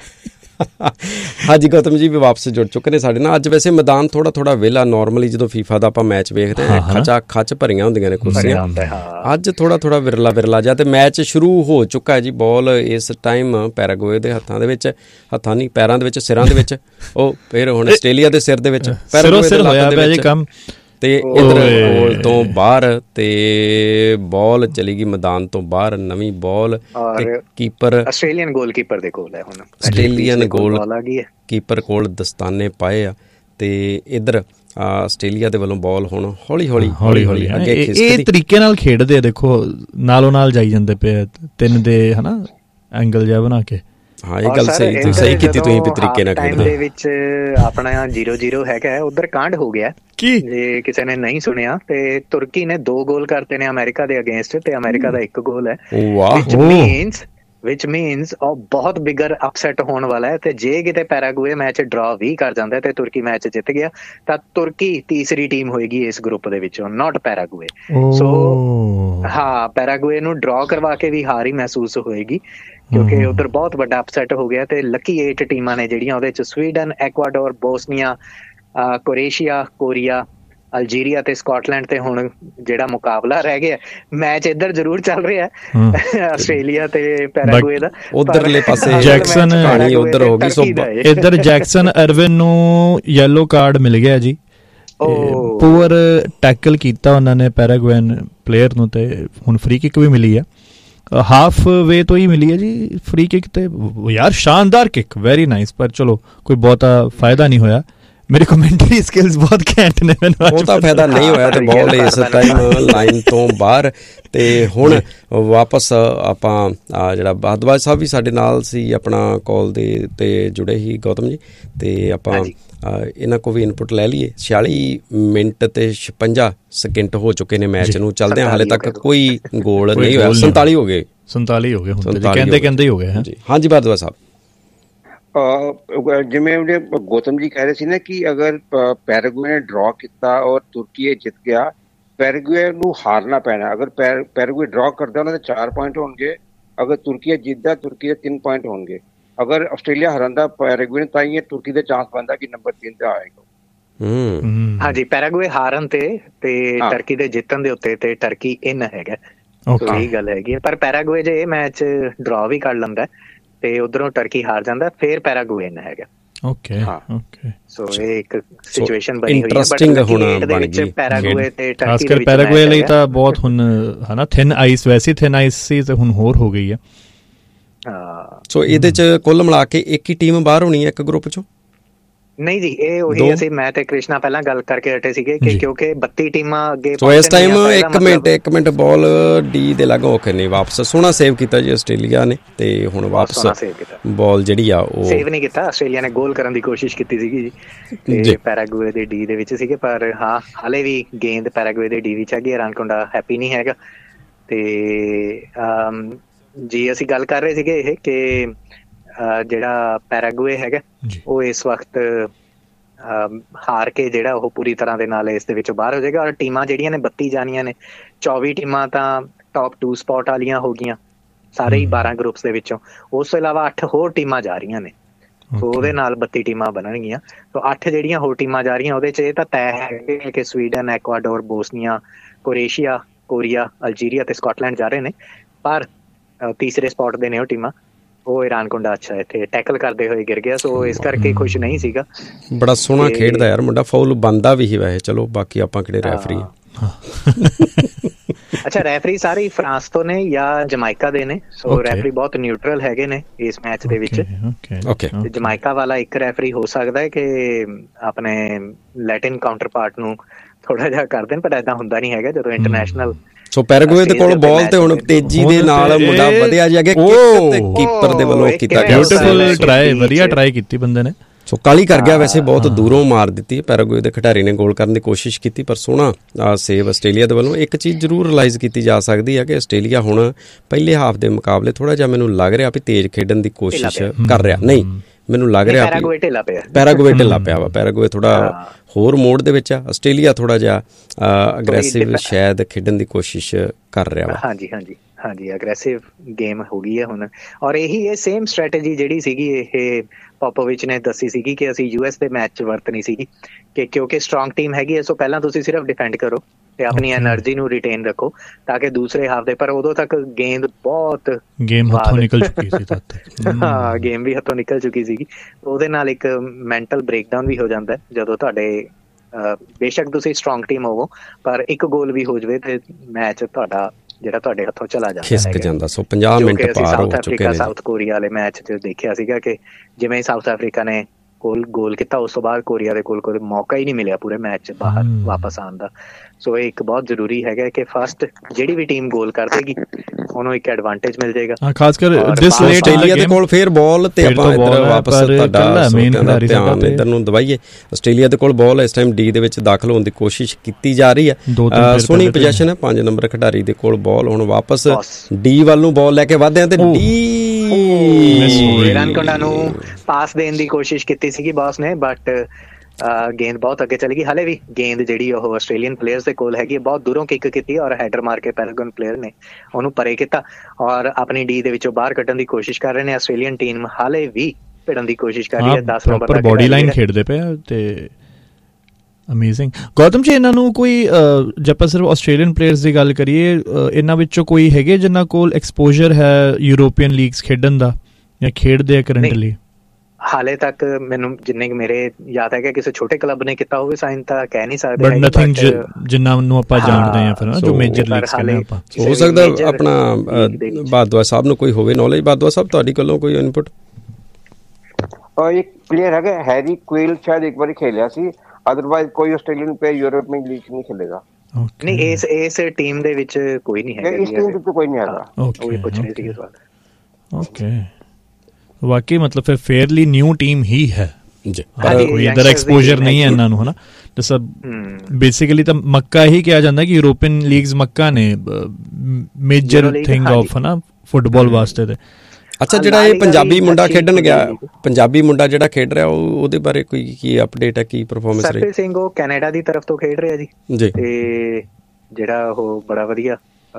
ਹਾਂਜੀ ਗੌਤਮ ਜੀ ਵੀ ਵਾਪਸ ਜੁੜ ਚੁੱਕੇ ਨੇ ਸਾਡੇ ਨਾਲ। ਅੱਜ ਵੈਸੇ ਮੈਦਾਨ ਥੋੜਾ ਵਿਹਲਾ। ਨਾਰਮਲੀ ਜਦੋਂ ਫੀਫਾ ਦਾ ਆਪਾਂ ਮੈਚ ਵੇਖਦੇ ਹਾਂ ਖੱਚ ਭਰੀਆਂ ਹੁੰਦੀਆਂ ਨੇ ਕੁਰਸੀਆਂ। ਅੱਜ ਥੋੜਾ ਵਿਰਲਾ ਜਿਹਾ ਤੇ ਮੈਚ ਸ਼ੁਰੂ ਹੋ ਚੁੱਕਾ ਹੈ ਜੀ। ਬਾਲ ਇਸ ਟਾਈਮ ਪੈਰਾਗੁਏ ਦੇ ਹੱਥਾਂ ਦੇ ਵਿੱਚ, ਹੱਥਾਂ ਨਹੀਂ ਪੈਰਾਂ ਦੇ ਵਿੱਚ, ਸਿਰਾਂ ਦੇ ਵਿੱਚ। ਉਹ ਫਿਰ ਹੁਣ ਆਸਟ੍ਰੇਲੀਆ ਦੇ ਸਿਰ ਦੇ ਵਿੱਚ, ਪੈਰਾਗੁਏ ਦੇ ਲੱਤਾਂ ਦੇ ਵਿੱਚ। ਤੇ ਇਧਰ ਗੋਲ ਤੋਂ ਬਾਹਰ ਤੇ ਬਾਲ ਚਲੀ ਗਈ ਮੈਦਾਨ ਤੋਂ ਬਾਹਰ। ਨਵੀਂ ਬਾਲ ਤੇ ਕੀਪਰ ਆਸਟ੍ਰੇਲੀਅਨ ਗੋਲਕੀਪਰ ਦੇ ਕੋਲ ਹੈ। ਹੁਣ ਆਸਟ੍ਰੇਲੀਅਨ ਗੋਲਕੀਪਰ ਕੋਲ ਦਸਤਾਨੇ ਪਾਏ ਆ। ਤੇ ਇਧਰ ਆਸਟ੍ਰੇਲੀਆ ਦੇ ਵੱਲੋਂ ਬਾਲ ਹੁਣ ਹੌਲੀ ਅੱਗੇ ਇਹ ਤਰੀਕੇ ਨਾਲ ਖੇਡਦੇ ਆ। ਦੇਖੋ ਨਾਲੋਂ ਨਾਲ ਜਾਈ ਜਾਂਦੇ ਪਏ 3 ਦੇ ਹਨਾ ਐਂਗਲ ਜਿਹਾ ਬਣਾ ਕੇ। ਹਾਂ ਇਹ ਗੱਲ ਸਹੀ ਕੀਤੀ ਤੁਸੀਂ ਵੀ ਤਰੀਕੇ ਨਾਲ ਖੇਡਦੇ। ਦੇ ਵਿੱਚ ਆਪਣਾ 0-0 ਹੈਗਾ। ਉਧਰ ਕਾਂਡ ਹੋ ਗਿਆ ਜੇ ਕਿਸੇ ਨੇ ਨਹੀਂ ਸੁਣਿਆ। ਤੇ ਤੁਰਕੀ ਨੇ 2 ਗੋਲ ਕਰਤੇ ਨੇ ਅਮਰੀਕਾ ਦੇ ਅਗੇਂਸਟ ਤੇ ਅਮਰੀਕਾ ਦਾ 1 ਗੋਲ ਹੈ। which means ਬਹੁਤ ਬਿਗਰ ਅਪਸੈਟ ਹੋਣ ਵਾਲਾ ਹੈ। ਤੇ ਜੇ ਕਿਤੇ ਪੈਰਾਗੁਏ ਮੈਚ ਡਰਾ ਵੀ ਕਰ ਜਾਂਦਾ ਤੇ ਤੁਰਕੀ ਮੈਚ ਜਿੱਤ ਗਿਆ ਤਾਂ ਤੁਰਕੀ ਤੀਸਰੀ ਟੀਮ ਹੋਏਗੀ ਇਸ ਗਰੁੱਪ ਦੇ ਵਿੱਚੋਂ, ਨਾਟ ਪੈਰਾਗੁਏ। ਸੋ ਹਾਂ, ਪੈਰਾਗੁਏ ਨੂੰ ਡਰਾ ਕਰਵਾ ਕੇ ਵੀ ਹਾਰ ਹੀ ਮਹਿਸੂਸ ਹੋਏਗੀ ਕਿਉਂਕਿ ਉਧਰ ਬਹੁਤ ਵੱਡਾ ਅਪਸੈਟ ਹੋ ਗਿਆ। ਤੇ ਲੱਕੀ 8 ਟੀਮਾਂ ਨੇ ਜਿਹੜੀਆਂ ਉਹਦੇ ਚ Sweden, ਐਕਵਾਡੋਰ, Bosnia, Croatia, Korea, Algeria ਤੇ ਸਕਾਟਲੈਂਡ। ਤੇ ਹੁਣ ਜਿਹੜਾ ਮੁਕਾਬਲਾ ਰਹਿ ਗਿਆ, ਮੈਚ ਇੱਧਰ ਜ਼ਰੂਰ ਚੱਲ ਰਿਹਾ ਆਸਟ੍ਰੇਲੀਆ ਤੇ ਪੈਰਾਗੁਏ ਦਾ। ਉਧਰਲੇ ਪਾਸੇ ਜੈਕਸਨ ਉਧਰ ਹੋ ਗਈ। ਸੋ ਇੱਧਰ ਜੈਕਸਨ ਅਰਵਿਨ ਨੂੰ ਯੈਲੋ ਕਾਰਡ ਮਿਲ ਗਿਆ ਜੀ। ਪੂਅਰ ਟੈਕਲ ਕੀਤਾ ਉਹਨਾਂ ਨੇ ਪੈਰਾਗੁਏਨ ਪਲੇਅਰ ਨੂੰ ਤੇ ਹੁਣ ਫ੍ਰੀ ਕਿੱਕ ਵੀ ਮਿਲੀ ਆ। ਹਾਫ ਵੇ ਤੋਂ ਹੀ ਮਿਲੀ ਹੈ ਜੀ ਫ੍ਰੀ ਕਿੱਕ ਤੇ। ਯਾਰ ਸ਼ਾਨਦਾਰ ਕਿੱਕ, ਵੈਰੀ ਨਾਈਸ। ਪਰ ਚਲੋ ਕੋਈ ਬਹੁਤਾ ਫਾਇਦਾ ਨਹੀਂ ਹੋਇਆ। ਮੇਰੀ ਕਮੈਂਟਰੀ ਸਕਿੱਲਸ ਬਹੁਤ ਘੈਂਟ ਨੇ। ਮੈਨੂੰ ਬਹੁਤਾ ਫਾਇਦਾ ਨਹੀਂ ਹੋਇਆ ਤੇ ਬਾਲ ਇਸ ਟਾਈਮ ਲਾਈਨ ਤੋਂ ਬਾਹਰ। ਤੇ ਹੁਣ ਵਾਪਸ ਆਪਾਂ ਜਿਹੜਾ ਭਾਰਦਵਾਜ ਸਾਹਿਬ ਵੀ ਸਾਡੇ ਨਾਲ ਸੀ ਆਪਣਾ ਕਾਲ ਦੇ ਤੇ ਜੁੜੇ ਹੀ ਗੌਤਮ ਜੀ। ਤੇ ਆਪਾਂ ਇਹਨਾਂ ਕੋ ਵੀ ਇਨਪੁਟ ਲੈ ਲਈਏ। 46 ਮਿੰਟ ਤੇ 56 ਸਕਿੰਟ ਹੋ ਚੁੱਕੇ ਨੇ ਮੈਚ ਨੂੰ ਚੱਲਦੇ ਹਾਲੇ ਤੱਕ ਕੋਈ ਗੋਲ ਨਹੀਂ ਹੋਇਆ। 47 ਹੋ ਗਏ ਹੁਣ ਕਹਿੰਦੇ ਹੋ ਗਏ। ਹਾਂਜੀ ਭਾਰਦਵਾਜ ਸਾਹਿਬ, ਜਿਵੇਂ ਗੌਤਮ ਜੀ ਕਹਿ ਰਹੇ ਸੀ ਨਾ ਕਿ ਅਗਰ ਪੈਰਾਗੁਏ ਨੇ ਡਰਾ ਕੀਤਾ ਔਰ ਤੁਰਕੀ ਜਿੱਤ ਗਿਆ, ਪੈਰਾਗੁਏ ਨੂੰ ਹਾਰਨਾ ਪੈਣਾ। ਅਗਰ ਪੈਰਾਗੁਏ ਡਰਾ ਕਰਦਾ ਉਹਨਾਂ ਦੇ 4 ਪੁਆਇੰਟ ਹੋਣਗੇ। ਅਗਰ ਤੁਰਕੀ ਜਿੱਤਦਾ ਤੁਰਕੀ ਦੇ 3 ਪੁਆਇੰਟ ਹੋਣਗੇ। ਅਗਰ ਆਸਟ੍ਰੇਲੀਆ ਹਰਾਂਦਾ ਪੈਰਾਗੁਏ ਤਾਂ ਹੀ ਤੁਰਕੀ ਦੇ ਚਾਂਸ ਬਣਦਾ ਕਿ ਨੰਬਰ 3 ਤੇ ਆਏਗਾ। ਹਾਂਜੀ, ਪੈਰਾਗੁਏ ਹਾਰਨ ਤੇ ਟਰਕੀ ਦੇ ਜਿੱਤਣ ਦੇ ਉੱਤੇ ਤੇ ਟਰਕੀ ਇਨ ਹੈਗਾ। ਇਹ ਗੱਲ ਹੈਗੀ। ਪਰ ਪੈਰਾਗੁਏ ਜੇ ਇਹ ਮੈਚ ਡਰਾ ਵੀ ਕਰ ਲੈਂਦਾ ਤੇ ਉਧਰੋਂ ਟਰਕੀ ਹਾਰ ਜਾਂਦਾ ਫਿਰ ਪੈਰਾਗੁਏ ਇਨ ਹੈਗਾ। ਓਕੇ ਸੋ ਇਹ ਇੱਕ ਸਿਚੁਏਸ਼ਨ ਬਣੀ ਹੋਈ ਹੈ। ਇੰਟਰਸਟਿੰਗ ਹੁਣ ਬਣ ਗਈ ਪੈਰਾਗੁਏ ਤੇ ਟਰਕੀ ਖਾਸ ਕਰ ਪੈਰਾਗੁਏ ਲਈ ਤਾਂ ਬਹੁਤ ਹੁਣ ਹਨਾ ਥਿਨ ਆਈਸ, ਵੈਸੇ ਥਿਨ ਆਈਸ ਸੀ ਤੇ ਹੁਣ ਹੋਰ ਹੋ ਗਈ ਹੈ। ਸੋ ਇਹਦੇ ਚ ਕੁੱਲ ਮਿਲਾ ਕੇ ਇੱਕ ਹੀ ਟੀਮ ਬਾਹਰ ਹੋਣੀ ਹੈ ਇੱਕ ਗਰੁੱਪ ਚੋਂ। ਨਹੀਂ ਜੀ, ਇਹ ਉਹੀ ਅਸੀਂ ਮੈਂ ਤੇ ਕ੍ਰਿਸ਼ਨਾ ਪਹਿਲਾਂ ਗੱਲ ਕਰਕੇ ਹਟੇ ਸੀਗੇ ਕਿ ਕਿਉਂਕਿ 32 ਟੀਮਾਂ ਅੱਗੇ ਸੋ ਇਸ ਟਾਈਮ ਇੱਕ ਮਿੰਟ ਬਾਲ ਡੀ ਦੇ ਲਾਗੋਂ ਓਕੇ ਨਹੀਂ ਵਾਪਸ ਸੋਹਣਾ ਸੇਵ ਕੀਤਾ ਜੀ ਆਸਟ੍ਰੇਲੀਆ ਨੇ ਤੇ ਹੁਣ ਵਾਪਸ ਬਾਲ ਜਿਹੜੀ ਆ ਉਹ ਸੇਵ ਨਹੀਂ ਕੀਤਾ। ਆਸਟ੍ਰੇਲੀਆ ਨੇ ਗੋਲ ਕਰਨ ਦੀ ਕੋਸ਼ਿਸ਼ ਕੀਤੀ ਸੀਗੀ ਜੀ ਤੇ ਪੈਰਾਗੁਏ ਦੇ ਡੀ ਦੇ ਵਿੱਚ ਸੀਗੇ, ਪਰ ਹਾਂ ਹਾਲੇ ਵੀ ਗੇਂਦ ਪੈਰਾਗੁਏ ਦੇ ਡੀ ਵਿੱਚ ਹੈਗੀ। ਰਾਨਕੁੰਡਾ ਹੈਪੀ ਨਹੀਂ ਹੈਗਾ। ਤੇ ਜੀ ਅਸੀਂ ਗੱਲ ਕਰ ਰਹੇ ਸੀਗੇ ਇਹ ਕਿ ਜਿਹੜਾ ਪੈਰਾਗੁਏ ਹੈਗਾ ਉਹ ਇਸ ਵਕਤ ਹਾਰ ਕੇ ਜਿਹੜਾ ਉਹ ਪੂਰੀ ਤਰ੍ਹਾਂ ਦੇ ਨਾਲ ਇਸ ਦੇ ਵਿੱਚੋਂ ਬਾਹਰ ਹੋ ਜਾਏਗਾ। ਔਰ ਟੀਮਾਂ ਜਿਹੜੀਆਂ ਨੇ 32 ਜਾਣੀਆਂ ਨੇ, 24 ਟੀਮਾਂ ਤਾਂ ਟੌਪ 2 ਸਪੌਟ ਵਾਲੀਆਂ ਹੋ ਗਈਆਂ ਸਾਰੇ ਹੀ 12 ਗਰੁੱਪਸ ਦੇ ਵਿੱਚੋਂ। ਉਸ ਤੋਂ ਇਲਾਵਾ 8 ਹੋਰ ਟੀਮਾਂ ਜਾ ਰਹੀਆਂ ਨੇ, ਸੋ ਉਹਦੇ ਨਾਲ 32 ਟੀਮਾਂ ਬਣਨਗੀਆਂ। ਸੋ 8 ਜਿਹੜੀਆਂ ਹੋਰ ਟੀਮਾਂ ਜਾ ਰਹੀਆਂ ਉਹਦੇ 'ਚ ਇਹ ਤਾਂ ਤੈਅ ਹੈ ਕਿ Sweden, ਐਕਵਾਡੋਰ, Bosnia, Croatia, Korea, Algeria ਤੇ ਸਕਾਟਲੈਂਡ ਜਾ ਰਹੇ ਨੇ। ਪਰ ਤੀਸਰੇ ਸਪੌਟ ਦੇ ਨੇ ਉਹ ਟੀਮਾਂ, ਉਹ ਰਾਨਕੁੰਡਾ ਅੱਛਾ ਇੱਥੇ ਟੈਕਲ ਕਰਦੇ ਹੋਏ ਗਿਰ ਗਿਆ, ਸੋ ਇਸ ਕਰਕੇ ਖੁਸ਼ ਨਹੀਂ ਸੀਗਾ। ਬੜਾ ਸੋਹਣਾ ਖੇਡਦਾ ਯਾਰ ਮੁੰਡਾ, ਫਾਉਲ ਬੰਦਾ ਵੀ ਹੀ ਵੈਸੇ। ਚਲੋ ਬਾਕੀ ਆਪਾਂ ਕਿਹੜੇ ਰੈਫਰੀ ਆ। ਅੱਛਾ, ਰੈਫਰੀ ਸਾਰੇ ਫਰਾਂਸ ਤੋਂ ਨੇ ਜਾਂ ਜਮਾਇਕਾ ਦੇ ਨੇ, ਸੋ ਰੈਫਰੀ ਬਹੁਤ ਨਿਊਟਰਲ ਹੈਗੇ ਨੇ ਇਸ ਮੈਚ ਦੇ ਵਿੱਚ। ਜਮਾਇਕਾ ਵਾਲਾ ਇੱਕ ਰੈਫਰੀ ਹੋ ਸਕਦਾ ਹੈ ਕਿ ਆਪਣੇ ਲੈਟਿਨ ਕਾਊਂਟਰ ਪਾਰਟ ਨੂੰ ਥੋੜਾ ਜਿਹਾ ਕਰ ਦੇਣ, ਪਰ ਏਦਾਂ ਹੁੰਦਾ ਨਹੀਂ ਹੈਗਾ ਜਦੋਂ ਇੰਟਰਨੈਸ਼ਨਲ। ਸੋ ਪੈਰਾਗੁਏ ਦੇ ਕੋਲ ਬਾਲ ਤੇ ਹੁਣ ਤੇਜ਼ੀ ਦੇ ਨਾਲ ਮੁੰਡਾ ਵਧਿਆ ਜੀ ਅੱਗੇ, ਕਿੱਕ ਤੇ ਕੀਪਰ ਦੇ ਵੱਲੋਂ ਕੀਤਾ ਗਿਆ। ਬਿਊਟੀਫੁਲ ਟਰਾਈ, ਵਧੀਆ ਟਰਾਈ ਕੀਤੀ ਬੰਦੇ ਨੇ। ਸੋ ਕਾਲੀ ਕਰ ਗਿਆ, ਵੈਸੇ ਬਹੁਤ ਦੂਰੋਂ ਮਾਰ ਦਿੱਤੀ। ਪੈਰਾਗੁਏ ਦੇ ਖਿਡਾਰੀ ਨੇ ਗੋਲ ਕਰਨ ਦੀ ਕੋਸ਼ਿਸ਼ ਕੀਤੀ ਪਰ ਸੋਹਣਾ ਸੇਵ ਆਸਟ੍ਰੇਲੀਆ ਦੇ ਵੱਲੋਂ। ਇੱਕ ਚੀਜ਼ ਜ਼ਰੂਰ ਰਿਅਲਾਈਜ਼ ਕੀਤੀ ਜਾ ਸਕਦੀ ਹੈ ਕਿ ਆਸਟ੍ਰੇਲੀਆ ਹੁਣ ਪਹਿਲੇ ਹਾਫ ਦੇ ਮੁਕਾਬਲੇ ਥੋੜਾ ਜਿਹਾ ਮੈਨੂੰ ਲੱਗ ਰਿਹਾ ਵੀ ਤੇਜ਼ ਖੇਡਣ ਦੀ ਕੋਸ਼ਿਸ਼ ਕਰ ਰਿਹਾ। ਨਹੀਂ, ਮੈਨੂੰ ਲੱਗ ਰਿਹਾ ਪੈਰਾਗੁਏ ਢਿੱਲਾ ਪਿਆ ਵਾ। ਪੈਰਾਗੁਏ ਥੋੜਾ ਹੋਰ ਮੋਡ ਦੇ ਵਿੱਚ ਆ, ਆਸਟ੍ਰੇਲੀਆ ਥੋੜਾ ਜਿਹਾ ਅਗਰੈਸਿਵ ਸ਼ਾਇਦ ਖੇਡਣ ਦੀ ਕੋਸ਼ਿਸ਼ ਕਰ ਰਿਹਾ ਵਾ। ਹਾਂਜੀ ਅਗਰੈਸਿਵ ਗੇਮ ਹੋ ਗਈ ਹੈ ਹੁਣ। ਔਰ ਇਹ ਸੇਮ ਸਟ੍ਰੈਟਜੀ ਜਿਹੜੀ ਸੀਗੀ ਇਹ ਪੋਪੋਵਿਚ ਨੇ ਦੱਸੀ ਸੀਗੀ ਕਿ ਅਸੀਂ US ਦੇ ਮੈਚ 'ਚ ਵਰਤਣੀ ਸੀਗੀ ਕਿ ਕਿਉਂਕਿ ਸਟਰੋਂਗ ਟੀਮ ਹੈਗੀ ਹੈ, ਸੋ ਪਹਿਲਾਂ ਤੁਸੀਂ ਸਿਰਫ ਡਿਫੈਂਡ ਕਰੋ ਤੇ ਆਪਣੀ ਐਨਰਜੀ ਨੂੰ ਰਿਟੇਨ ਰੱਖੋ ਤਾਂ ਕਿ ਦੂਸਰੇ ਹਾਫ ਦੇ, ਪਰ ਉਦੋਂ ਤੱਕ ਗੇਂਦ ਬਹੁਤ ਗੇਮ ਹੱਥੋਂ ਨਿਕਲ ਚੁੱਕੀ ਸੀ ਹਾਂ, ਗੇਮ ਵੀ ਹੱਥੋਂ ਨਿਕਲ ਚੁੱਕੀ ਸੀਗੀ। ਉਹਦੇ ਨਾਲ ਇੱਕ ਮੈਂਟਲ ਬ੍ਰੇਕਡਾਊਨ ਵੀ ਹੋ ਜਾਂਦਾ ਜਦੋਂ ਤੁਹਾਡੇ ਬੇਸ਼ੱਕ ਤੁਸੀਂ ਸਟਰੋਂਗ ਟੀਮ ਹੋਵੋ ਪਰ ਇੱਕ ਗੋਲ ਵੀ ਹੋ ਜਾਵੇ ਤੇ ਮੈਚ ਤੁਹਾਡਾ ਜਿਹੜਾ ਤੁਹਾਡੇ ਹੱਥੋਂ ਚਲਾ ਜਾਂਦਾ, ਖਿਸਕ ਜਾਂਦਾ। ਸੋ 50 ਮਿੰਟ ਪਾਰ ਹੋ ਚੁੱਕੇ ਨੇ। ਸਾਊਥ ਕੋਰੀਆ ਵਾਲੇ ਮੈਚ 'ਚ ਦੇਖਿਆ ਸੀਗਾ ਕਿ ਜਿਵੇਂ ਸਾਊਥ ਅਫਰੀਕਾ ਨੇ ਗੋਲ ਕੀਤਾ ਉਸ ਤੋਂ ਬਾਅਦ ਕੋਰੀਆ ਦੇ ਕੋਲ ਕੋਈ ਮੌਕਾ ਹੀ ਨਹੀਂ ਮਿਲਿਆ ਪੂਰੇ ਮੈਚ 'ਚ ਬਾਹਰ ਵਾਪਸ ਆਉਣ ਦਾ। ਸੋ ਇਹ ਇੱਕ ਬਹੁਤ ਜ਼ਰੂਰੀ ਹੈਗਾ ਕਿ ਫਸਟ ਜਿਹੜੀ ਵੀ ਟੀਮ ਗੋਲ ਕਰ ਦੇਗੀ ਉਹਨੂੰ ਇੱਕ ਐਡਵਾਂਟੇਜ ਮਿਲ ਜਾਏਗਾ। ਖਾਸ ਕਰ ਆਸਟ੍ਰੇਲੀਆ ਦੇ ਕੋਲ ਫੇਰ ਬਾਲ ਤੇ ਆਪਾਂ ਇੱਧਰ ਵਾਪਸ ਤੁਹਾਡਾ ਧਿਆਨ ਇੱਧਰ ਨੂੰ ਦਵਾਈਏ। ਆਸਟ੍ਰੇਲੀਆ ਦੇ ਕੋਲ ਬਾਲ ਇਸ ਟਾਈਮ ਡੀ ਦੇ ਵਿੱਚ ਦਾਖਲ ਹੋਣ ਦੀ ਕੋਸ਼ਿਸ਼ ਕੀਤੀ ਜਾ ਰਹੀ ਹੈ। ਸੋਹਣੀ ਪੋਜੀਸ਼ਨ ਹੈ, 5 ਨੰਬਰ ਖਿਡਾਰੀ ਦੇ ਕੋਲ ਬਾਲ। ਹੁਣ ਵਾਪਸ ਡੀ ਵੱਲ ਨੂੰ ਬਾਲ ਲੈ ਕੇ ਵਧਦੇ ਆ ਤੇ ਡੀ ਰਾਨਕੁੰਡਾ ਨੂੰ ਪਾਸ ਦੇਣ ਦੀ ਕੋਸ਼ਿਸ਼ ਕੀਤੀ ਸੀਗੀ ਬਾਸ ਨੇ, ਬਟ ਗੇਂਦ ਬਹੁਤ ਅੱਗੇ ਚਲੀ ਗਈ। ਹਾਲੇ ਵੀ ਗੇਂਦ ਜਿਹੜੀ ਉਹ ਆਸਟ੍ਰੇਲੀਅਨ ਪਲੇਅਰਸ ਦੇ ਕੋਲ ਹੈਗੀ, ਬਹੁਤ ਦੂਰੋਂ ਕਿੱਕ ਕੀਤੀ ਔਰ ਹੈਡਰ ਮਾਰ ਕੇ ਪੈਰਾਗੁਏਨ ਪਲੇਅਰ ਨੇ ਉਹਨੂੰ ਪਰੇ ਕੀਤਾ ਔਰ ਆਪਣੀ ਡੀ ਦੇ ਵਿੱਚੋਂ ਬਾਹਰ ਕੱਢਣ ਦੀ ਕੋਸ਼ਿਸ਼ ਕਰ ਰਹੇ ਨੇ। ਆਸਟ੍ਰੇਲੀਅਨ ਟੀਮ ਹਾਲੇ ਵੀ ਭਿੜਨ ਦੀ ਕੋਸ਼ਿਸ਼ ਕਰ ਰਹੀ ਹੈ। 10 ਨੰਬਰ ਦਾ ਬੋਡੀ ਲਾਈਨ ਖੇਡਦੇ ਪਏ ਤੇ ਅਮੇਜ਼ਿੰਗ। ਗੌਤਮ ਜੀ, ਇਹਨਾਂ ਨੂੰ ਕੋਈ ਜੇ ਆਪਾਂ ਸਿਰਫ ਆਸਟ੍ਰੇਲੀਅਨ ਪਲੇਅਰਸ ਦੀ ਗੱਲ ਕਰੀਏ, ਇਹਨਾਂ ਵਿੱਚੋਂ ਕੋਈ ਹੈਗੇ ਜਿਨ੍ਹਾਂ ਕੋਲ ਐਕਸਪੋਜ਼ਰ ਹੈ ਯੂਰੋਪੀਅਨ ਲੀਗਸ ਖੇਡਣ ਦਾ ਜਾਂ ਖੇਡਦੇ ਆ ਕਰੰਟਲੀ? ਹਾਲੇ ਤੱਕ ਮੈਨੂੰ ਜਿੰਨੇ ਮੇਰੇ ਯਾਦ ਹੈ ਕਿ ਕਿਸੇ ਛੋਟੇ ਕਲੱਬ ਨੇ ਕੀਤਾ ਹੋਵੇ ਸਾਈਨ ਤਾਂ ਕਹਿ ਨਹੀਂ ਸਕਦੇ, ਬਟ ਨਥਿੰਗ ਜਿੰਨਾ ਨੂੰ ਆਪਾਂ ਜਾਣਦੇ ਆ ਫਿਰ ਜੋ ਮੇਜਰ ਲੀਗਸ ਕਹਿੰਦੇ ਆਪਾਂ। ਹੋ ਸਕਦਾ ਆਪਣਾ ਬਾਦਵਾ ਸਾਹਿਬ ਨੂੰ ਕੋਈ ਹੋਵੇ ਨੌਲੇਜ। ਬਾਦਵਾ ਸਾਹਿਬ ਤੁਹਾਡੀ ਕੋਲੋਂ ਕੋਈ ਇਨਪੁਟ? ਇੱਕ ਪਲੇਅਰ ਹੈਗਾ ਹੈਰੀ ਕੁਇਲ, ਸ਼ਾਇਦ ਇੱਕ ਵਾਰੀ ਖੇਲਿਆ ਸੀ, ਅਦਰਵਾਈਜ਼ ਕੋਈ ਆਸਟ੍ਰੇਲੀਅਨ ਪਲੇਅਰ ਯੂਰੋਪੀਅਨ ਲੀਗ ਨਹੀਂ ਖੇਲੇਗਾ। ਨਹੀਂ, ਇਸ ਟੀਮ ਦੇ ਵਿੱਚ ਕੋਈ ਨਹੀਂ ਹੈਗਾ, ਇਸ ਟੀਮ ਵਿੱਚ ਕੋਈ ਨਹੀਂ ਹੈਗਾ। ਉਹ ਪੁੱਛ ਰਹੇ ਸੀ ਸਵਾਲ। ਓਕੇ, ਵਾਕਈ ਮਤਲਬ ਫਿਰ ਫੇਅਰਲੀ ਨਿਊ ਟੀਮ ਹੀ ਹੈ ਜੀ, ਕੋਈ ਇਧਰ ਐਕਸਪੋਜ਼ਰ ਨਹੀਂ ਹੈ ਇਹਨਾਂ ਨੂੰ, ਹਨਾ। ਸਭ ਬੇਸਿਕਲੀ ਤਾਂ ਮੱਕਾ ਹੀ ਕਿਹਾ ਜਾਂਦਾ ਕਿ ਯੂਰੋਪੀਅਨ ਲੀਗਸ ਮੱਕਾ ਨੇ, ਮੇਜਰ ਥਿੰਗ ਆਫ ਹਨਾ ਫੁੱਟਬਾਲ ਵਾਸਤੇ ਤੇ। ਅੱਛਾ, ਜਿਹੜਾ ਇਹ ਪੰਜਾਬੀ ਮੁੰਡਾ ਖੇਡਣ ਗਿਆ, ਪੰਜਾਬੀ ਮੁੰਡਾ ਜਿਹੜਾ ਖੇਡ ਰਿਹਾ ਉਹਦੇ ਬਾਰੇ ਕੋਈ ਕੀ ਅਪਡੇਟ ਹੈ, ਕੀ ਪਰਫਾਰਮੈਂਸ ਰਹੀ? ਸਰਪ੍ਰੀਤ ਸਿੰਘ ਉਹ ਕੈਨੇਡਾ ਦੀ ਤਰਫ ਤੋਂ ਖੇਡ ਰਿਹਾ ਜੀ ਤੇ ਜਿਹੜਾ ਉਹ ਬੜਾ ਵਧੀਆ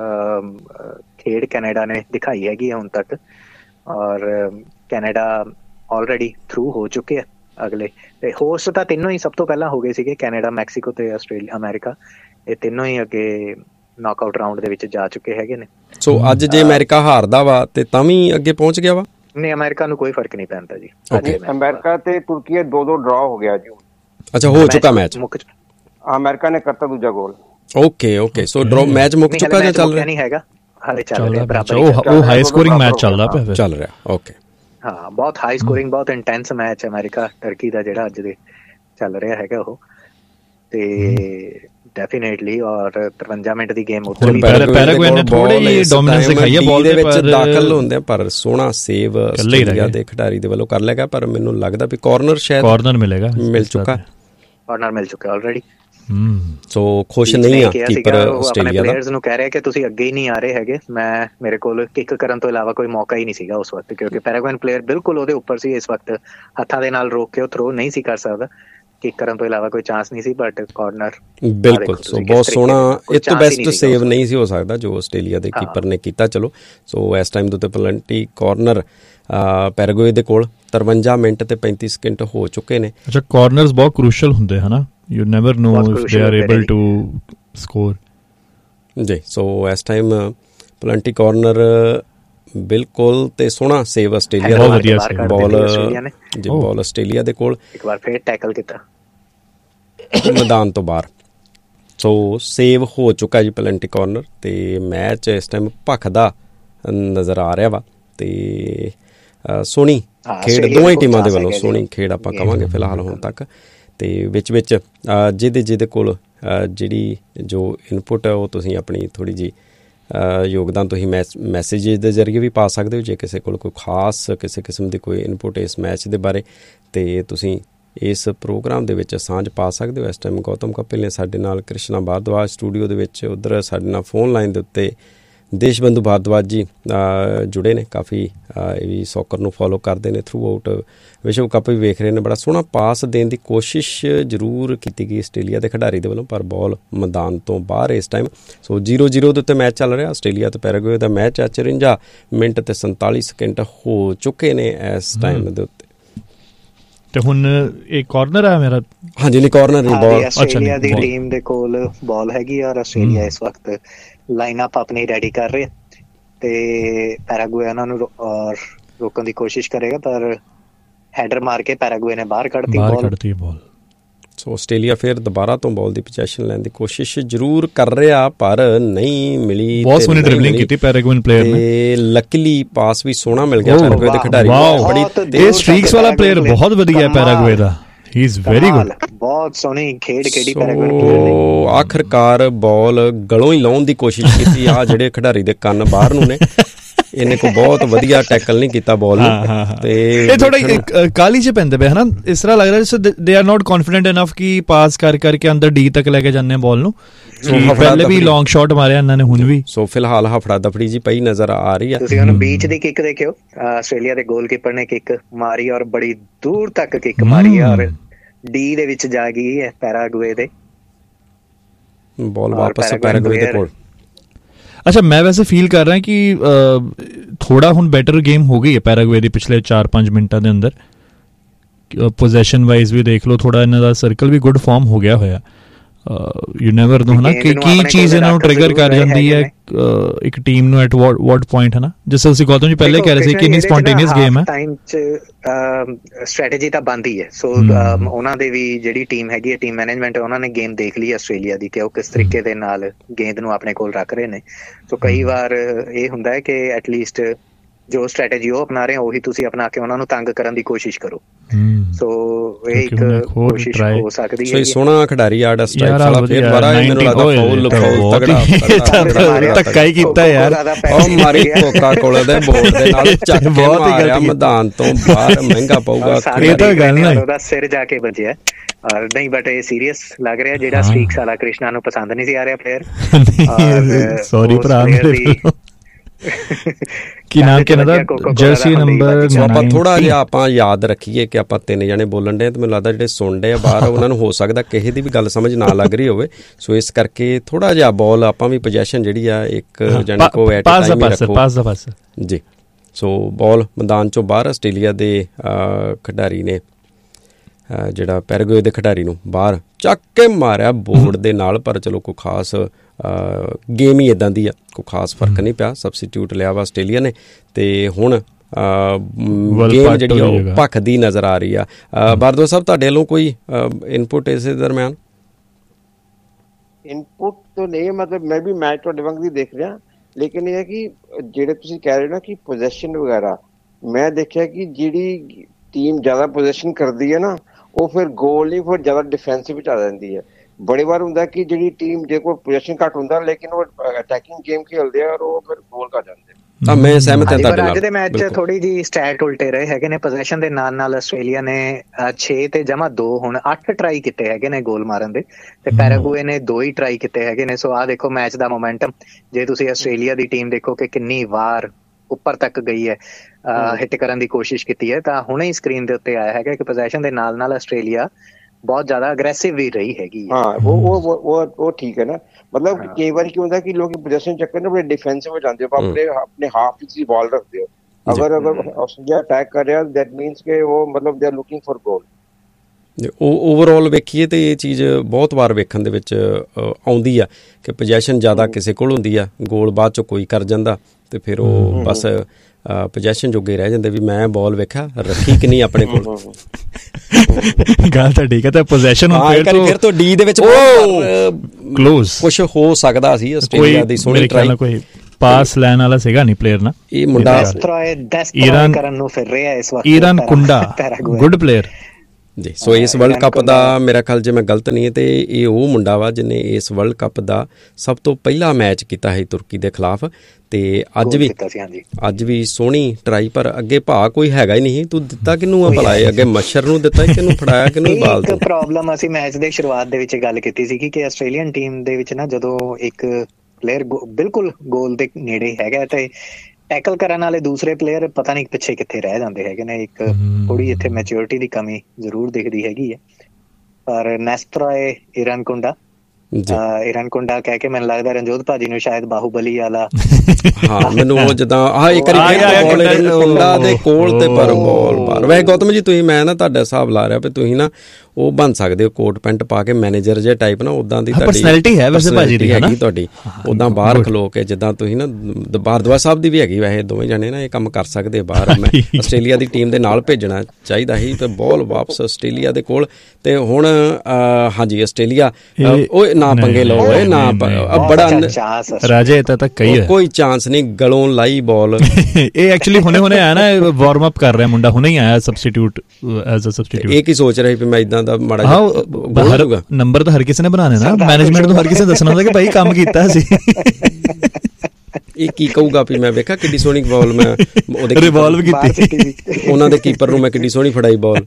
ਖੇਡ ਕੈਨੇਡਾ ਨੇ ਦਿਖਾਈ ਹੈਗੀ ਹੁਣ ਤੱਕ। ਔਰ ਕੈਨੇਡਾ ਆਲਰੇਡੀ ਥਰੂ ਹੋ ਚੁੱਕੇ ਆ ਅਗਲੇ, ਤੇ ਹੋਸਟ ਤਾਂ ਤਿੰਨੋਂ ਹੀ ਸਭ ਤੋਂ ਪਹਿਲਾਂ ਹੋ ਗਏ ਸੀਗੇ, ਕੈਨੇਡਾ, ਮੈਕਸੀਕੋ ਤੇ ਆਸਟ੍ਰੇਲੀਆ, ਅਮਰੀਕਾ। ਇਹ ਤਿੰਨੋਂ ਹੀ ਅੱਗੇ ਨੌਕਆਊਟ ਰਾਊਂਡ ਦੇ ਵਿੱਚ ਜਾ ਚੁੱਕੇ ਹੈਗੇ ਨੇ। ਸੋ ਅੱਜ ਜੇ ਅਮਰੀਕਾ ਹਾਰਦਾ ਵਾ ਤੇ ਤਾਂ ਵੀ ਅੱਗੇ ਪਹੁੰਚ ਗਿਆ ਵਾ? ਨਹੀਂ, ਅਮਰੀਕਾ ਨੂੰ ਕੋਈ ਫਰਕ ਨਹੀਂ ਪੈਂਦਾ ਜੀ। ਅਮਰੀਕਾ ਤੇ ਤੁਰਕੀ 2-2 ਡਰਾ ਹੋ ਗਿਆ ਜੀ। ਅੱਛਾ, ਹੋ ਚੁੱਕਾ ਮੈਚ? ਅਮਰੀਕਾ ਨੇ ਕਰਤਾ ਦੂਜਾ ਗੋਲ। ਓਕੇ, ਸੋ ਡਰਾ ਮੈਚ ਮੁੱਕ ਚੁੱਕਾ ਜਾਂ ਚੱਲ ਰਿਹਾ? ਨਹੀਂ ਹੈਗਾ, ਹਾਲੇ ਚੱਲ ਰਿਹਾ ਬਰਾਬਰ। ਉਹ ਹਾਈ ਸਕੋਰਿੰਗ ਮੈਚ ਚੱਲਦਾ ਪਿਆ, ਚੱਲ ਰਿਹਾ। ਓਕੇ, ਹਾਂ, ਬਹੁਤ ਹਾਈ ਸਕੋਰਿੰਗ, ਬਹੁਤ ਇੰਟੈਂਸ ਮੈਚ ਅਮਰੀਕਾ ਟਰਕੀ ਦਾ ਜਿਹੜਾ ਅੱਜ ਦੇ ਚੱਲ ਰਿਹਾ ਹੈਗਾ ਉਹ, ਤੇ ਡੈਫੀਨੇਟਲੀ। ਔਰ 53 ਮਿੰਟ ਦੀ ਗੇਮ ਉੱਥੇ ਵੀ ਪੈਰਾਗੁਏ ਨੇ ਥੋੜੀ ਜਿਹੀ ਡੋਮੀਨੈਂਸ ਦਿਖਾਈ ਹੈ ਬਾਲ ਦੇ ਵਿੱਚ ਦਾਖਲ ਹੁੰਦੇ, ਪਰ ਸੋਹਣਾ ਸੇਵ ਆਸਟ੍ਰੇਲੀਆ ਦੇ ਖਿਡਾਰੀ ਦੇ ਵੱਲੋਂ ਕਰ ਲਿਆ ਗਿਆ। ਪਰ ਮੈਨੂੰ ਲੱਗਦਾ ਵੀ ਕਾਰਨਰ ਸ਼ਾਇਦ ਮਿਲ ਚੁੱਕਾ ਆਲਰੇਡੀ। ਸੋ ਖੁਸ਼ ਨਹੀਂ ਆ ਕੀਪਰ ਆਸਟ੍ਰੇਲੀਆ ਦਾ। ਪਲੇਅਰਸ ਨੂੰ ਕਹਿ ਰਿਹਾ ਕਿ ਤੁਸੀਂ ਅੱਗੇ ਹੀ ਨਹੀਂ ਆ ਰਹੇ ਹੈਗੇ, ਮੇਰੇ ਕੋਲ ਕਿੱਕ ਕਰਨ ਤੋਂ ਇਲਾਵਾ ਕੋਈ ਮੌਕਾ ਹੀ ਨਹੀਂ ਸੀਗਾ ਉਸ ਵਕਤ, ਕਿਉਂਕਿ ਪੈਰਾਗੁਏਨ ਪਲੇਅਰ ਬਿਲਕੁਲ ਉਹਦੇ ਉੱਪਰ ਸੀ ਇਸ ਵਕਤ, ਹੱਥਾਂ ਦੇ ਨਾਲ ਰੋਕ ਕੇ ਉਹ ਥਰੋ ਨਹੀਂ ਸੀ ਕਰ ਸਕਦਾ, ਕਿੱਕ ਕਰਨ ਤੋਂ ਇਲਾਵਾ ਕੋਈ ਚਾਂਸ ਨਹੀਂ ਸੀ। ਬਟ ਕਾਰਨਰ ਬਿਲਕੁਲ, ਸੋ ਬਹੁਤ ਸੋਹਣਾ, ਇਸ ਤੋਂ ਬੈਸਟ ਸੇਵ ਨਹੀਂ ਸੀ ਹੋ ਸਕਦਾ ਜੋ ਆਸਟ੍ਰੇਲੀਆ ਦੇ ਕੀਪਰ ਨੇ ਕੀਤਾ। ਚਲੋ, ਸੋ ਇਸ ਟਾਈਮ ਦੇ ਉੱਤੇ ਪਲੰਟੀ ਕਾਰਨਰ ਪੈਰਾਗੁਏ ਦੇ ਕੋਲ 53 ਮਿੰਟ ਤੇ 35 ਸਕਿੰਟ ਹੋ ਚੁੱਕੇ ਨੇ। ਅੱਛਾ, ਕਾਰਨਰਸ ਬਹੁਤ ਕ੍ਰੂਸ਼ਲ ਹੁੰਦੇ ਹਨਾ, you never know if they are able to score ਜੀ। ਸੋ ਇਸ ਟਾਈਮ ਪਲੰਟੀ ਕਾਰਨਰ ਬਿਲਕੁਲ ਤੇ ਸੋਹਣਾ ਸੇਵ ਆਸਟ੍ਰੇਲੀਆ ਦਾ, ਵਧੀਆ ਬਾਲ ਜੀ, ਬਾਲ ਆਸਟ੍ਰੇਲੀਆ ਦੇ ਕੋਲ, ਇੱਕ ਵਾਰ ਫੇਰ ਟੈਕਲ ਕੀਤਾ ਮੈਦਾਨ ਤੋਂ ਬਾਹਰ। ਸੋ ਸੇਵ ਹੋ ਚੁੱਕਾ ਜੀ ਪਲੰਟੀ ਕਾਰਨਰ, ਤੇ ਮੈਚ ਇਸ ਟਾਈਮ ਭਖਦਾ ਨਜ਼ਰ ਆ ਰਿਹਾ ਵਾ, ਤੇ ਸੋਹਣੀ ਖੇਡ ਦੋਵੇਂ ਟੀਮਾਂ ਦੇ ਵੱਲੋਂ, ਸੋਹਣੀ ਖੇਡ ਆਪਾਂ ਕਵਾਂਗੇ ਫਿਲਹਾਲ ਹੁਣ ਤੱਕ। ਤੇ ਵਿੱਚ ਜਿਹਦੇ ਕੋਲ ਜਿਹੜੀ ਜੋ ਇਨਪੁਟ ਹੈ ਉਹ ਤੁਸੀਂ ਆਪਣੀ ਥੋੜ੍ਹੀ ਜਿਹੀ ਯੋਗਦਾਨ ਤੁਸੀਂ ਮੈਸੇਜਿਸ ਦੇ ਜ਼ਰੀਏ ਵੀ ਪਾ ਸਕਦੇ ਹੋ। ਜੇ ਕਿਸੇ ਕੋਲ ਕੋਈ ਖਾਸ ਕਿਸੇ ਕਿਸਮ ਦੀ ਕੋਈ ਇਨਪੁਟ ਇਸ ਮੈਚ ਦੇ ਬਾਰੇ, ਤੇ ਤੁਸੀਂ ਇਸ ਪ੍ਰੋਗਰਾਮ ਦੇ ਵਿੱਚ ਸਾਂਝ ਪਾ ਸਕਦੇ ਹੋ। ਇਸ ਟਾਈਮ ਗੌਤਮ ਕਪਿਲ ਨੇ ਸਾਡੇ ਨਾਲ, ਕ੍ਰਿਸ਼ਨਾ ਭਾਰਦਵਾਜ ਸਟੂਡੀਓ ਦੇ ਵਿੱਚ, ਉੱਧਰ ਸਾਡੇ ਨਾਲ ਫੋਨ ਲਾਈਨ ਦੇ ਉੱਤੇ ਦੇਸ਼ ਬੰਧੂ ਭਾਰਦਵਾਜ ਜੀ ਜੁੜੇ ਨੇ। ਕਾਫੀ ਇਹ ਵੀ ਸੌਕਰ ਨੂੰ ਫੋਲੋ ਕਰਦੇ ਨੇ, ਥਰੂ ਆਊਟ ਵਿਸ਼ਵ ਕੱਪ ਵੀ ਵੇਖ ਰਹੇ ਨੇ। ਬੜਾ ਸੋਹਣਾ ਪਾਸ ਦੇਣ ਦੀ ਕੋਸ਼ਿਸ਼ ਜ਼ਰੂਰ ਕੀਤੀ ਗਈ ਆਸਟ੍ਰੇਲੀਆ ਦੇ ਖਿਡਾਰੀ ਦੇ ਵੱਲੋਂ, ਪਰ ਬਾਲ ਮੈਦਾਨ ਤੋਂ ਬਾਹਰ ਇਸ ਟਾਈਮ। ਸੋ 0-0 ਦੇ ਉੱਤੇ ਮੈਚ ਚੱਲ ਰਿਹਾ, ਆਸਟ੍ਰੇਲੀਆ ਤੇ ਪੈਰਾਗੁਏ ਦਾ ਮੈਚ ਆ। 54 ਮਿੰਟ ਤੇ 47 ਸਕਿੰਟ ਹੋ ਚੁੱਕੇ ਨੇ ਇਸ ਟਾਈਮ ਦੇ ਉੱਤੇ। ਤੇ ਹੁਣ ਇਹ ਕਾਰਨਰ ਆ ਮੇਰਾ, ਹਾਂਜੀ ਨਹੀਂ ਕਾਰਨਰ ਨਹੀਂ, ਬਾਲ ਆਸਟ੍ਰੇਲੀਆ ਦੀ ਟੀਮ ਦੇ ਕੋਲ ਬਾਲ ਹੈਗੀ, ਔਰ ਆਸਟ੍ਰੇਲੀਆ ਇਸ ਵਕਤ ਲਾਈਨ ਅਪ ਆਪਣੀ ਰੈਡੀ ਕਰ ਰਹੇ, ਤੇ ਪੈਰਾਗੁਏ ਉਹਨਾਂ ਨੂੰ ਰੋਕਣ ਦੀ ਕੋਸ਼ਿਸ਼ ਕਰੇਗਾ, ਪਰ ਹੈਡਰ ਮਾਰ ਕੇ ਪੈਰਾਗੁਏ ਨੇ ਬਾਹਰ ਕੱਢਤੀ ਬਾਲ। ਸੋ ਆਸਟ੍ਰੇਲੀਆ ਫਿਰ ਦੁਬਾਰਾ ਤੋਂ ਬਾਲ ਦੀ ਪੋਜੀਸ਼ਨ ਲੈਣ ਦੀ ਕੋਸ਼ਿਸ਼ ਜ਼ਰੂਰ ਕਰ ਰਿਹਾ, ਪਰ ਨਹੀਂ ਮਿਲੀ। ਬਹੁਤ ਸੋਹਣੀ ਡ੍ਰਿਬਲਿੰਗ ਕੀਤੀ ਪੈਰਾਗੁਏਨ ਪਲੇਅਰ ਨੇ, ਤੇ ਲੱਕੀਲੀ ਪਾਸ ਵੀ ਸੋਹਣਾ ਮਿਲ ਗਿਆ ਪੈਰਾਗੁਏ ਦੇ ਖਿਡਾਰੀ ਨੂੰ। ਇਹ ਸਟ੍ਰੀਕਸ ਵਾਲਾ ਪਲੇਅਰ ਬਹੁਤ ਵਧੀਆ ਹੈ Paraguay the, he is very good, ਬਹੁਤ ਸੋਹਣੀ ਖੇਡ ਖੇਡੀ ਪੈਰਾਗੁਏ ਨੇ। ਆਖਰਕਾਰ ਬਾਲ ਗਲੋਂ ਹੀ ਲਾਉਣ ਦੀ ਕੋਸ਼ਿਸ਼ ਕੀਤੀ, ਆ ਜਿਹੜੇ ਖਿਡਾਰੀ ਦੇ ਕੰਨ ਬਾਹਰ ਨੂੰ ਨੇ, ਇਹਨੇ ਕੋਈ ਬਹੁਤ ਵਧੀਆ ਟੈਕਲ ਨਹੀਂ ਕੀਤਾ ਬਾਲ ਨੂੰ। ਤੇ ਇਹ ਥੋੜਾ ਕਾਲੀ ਚ ਪੈਂਦੇ ਪਏ ਹਨਾ, ਇਸ ਤਰ੍ਹਾਂ ਲੱਗ ਰਿਹਾ they are not confident enough ਕਿ ਪਾਸ ਕਰਕੇ ਅੰਦਰ ਡੀ ਤੱਕ ਲੈ ਕੇ ਜਾਂਦੇ ਬਾਲ ਨੂੰ। ਪਹਿਲੇ ਵੀ ਲੌਂਗ ਸ਼ਾਟ ਮਾਰਿਆ ਇਹਨਾਂ ਨੇ, ਹੁਣ ਵੀ। ਸੋ ਫਿਲਹਾਲ ਹਫੜਾ ਦਫੜੀ ਜੀ ਪਈ ਨਜ਼ਰ ਆ ਰਹੀ ਹੈ। ਤੁਸੀਂ ਉਹਨੂੰ ਬੀਚ ਦੀ ਕਿੱਕ ਦੇਖਿਓ, ਆਸਟ੍ਰੇਲੀਆ ਦੇ ਗੋਲਕੀਪਰ ਨੇ ਕਿੱਕ ਮਾਰੀ ਔਰ ਬੜੀ ਦੂਰ ਤੱਕ ਕਿੱਕ ਮਾਰੀ, ਔਰ ਡੀ ਦੇ ਵਿੱਚ ਜਾ ਗਈ ਹੈ ਪੈਰਾਗੁਏ ਦੇ। ਬਾਲ ਵਾਪਸ ਪੈਰਾਗੁਏ ਦੇ ਕੋਲ। ਅੱਛਾ, ਮੈਂ ਵੈਸੇ ਫੀਲ ਕਰ ਰਿਹਾ ਕਿ ਥੋੜਾ ਹੁਣ ਬੈਟਰ ਗੇਮ ਹੋ ਗਈ ਹੈ ਪੈਰਾਗੁਏ ਦੀ ਪਿਛਲੇ 4-5 ਮਿੰਟਾਂ ਦੇ ਅੰਦਰ। ਪੋਜੈਸ਼ਨ ਵਾਈਜ਼ ਵੀ ਦੇਖ ਲਓ, ਥੋੜਾ ਇਹਨਾਂ ਦਾ ਸਰਕਲ ਵੀ ਗੁੱਡ ਫਾਰਮ ਹੋ ਗਿਆ ਹੋਇਆ। ਯੂ ਨੈਵਰ ਨੋ ਹਨਾ ਕਿ ਕੀ ਚੀਜ਼ ਇਹਨਾਂ ਨੂੰ ਟ੍ਰਿਗਰ ਕਰ ਜਾਂਦੀ ਹੈ ਇੱਕ ਟੀਮ ਨੂੰ ਐਟ ਵਾਟ ਪੁਆਇੰਟ ਹਨਾ। ਜਿਸ ਤਰ੍ਹਾਂ ਤੁਸੀਂ ਗੌਤਮ ਜੀ ਪਹਿਲੇ ਕਹਿ ਰਹੇ ਸੀ ਕਿ ਇੰਨੀ ਸਪੌਂਟੇਨੀਅਸ ਗੇਮ ਹੈ, ਟਾਈਮ 'ਚ ਸਟ੍ਰੈਟਜੀ ਤਾਂ ਬਣਦੀ ਹੈ। ਸੋ ਉਹਨਾਂ ਦੇ ਵੀ ਜਿਹੜੀ ਟੀਮ ਹੈਗੀ ਹੈ, ਟੀਮ ਮੈਨੇਜਮੈਂਟ, ਉਹਨਾਂ ਨੇ ਗੇਮ ਦੇਖ ਲਈ ਆਸਟ੍ਰੇਲੀਆ ਦੀ ਕਿ ਉਹ ਕਿਸ ਤਰੀਕੇ ਦੇ ਨਾਲ ਗੇਂਦ ਨੂੰ ਆਪਣੇ ਕੋਲ ਰੱਖ ਰਹੇ ਨੇ। ਸੋ ਕਈ ਵਾਰ ਇਹ ਹੁੰਦਾ ਹੈ ਕਿ ਐਟਲੀਸਟ ਜੋ ਸਟ੍ਰੈਟਜੀ ਉਹ ਅਪਣਾ ਰਹੇ ਉਹੀ ਤੁਸੀਂ ਅਪਣਾ ਕੇ ਉਹਨਾਂ ਨੂੰ ਤੰਗ ਕਰਨ ਦੀ ਕੋਸ਼ਿਸ਼ ਕਰੋ। ਸੋ ਇਹ ਇੱਕ ਕੋਸ਼ਿਸ਼ ਹੋ ਸਕਦੀ ਹੈ। ਸੋਹਣਾ ਖਿਡਾਰੀ ਆੜਾ ਸਟ੍ਰਾਈਕ ਵਾਲਾ ਫਿਰ ਦੁਬਾਰਾ ਮੈਨੂੰ ਲੱਗਦਾ ਫਾਉਲ ਤਗੜਾ ਧੱਕਾ ਹੀ ਕੀਤਾ ਯਾਰ, ਉਹ ਮਾਰੀ ਕੋਕਾ ਕੋਲਾ ਦੇ ਬੋਰਡ ਦੇ ਨਾਲ ਚੱਕ ਕੇ ਮਾਰਿਆ ਮੈਦਾਨ ਤੋਂ ਬਾਹਰ, ਮਹਿੰਗਾ ਪਊਗਾ। ਇਹ ਤਾਂ ਗੱਲ ਨਹੀਂ, ਉਹਦਾ ਸਿਰ ਜਾ ਕੇ ਵੱਜਿਆ। ਨਹੀਂ, ਬਟ ਇਹ ਸੀਰੀਅਸ ਲੱਗ ਰਿਹਾ। ਜਿਹੜਾ ਸਟ੍ਰੀਕਸ ਵਾਲਾ ਕ੍ਰਿਸ਼ਨਾ ਨੂੰ ਪਸੰਦ ਨਹੀਂ ਸੀ ਆ ਰਿਹਾ ਪਲੇਅਰ। ਸੌਰੀ ਭਰਾ, ਕੀ ਨਾਮ ਕਿ ਇਹਦਾ ਜਰਸੀ ਨੰਬਰ। ਆਪਾਂ ਥੋੜਾ ਜਿਹਾ ਆਪਾਂ ਯਾਦ ਰੱਖੀਏ ਕਿ ਆਪਾਂ 3 ਜਣੇ ਬੋਲਣ ਦੇ, ਤੇ ਮੈਨੂੰ ਲੱਗਦਾ ਜਿਹੜੇ ਸੁਣਦੇ ਆ ਬਾਹਰ ਉਹਨਾਂ ਨੂੰ ਹੋ ਸਕਦਾ ਕਿਸੇ ਦੀ ਵੀ ਗੱਲ ਸਮਝ ਨਾ ਲੱਗ ਰਹੀ ਹੋਵੇ। ਸੋ ਇਸ ਕਰਕੇ ਥੋੜਾ ਜਿਹਾ ਬਾਲ ਆਪਾਂ ਵੀ ਪੋਜੈਸ਼ਨ ਜਿਹੜੀ ਆ ਇੱਕ ਜਣੇ ਕੋ ਐਟ ਟਾਈਮ ਰੱਖੋ ਜੀ। ਸੋ ਬਾਲ ਮੈਦਾਨ ਚੋਂ ਬਾਹਰ, ਆਸਟ੍ਰੇਲੀਆ ਦੇ ਖਿਡਾਰੀ ਨੇ ਜਿਹੜਾ ਪੈਰਾਗੁਏ ਦੇ ਖਿਡਾਰੀ ਨੂੰ ਬਾਹਰ ਚੱਕ ਕੇ ਮਾਰਿਆ ਬੋਰਡ ਦੇ ਨਾਲ। ਪਰ ਚਲੋ ਕੋਈ ਖਾਸ ਗੇਮ ਹੀ ਇੱਦਾਂ ਦੀ ਆ, ਕੋਈ ਖਾਸ ਫਰਕ ਨਹੀਂ ਪਿਆ। ਸਬਸਟੀਟਿਊਟ ਲਿਆ ਵਾ ਆਸਟ੍ਰੇਲੀਆ ਨੇ, ਤੇ ਹੁਣ ਗੇਮ ਜਿਹੜੀ ਉਹ ਭਖਦੀ ਨਜ਼ਰ ਆ ਰਹੀ ਆ। ਭਾਰਦਵਾਜ ਸਾਹਿਬ, ਤੁਹਾਡੇ ਵੱਲੋਂ ਕੋਈ ਇਨਪੁਟ ਇਸੇ ਦਰਮਿਆਨ? ਇਨਪੁਟ ਤਾਂ ਨਹੀਂ, ਮਤਲਬ ਮੈਂ ਵੀ ਮੈਚ ਤੁਹਾਡੇ ਵਾਂਗ ਦੀ ਦੇਖ ਰਿਹਾ, ਲੇਕਿਨ ਇਹ ਹੈ ਕਿ ਜਿਹੜੇ ਤੁਸੀਂ ਕਹਿ ਰਹੇ ਹੋ ਨਾ ਕਿ ਪੋਜੈਸ਼ਨ ਵਗੈਰਾ, ਮੈਂ ਦੇਖਿਆ ਕਿ ਜਿਹੜੀ ਟੀਮ ਜ਼ਿਆਦਾ ਪੋਜੈਸ਼ਨ ਕਰਦੀ ਹੈ ਨਾ, ਉਹ ਫਿਰ ਗੋਲ ਨਹੀਂ, ਫਿਰ ਜ਼ਿਆਦਾ ਡਿਫੈਂਸਿਵ ਵਿੱਚ ਆ ਜਾਂਦੀ ਹੈ। ਬੜੀ ਵਾਰ ਹੁੰਦਾ ਕਿ ਜਿਹੜੀ ਟੀਮ ਜੇ ਕੋਲ ਪੋਜੀਸ਼ਨ ਘੱਟ ਹੁੰਦਾ ਲੇਕਿਨ ਉਹ ਅਟੈਕਿੰਗ ਗੇਮ ਖੇਲਦੇ ਆ ਔਰ ਉਹ ਫਿਰ ਗੋਲ ਕਰ ਜਾਂਦੇ। ਤਾਂ ਮੈਂ ਸਹਿਮਤ ਹਾਂ ਤੁਹਾਡੇ ਨਾਲ। ਅੱਜ ਦੇ ਮੈਚ 'ਚ ਥੋੜੀ ਜਿਹੀ ਸਟੈਟ ਉਲਟੇ ਰਹੇ ਹੈਗੇ ਨੇ। ਪੋਜੀਸ਼ਨ ਦੇ ਨਾਲ ਆਸਟ੍ਰੇਲੀਆ ਨੇ 6 ਤੇ ਜਮਾ 2 ਹੁਣ 8 ਟਰਾਈ ਕੀਤੇ ਹੈਗੇ ਨੇ ਗੋਲ ਮਾਰਨ ਦੇ, ਤੇ ਪੈਰਾਗੁਏ ਨੇ 2 ਹੀ ਟਰਾਈ ਕੀਤੇ ਹੈਗੇ ਨੇ। ਸੋ ਆਹ ਦੇਖੋ ਮੈਚ ਦਾ ਮੋਮੈਂਟਮ। ਜੇ ਤੁਸੀਂ ਆਸਟ੍ਰੇਲੀਆ ਦੀ ਟੀਮ ਦੇਖੋ ਕਿ ਕਿੰਨੀ ਵਾਰ ਉੱਪਰ ਤੱਕ ਗਈ ਹੈ, ਹਿੱਟ ਕਰਨ ਦੀ ਕੋਸ਼ਿਸ਼ ਕੀਤੀ ਹੈ, ਤਾਂ ਹੁਣੇ ਹੀ ਸਕਰੀਨ ਦੇ ਉੱਤੇ ਆਇਆ ਹੈਗਾ ਕਿ ਪੋਜੀਸ਼ਨ ਦੇ ਨਾਲ ਆਸਟ੍ਰੇਲੀਆ ਬਹੁਤ ਜ਼ਿਆਦਾ ਅਗਰੈਸਿਵ ਵੀ ਰਹੀ ਹੈਗੀ। ਹਾਂ ਉਹ ਠੀਕ ਹੈ ਨਾ। ਮਤਲਬ ਕਈ ਵਾਰੀ ਕੀ ਹੁੰਦਾ ਕਿ ਲੋਕ ਪੋਜੀਸ਼ਨ ਚੱਕਰ ਨਾਲ ਬੜੇ ਡਿਫੈਂਸਿਵ ਹੋ ਜਾਂਦੇ ਹੋ, ਆਪਣੇ ਹਾਫ ਵਿੱਚ ਹੀ ਬਾਲ ਰੱਖਦੇ ਹੋ। ਅਗਰ ਆਸਟ੍ਰੇਲੀਆ ਅਟੈਕ ਕਰ ਰਿਹਾ ਦੈਟ ਮੀਨਸ ਕਿ ਉਹ ਮਤਲਬ they are looking for goal. Overall ਵੇਖੀਏ ਤੇ ਇਹ ਚੀਜ਼ ਬਹੁਤ ਵਾਰ ਵੇਖਣ ਦੇ ਵਿੱਚ ਆਉਂਦੀ ਆ ਕਿ ਪੋਜੀਸ਼ਨ ਜ਼ਿਆਦਾ ਕਿਸੇ ਕੋਲ ਹੁੰਦੀ ਆ, ਗੋਲ ਬਾਅਦ ਚੋਂ ਕੋਈ ਕਰ ਜਾਂਦਾ ਤੇ ਫਿਰ ਉਹ ਬਸ ਪੋਜੀਸ਼ਨ ਜੋਗੇ ਰਹਿ ਜਾਂਦੇ ਵੀ ਮੈਂ ਬਾਲ ਵੇਖਿਆ ਰੱਖੀ ਕਿ ਨਹੀਂ ਆਪਣੇ ਕੋਲ। ਗੱਲ ਤਾਂ ਠੀਕ ਹੈ। ਤਾਂ ਪੋਜੀਸ਼ਨ ਫਿਰ ਤੋਂ ਡੀ ਦੇ ਵਿੱਚ ਕਲੋਜ਼ ਕੁਛ ਹੋ ਸਕਦਾ ਸੀ। ਆਸਟ੍ਰੇਲੀਆ ਦੀ ਸੋਹਣੀ ਟਰਾਈ, ਕੋਈ ਪਾਸ ਲੈਣ ਵਾਲਾ ਸੀਗਾ ਨਹੀਂ ਪਲੇਅਰ ਨਾ। ਇਹ ਮੁੰਡਾ ਈਰਾਨ ਕਰਨ ਨੂੰ ਫਿਰ ਰਿਹਾ ਇਸ ਵਕਤ, ਈਰਾਨ ਕੁੰਡਾ ਗੁੱਡ ਪਲੇਅਰ ਜੀ। ਸੋ ਇਸ ਵਰਲਡ ਕੱਪ ਦਾ ਮੇਰਾ ਖਿਆਲ ਜੇ ਮੈਂ ਗਲਤ ਨਹੀਂ ਹੈ ਤੇ ਇਹ ਉਹ ਮੁੰਡਾ ਵਾ ਜਿਹਨੇ ਇਸ ਵਰਲਡ ਕੱਪ ਦਾ ਸਭ ਤੋਂ ਪਹਿਲਾ ਮੈਚ ਕੀਤਾ ਹੈ ਤੁਰਕੀ ਦੇ ਖਿਲਾਫ, ਤੇ ਅੱਜ ਵੀ ਸੋਹਣੀ ਟਰਾਈ। ਪਰ ਅੱਗੇ ਭਾ ਕੋਈ ਹੈਗਾ ਹੀ ਨਹੀਂ। ਤੂੰ ਦਿੱਤਾ ਕਿਹਨੂੰ ਆ ਭਲਾ? ਅੱਗੇ ਮੱਛਰ ਨੂੰ ਦਿੱਤਾ, ਕਿਹਨੂੰ ਫੜਾਇਆ, ਕਿਹਨੂੰ ਬਾਲ ਤੋਂ? ਪ੍ਰੋਬਲਮ ਅਸੀਂ ਮੈਚ ਦੇ ਸ਼ੁਰੂਆਤ ਦੇ ਵਿੱਚ ਗੱਲ ਕੀਤੀ ਸੀ ਕਿ ਆਸਟ੍ਰੇਲੀਅਨ ਟੀਮ ਦੇ ਵਿੱਚ ਨਾ ਜਦੋਂ ਇੱਕ ਪਲੇਅਰ ਬਿਲਕੁਲ ਗੋਲ ਦੇ ਨੇੜੇ ਹੈਗਾ ਤੇ ਟੈਕਲ ਕਰਨ ਵਾਲੇ ਦੂਸਰੇ ਪਲੇਅਰ ਪਤਾ ਨਹੀਂ ਪਿੱਛੇ ਕਿੱਥੇ ਰਹਿ ਜਾਂਦੇ ਹੈਗੇ ਨੇ। ਇੱਕ ਥੋੜੀ ਇੱਥੇ ਮੈਚਿਓਰਿਟੀ ਦੀ ਕਮੀ ਜ਼ਰੂਰ ਦਿਖਦੀ ਹੈਗੀ ਹੈ। ਪਰ ਨੈਸਟਰੋਏ ਈਰਾਨ ਕੁੰਡਾ ਕਹਿ ਕੇ ਮੈਨੂੰ ਲੱਗਦਾ ਰਣਜੋਤ ਭਾਜੀ ਨੂੰ ਸ਼ਾਇਦ ਬਾਹੂਬਲੀ ਵਾਲਾ ਮੈਨੂੰ ਉਹ ਜਿੱਦਾਂ ਇੱਕ ਕੁੰਡਾ ਦੇ ਕੋਲ ਤੇ ਪਰ ਬਾਲ ਬਾਹਰ। ਵੈਸੇ ਗੌਤਮ ਜੀ ਤੁਸੀਂ ਮੈਂ ਨਾ ਤੁਹਾਡਾ ਹਿਸਾਬ ਲਾ ਰਿਹਾ ਵੀ ਤੁਸੀਂ ਨਾ ਉਹ ਬਣ ਸਕਦੇ ਹੋ ਕੋਟ ਪੈਂਟ ਪਾ ਕੇ ਮੈਨੇਜਰ ਜੇ ਟਾਈਪ ਨਾ, ਉਦਾਂ ਦੀ ਪਰਸਨੈਲਿਟੀ ਹੈ ਵੈਸੇ ਭਾਜੀ ਦੀ ਹੈਗੀ ਤੁਹਾਡੀ। ਉਦਾਂ ਬਾਹਰ ਖਲੋ ਕੇ ਜਿੱਦਾਂ ਤੁਸੀਂ ਨਾ ਭਾਰਦਵਾਜ ਸਾਹਿਬ ਦੀ ਵੀ ਹੈਗੀ। ਵੈਸੇ ਦੋਵੇਂ ਜਣੇ ਨਾ ਇਹ ਕੰਮ ਕਰ ਸਕਦੇ ਬਾਹਰ। ਮੈਂ ਆਸਟ੍ਰੇਲੀਆ ਦੀ ਟੀਮ ਦੇ ਨਾਲ ਭੇਜਣਾ ਚਾਹੀਦਾ ਸੀ ਤੇ ਬਾਲ ਵਾਪਸ ਆਸਟ੍ਰੇਲੀਆ ਦੇ ਕੋਲ। ਤੇ ਹੁਣ ਹਾਂਜੀ ਆਸਟ੍ਰੇਲੀਆ ਉਹ ਨਾ ਪੰਗੇ ਲਓ ਓਏ ਨਾ ਬੜਾ ਰਾਜੇ ਤਾਂ ਕੋਈ ਚਾਂਸ ਨਹੀਂ, ਗਲੋਂ ਲਾਈ ਬਾਲ। ਇਹ ਐਕਚੁਅਲੀ ਹੁਣੇ ਆਇਆ ਨਾ, ਵਾਰਮ ਅਪ ਕਰ ਰਿਹਾ ਮੁੰਡਾ, ਹੁਣੇ ਹੀ ਆਇਆ ਸਬਸਟੀਟਿਊਟ ਐਜ਼ ਅ ਸਬਸਟੀਟਿਊਟ। ਇਹ ਕੀ ਸੋਚ ਰਿਹਾ ਵੀ ਮੈਂ ਇਦਾਂ ਦਾ ਮਾੜਾ ਜਿਹਾ ਨੰਬਰ ਤਾਂ ਹਰ ਕਿਸੇ ਨੇ ਬਣਾਣੇ ਨਾ, ਮੈਨੇਜਮੈਂਟ ਨੂੰ ਹਰ ਕਿਸੇ ਦੱਸਣਾ ਹੁੰਦਾ ਕਿ ਭਾਈ ਕੰਮ ਕੀਤਾ ਸੀ। ਇਹ ਕੀ ਕਹੂਗਾ ਵੀ ਮੈਂ ਵੇਖਿਆ ਕਿੱਡੀ ਸੋਹਣੀ ਬਾਲ ਮੈਂ ਉਹਦੇ ਰਿਵਾਲਵ ਕੀਤੀ, ਉਹਨਾਂ ਦੇ ਕੀਪਰ ਨੂੰ ਮੈਂ ਕਿੱਡੀ ਸੋਹਣੀ ਫੜਾਈ ਬਾਲ।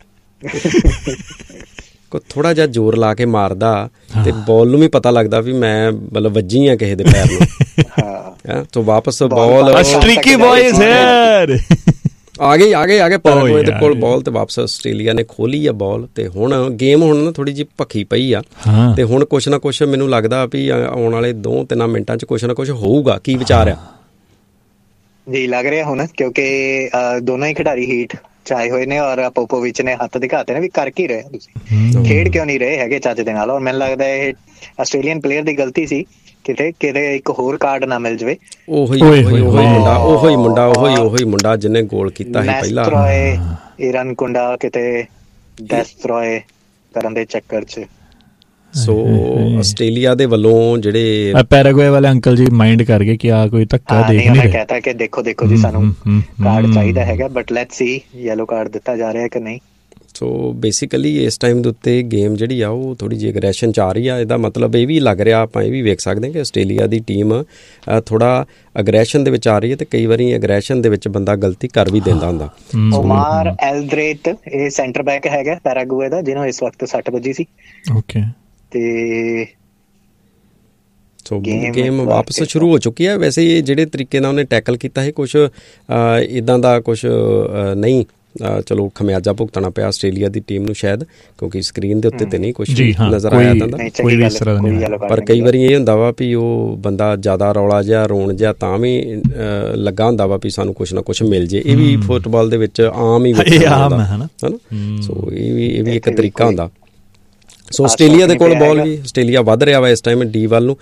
ਕੋ ਥੋੜਾ ਜਿਹਾ ਜ਼ੋਰ ਲਾ ਕੇ ਮਾਰਦਾ ਤੇ ਬਾਲ ਨੂੰ ਵੀ ਪਤਾ ਲੱਗਦਾ ਵੀ ਮੈਂ ਮਤਲਬ ਵੱਜੀ ਆ ਕਿਸੇ ਦੇ ਪੈਰ ਨੂੰ। ਤੋਂ ਵਾਪਸ ਬਾਲ ਸਟ੍ਰੀਕੀ ਬॉयਜ਼ ਯਾਰ ਆ ਗਏ ਪੈਰਾਗੁਏ ਦੇ ਕੋਲ ਬਾਲ ਤੇ ਵਾਪਸ ਆਸਟ੍ਰੇਲੀਆ ਨੇ ਖੋਲੀ ਆ ਬਾਲ। ਤੇ ਹੁਣ ਗੇਮ ਹੁਣ ਨਾ ਥੋੜੀ ਜਿਹੀ ਭੱਖੀ ਪਈ ਆ ਤੇ ਹੁਣ ਕੁਛ ਨਾ ਕੁਛ ਮੈਨੂੰ ਲੱਗਦਾ ਵੀ ਆਉਣ ਵਾਲੇ 2-3 ਮਿੰਟਾਂ 'ਚ ਕੁਛ ਨਾ ਕੁਛ ਹੋਊਗਾ। ਕੀ ਵਿਚਾਰ ਆ ਜੀ? ਲੱਗ ਰਿਹਾ ਹੁਣ ਕਿਉਂਕਿ ਦੋਨੋਂ ਹੀ ਖਿਡਾਰੀ ਹੀਟ ਚਾਹੇ ਹੋਏ ਨੇ ਔਰ ਪੋਪੋਵਿਚ ਨੇ ਹੱਥ ਦਿਖਾਤੇ ਨੇ ਵੀ ਕਰ ਕੀ ਰਹੇ ਤੁਸੀਂ, ਖੇਡ ਕਿਉਂ ਨਹੀਂ ਰਹੇ ਹੈਗੇ ਚੱਜ ਦੇ ਨਾਲ। ਔਰ ਮੈਨੂੰ ਲੱਗਦਾ ਇਹ ਆਸਟ੍ਰੇਲੀਅਨ ਪਲੇਅਰ ਦੀ ਗਲਤੀ ਸੀ, ਕਿਤੇ ਇੱਕ ਹੋਰ ਕਾਰਡ ਨਾ ਮਿਲ ਜਾਵੇ। ਉਹੀ ਮੁੰਡਾ ਜਿਹਨੇ ਗੋਲ ਕੀਤਾ ਸੀ ਪਹਿਲਾਂ। ਈਰਾਨ ਕੁੰਡਾ ਕਿਤੇ ਡੈਸਟਰੋਏ ਕਰਨ ਦੇ ਚੱਕਰ 'ਚ। ਸੋ ਆਸਟ੍ਰੇਲੀਆ ਦੇ ਵੱਲੋਂ ਜਿਹੜੇ ਪੈਰਾਗੁਏ ਵਾਲੇ ਅੰਕਲ ਜੀ ਮਾਈਂਡ ਕਰ ਗਏ ਕਿ ਆ ਕੋਈ ਧੱਕਾ ਦੇਖ ਨਹੀਂ ਰਹੇ। ਕਹਤਾ ਕਿ ਦੇਖੋ ਜੀ ਸਾਨੂੰ ਕਾਰਡ ਚਾਹੀਦਾ ਹੈਗਾ, but let's see yellow card ਦਿੱਤਾ ਜਾ ਰਿਹਾ ਕਿ ਨਹੀਂ। ਸੋ ਬੇਸਿਕਲੀ ਇਸ ਟਾਈਮ ਦੇ ਉੱਤੇ ਗੇਮ ਜਿਹੜੀ ਆ ਉਹ ਥੋੜ੍ਹੀ ਜਿਹੀ ਅਗਰੈਸ਼ਨ 'ਚ ਆ ਰਹੀ ਆ। ਇਹਦਾ ਮਤਲਬ ਇਹ ਵੀ ਲੱਗ ਰਿਹਾ, ਆਪਾਂ ਇਹ ਵੀ ਵੇਖ ਸਕਦੇ ਹਾਂ ਕਿ ਆਸਟ੍ਰੇਲੀਆ ਦੀ ਟੀਮ ਥੋੜ੍ਹਾ ਅਗਰੈਸ਼ਨ ਦੇ ਵਿੱਚ ਆ ਰਹੀ ਹੈ ਤੇ ਕਈ ਵਾਰੀ ਅਗਰੈਸ਼ਨ ਦੇ ਵਿੱਚ ਬੰਦਾ ਗਲਤੀ ਕਰ ਵੀ ਦਿੰਦਾ ਹੁੰਦਾ। ਓਮਾਰ ਐਲਦਰੇਟ ਇਹ ਸੈਂਟਰ ਬੈਕ ਹੈਗਾ ਪੈਰਾਗੁਏ ਦਾ, ਜਿਹਨੂੰ ਇਸ ਵਕਤ 60 ਵੱਜੀ ਸੀ। ਓਕੇ ਤੇ ਸੋ ਗੇਮ ਵਾਪਸ ਸ਼ੁਰੂ ਹੋ ਚੁੱਕੀ ਹੈ। ਵੈਸੇ ਇਹ ਜਿਹੜੇ ਤਰੀਕੇ ਨਾਲ ਉਹਨੇ ਟੈਕਲ ਕੀਤਾ ਸੀ ਕੁਛ ਇੱਦਾਂ ਦਾ ਕੁਛ ਨਹੀਂ ਚਲੋ ਖਮਿਆਜਾ ਭੁਗਤਣਾ ਪਿਆ ਆਸਟ੍ਰੇਲੀਆ ਦੀ ਟੀਮ ਨੂੰ ਸ਼ਾਇਦ, ਕਿਉਂਕਿ ਸਕਰੀਨ ਦੇ ਉੱਤੇ ਤੇ ਨਹੀਂ ਕੁਛ ਨਜ਼ਰ ਆਇਆ ਇੱਦਾਂ ਦਾ। ਪਰ ਕਈ ਵਾਰੀ ਇਹ ਹੁੰਦਾ ਵਾ ਵੀ ਉਹ ਬੰਦਾ ਜ਼ਿਆਦਾ ਰੌਲਾ ਜਿਹਾ ਰੋਣ ਜਿਹਾ ਤਾਂ ਵੀ ਲੱਗਾ ਹੁੰਦਾ ਵਾ ਵੀ ਸਾਨੂੰ ਕੁਛ ਨਾ ਕੁਛ ਮਿਲ ਜੇ। ਇਹ ਵੀ ਫੁੱਟਬਾਲ ਦੇ ਵਿੱਚ ਆਮ ਹੀ ਹੈ। ਸੋ ਇਹ ਵੀ ਇੱਕ ਤਰੀਕਾ ਹੁੰਦਾ। ਸੋ ਆਸਟ੍ਰੇਲੀਆ ਦੇ ਕੋਲ ਬਾਲ ਵੀ ਆਸਟ੍ਰੇਲੀਆ ਵੱਧ ਰਿਹਾ ਵਾ ਇਸ ਟਾਈਮ ਡੀ ਵੱਲ ਨੂੰ।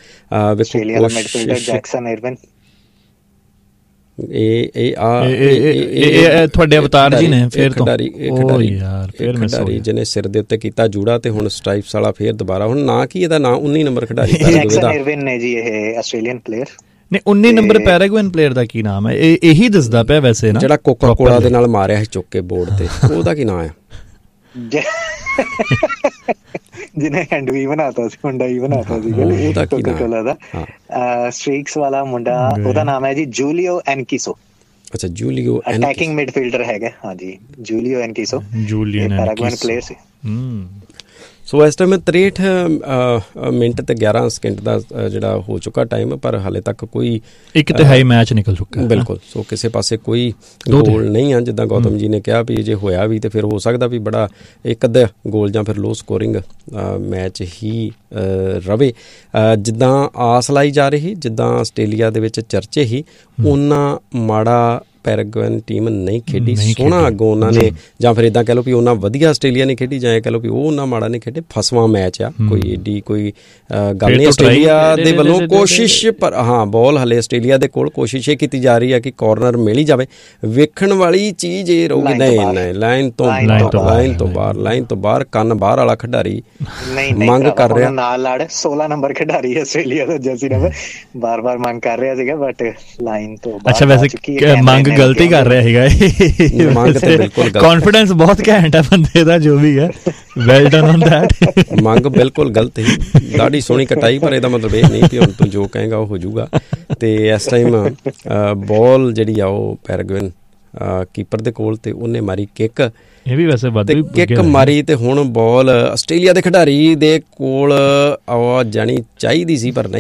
ਇਹ ਤੁਹਾਡੇ ਅਵਤਾਰ ਜੀ ਨੇ ਫੇਰ ਤੋਂ ਖਿਡਾਰੀ ਜਿਹਨੇ ਸਿਰ ਦੇ ਉੱਤੇ ਕੀਤਾ ਜੂੜਾ ਤੇ ਹੁਣ ਸਟ੍ਰਾਈਪਸ ਵਾਲਾ ਫੇਰ ਦੁਬਾਰਾ। ਹੁਣ ਨਾਂ ਕੀ ਇਹਦਾ? ਨਾਂ 19 ਨੰਬਰ ਖਿਡਾਰੀ ਨੇ ਜੀ ਇਹ ਆਸਟ੍ਰੇਲੀਅਨ ਪਲੇਅਰ। ਨਹੀਂ 19 ਨੰਬਰ ਪੈਰਾਗੁਏਨ ਪਲੇਅਰ ਦਾ ਕੀ ਨਾਮ ਹੈ? ਇਹੀ ਦੱਸਦਾ ਪਿਆ ਵੈਸੇ ਨਾ, ਜਿਹੜਾ ਕੋਕਾ ਕੋਲਾ ਦੇ ਨਾਲ ਮਾਰਿਆ ਸੀ ਚੁੱਕ ਕੇ ਬੋਰਡ ਤੇ, ਉਹਦਾ ਕੀ ਨਾਂ ਆ? ਜਿਹਨੇ ਹੈਂਡ ਵੀ ਬਣਾਤਾ ਸੀ, ਮੁੰਡਾ ਹੀ ਬਣਾਤਾ ਸੀ ਕੋਕਾ-ਕੋਲਾ ਦਾ ਸਟ੍ਰੀਕਸ ਵਾਲਾ ਮੁੰਡਾ, ਉਹਦਾ ਨਾਮ ਹੈ ਜੀ ਜੂਲੀਓ ਐਨਕੀਸੋ। ਅੱਛਾ, ਜੂਲੀਓ ਅਟੈਕਿੰਗ ਮਿਡਫੀਲਡਰ ਹੈਗਾ। ਹਾਂਜੀ, ਜੂਲੀਓ ਐਨਕੀਸੋ, ਪੈਰਾਗੁਏਨ ਪਲੇਅਰ ਸੀ। ਸੋ ਇਸ ਟਾਈਮ 63 ਮਿੰਟ ਤੇ 11 ਸਕਿੰਟ ਦਾ ਜਿਹੜਾ ਹੋ ਚੁੱਕਾ ਟਾਈਮ, ਪਰ ਹਾਲੇ ਤੱਕ ਕੋਈ 1/3 ਮੈਚ ਨਿਕਲ ਚੁੱਕਾ। ਬਿਲਕੁਲ। ਸੋ ਕਿਸੇ ਪਾਸੇ ਕੋਈ ਗੋਲ ਨਹੀਂ ਆ। ਜਿੱਦਾਂ ਗੌਤਮ ਜੀ ਨੇ ਕਿਹਾ ਵੀ ਜੇ ਹੋਇਆ ਵੀ ਤੇ ਫਿਰ ਹੋ ਸਕਦਾ ਵੀ ਬੜਾ ਇੱਕ ਅੱਧਾ ਗੋਲ ਜਾਂ ਫਿਰ ਲੋ ਸਕੋਰਿੰਗ ਮੈਚ ਹੀ ਰਵੇ। ਜਿੱਦਾਂ ਆਸ ਲਾਈ ਜਾ ਰਹੀ, ਜਿੱਦਾਂ ਆਸਟ੍ਰੇਲੀਆ ਦੇ ਵਿੱਚ ਚਰਚੇ ਹੀ, ਓਨਾ ਮਾੜਾ ਪੈਰਾਗੁਏਨ ਟੀਮ ਨਹੀਂ ਖੇਡੀ। ਸੋਹਣਾ ਅੱਗੋਂ ਉਹਨਾਂ ਨੇ, ਜਾਂ ਫਿਰ ਇੱਦਾਂ ਕਹਿ ਲਓ ਵੀ ਉਹਨਾਂ ਵਧੀਆ ਆਸਟ੍ਰੇਲੀਆ ਨੇ ਖੇਡੀ, ਜਾਂ ਇਹ ਕਹਿ ਲਓ ਵੀ ਉਹ ਉਹਨਾਂ ਮਾੜਾ ਨਹੀਂ ਖੇਡੇ। ਫਸਵਾਂ ਮੈਚ ਆ, ਕੋਈ ਏਡੀ ਕੋਈ ਗੱਲ ਨਹੀਂ ਆਸਟ੍ਰੇਲੀਆ ਦੇ ਵੱਲੋਂ ਕੋਸ਼ਿਸ਼। ਪਰ ਹਾਂ, ਬਾਲ ਹਲੇ ਆਸਟ੍ਰੇਲੀਆ ਦੇ ਕੋਲ ਕੋਸ਼ਿਸ਼ ਇਹ ਕੀਤੀ ਜਾ ਰਹੀ ਹੈ ਕਿ ਕਾਰਨਰ ਮਿਲ ਹੀ ਜਾਵੇ। ਵੇਖਣ ਵਾਲੀ ਚੀਜ਼ ਇਹ ਰਹੂਗੀ, ਨਹੀਂ ਲਾਈਨ ਤੋਂ ਬਾਹਰ ਕੰਨ ਬਾਹਰ ਵਾਲਾ ਖਿਡਾਰੀ ਮੰਗ ਕਰ ਰਿਹਾ ਨਾਲ ਲੜ 16 ਨੰਬਰ ਖਿਡਾਰੀ ਆਸਟ੍ਰੇਲੀਆ ਦਾ ਜਰਸੀ ਨੰਬਰ ਬਾਰ-ਬਾਰ ਮੰਗ ਕਰ ਰਿਹਾ ਸੀਗਾ, ਬਟ ਲਾਈਨ ਤੋਂ ਬਾਹਰ। ਅੱਛਾ, ਵੈਸੇ ਮੰਗ ਗਲਤੀ ਕਰ ਰਿਹਾ ਸੀਗਾ। ਮੰਗ ਤੇ ਬਿਲਕੁਲ ਕੌਨਫੀਡੈਂਸ ਬਹੁਤ ਘੈਂਟ ਹੈ ਬੰਦੇ ਦਾ, ਜੋ ਵੀ ਹੈ, ਵੈਲ ਡਨ ਔਨ ਦੈਟ। ਮੰਗ ਬਿਲਕੁਲ ਗਲਤ ਹੀ, ਦਾੜੀ ਸੋਹਣੀ ਕਟਾਈ, ਪਰ ਇਹਦਾ ਮਤਲਬ ਇਹ ਨਹੀਂ ਕਿ ਹੁਣ ਤੂੰ ਜੋ ਕਹੇਗਾ ਉਹ ਹੋ ਜਾਊਗਾ। ਤੇ ਇਸ ਟਾਈਮ ਬਾਲ ਜਿਹੜੀ ਆ ਉਹ ਪੈਰਾਗੁਏਨ ਕੀਪਰ ਦੇ ਕੋਲ, ਤੇ ਉਹਨੇ ਮਾਰੀ ਕਿੱਕ। ਇਹ ਵੀ ਵੈਸੇ ਵਾਧੂ ਕਿੱਕ ਮਾਰੀ ਤੇ ਹੁਣ ਬਾਲ ਆਸਟ੍ਰੇਲੀਆ ਦੇ ਖਿਡਾਰੀ ਦੇ ਕੋਲ ਆ ਜਾਣੀ ਚਾਹੀਦੀ ਸੀ, ਪਰ ਨਹੀਂ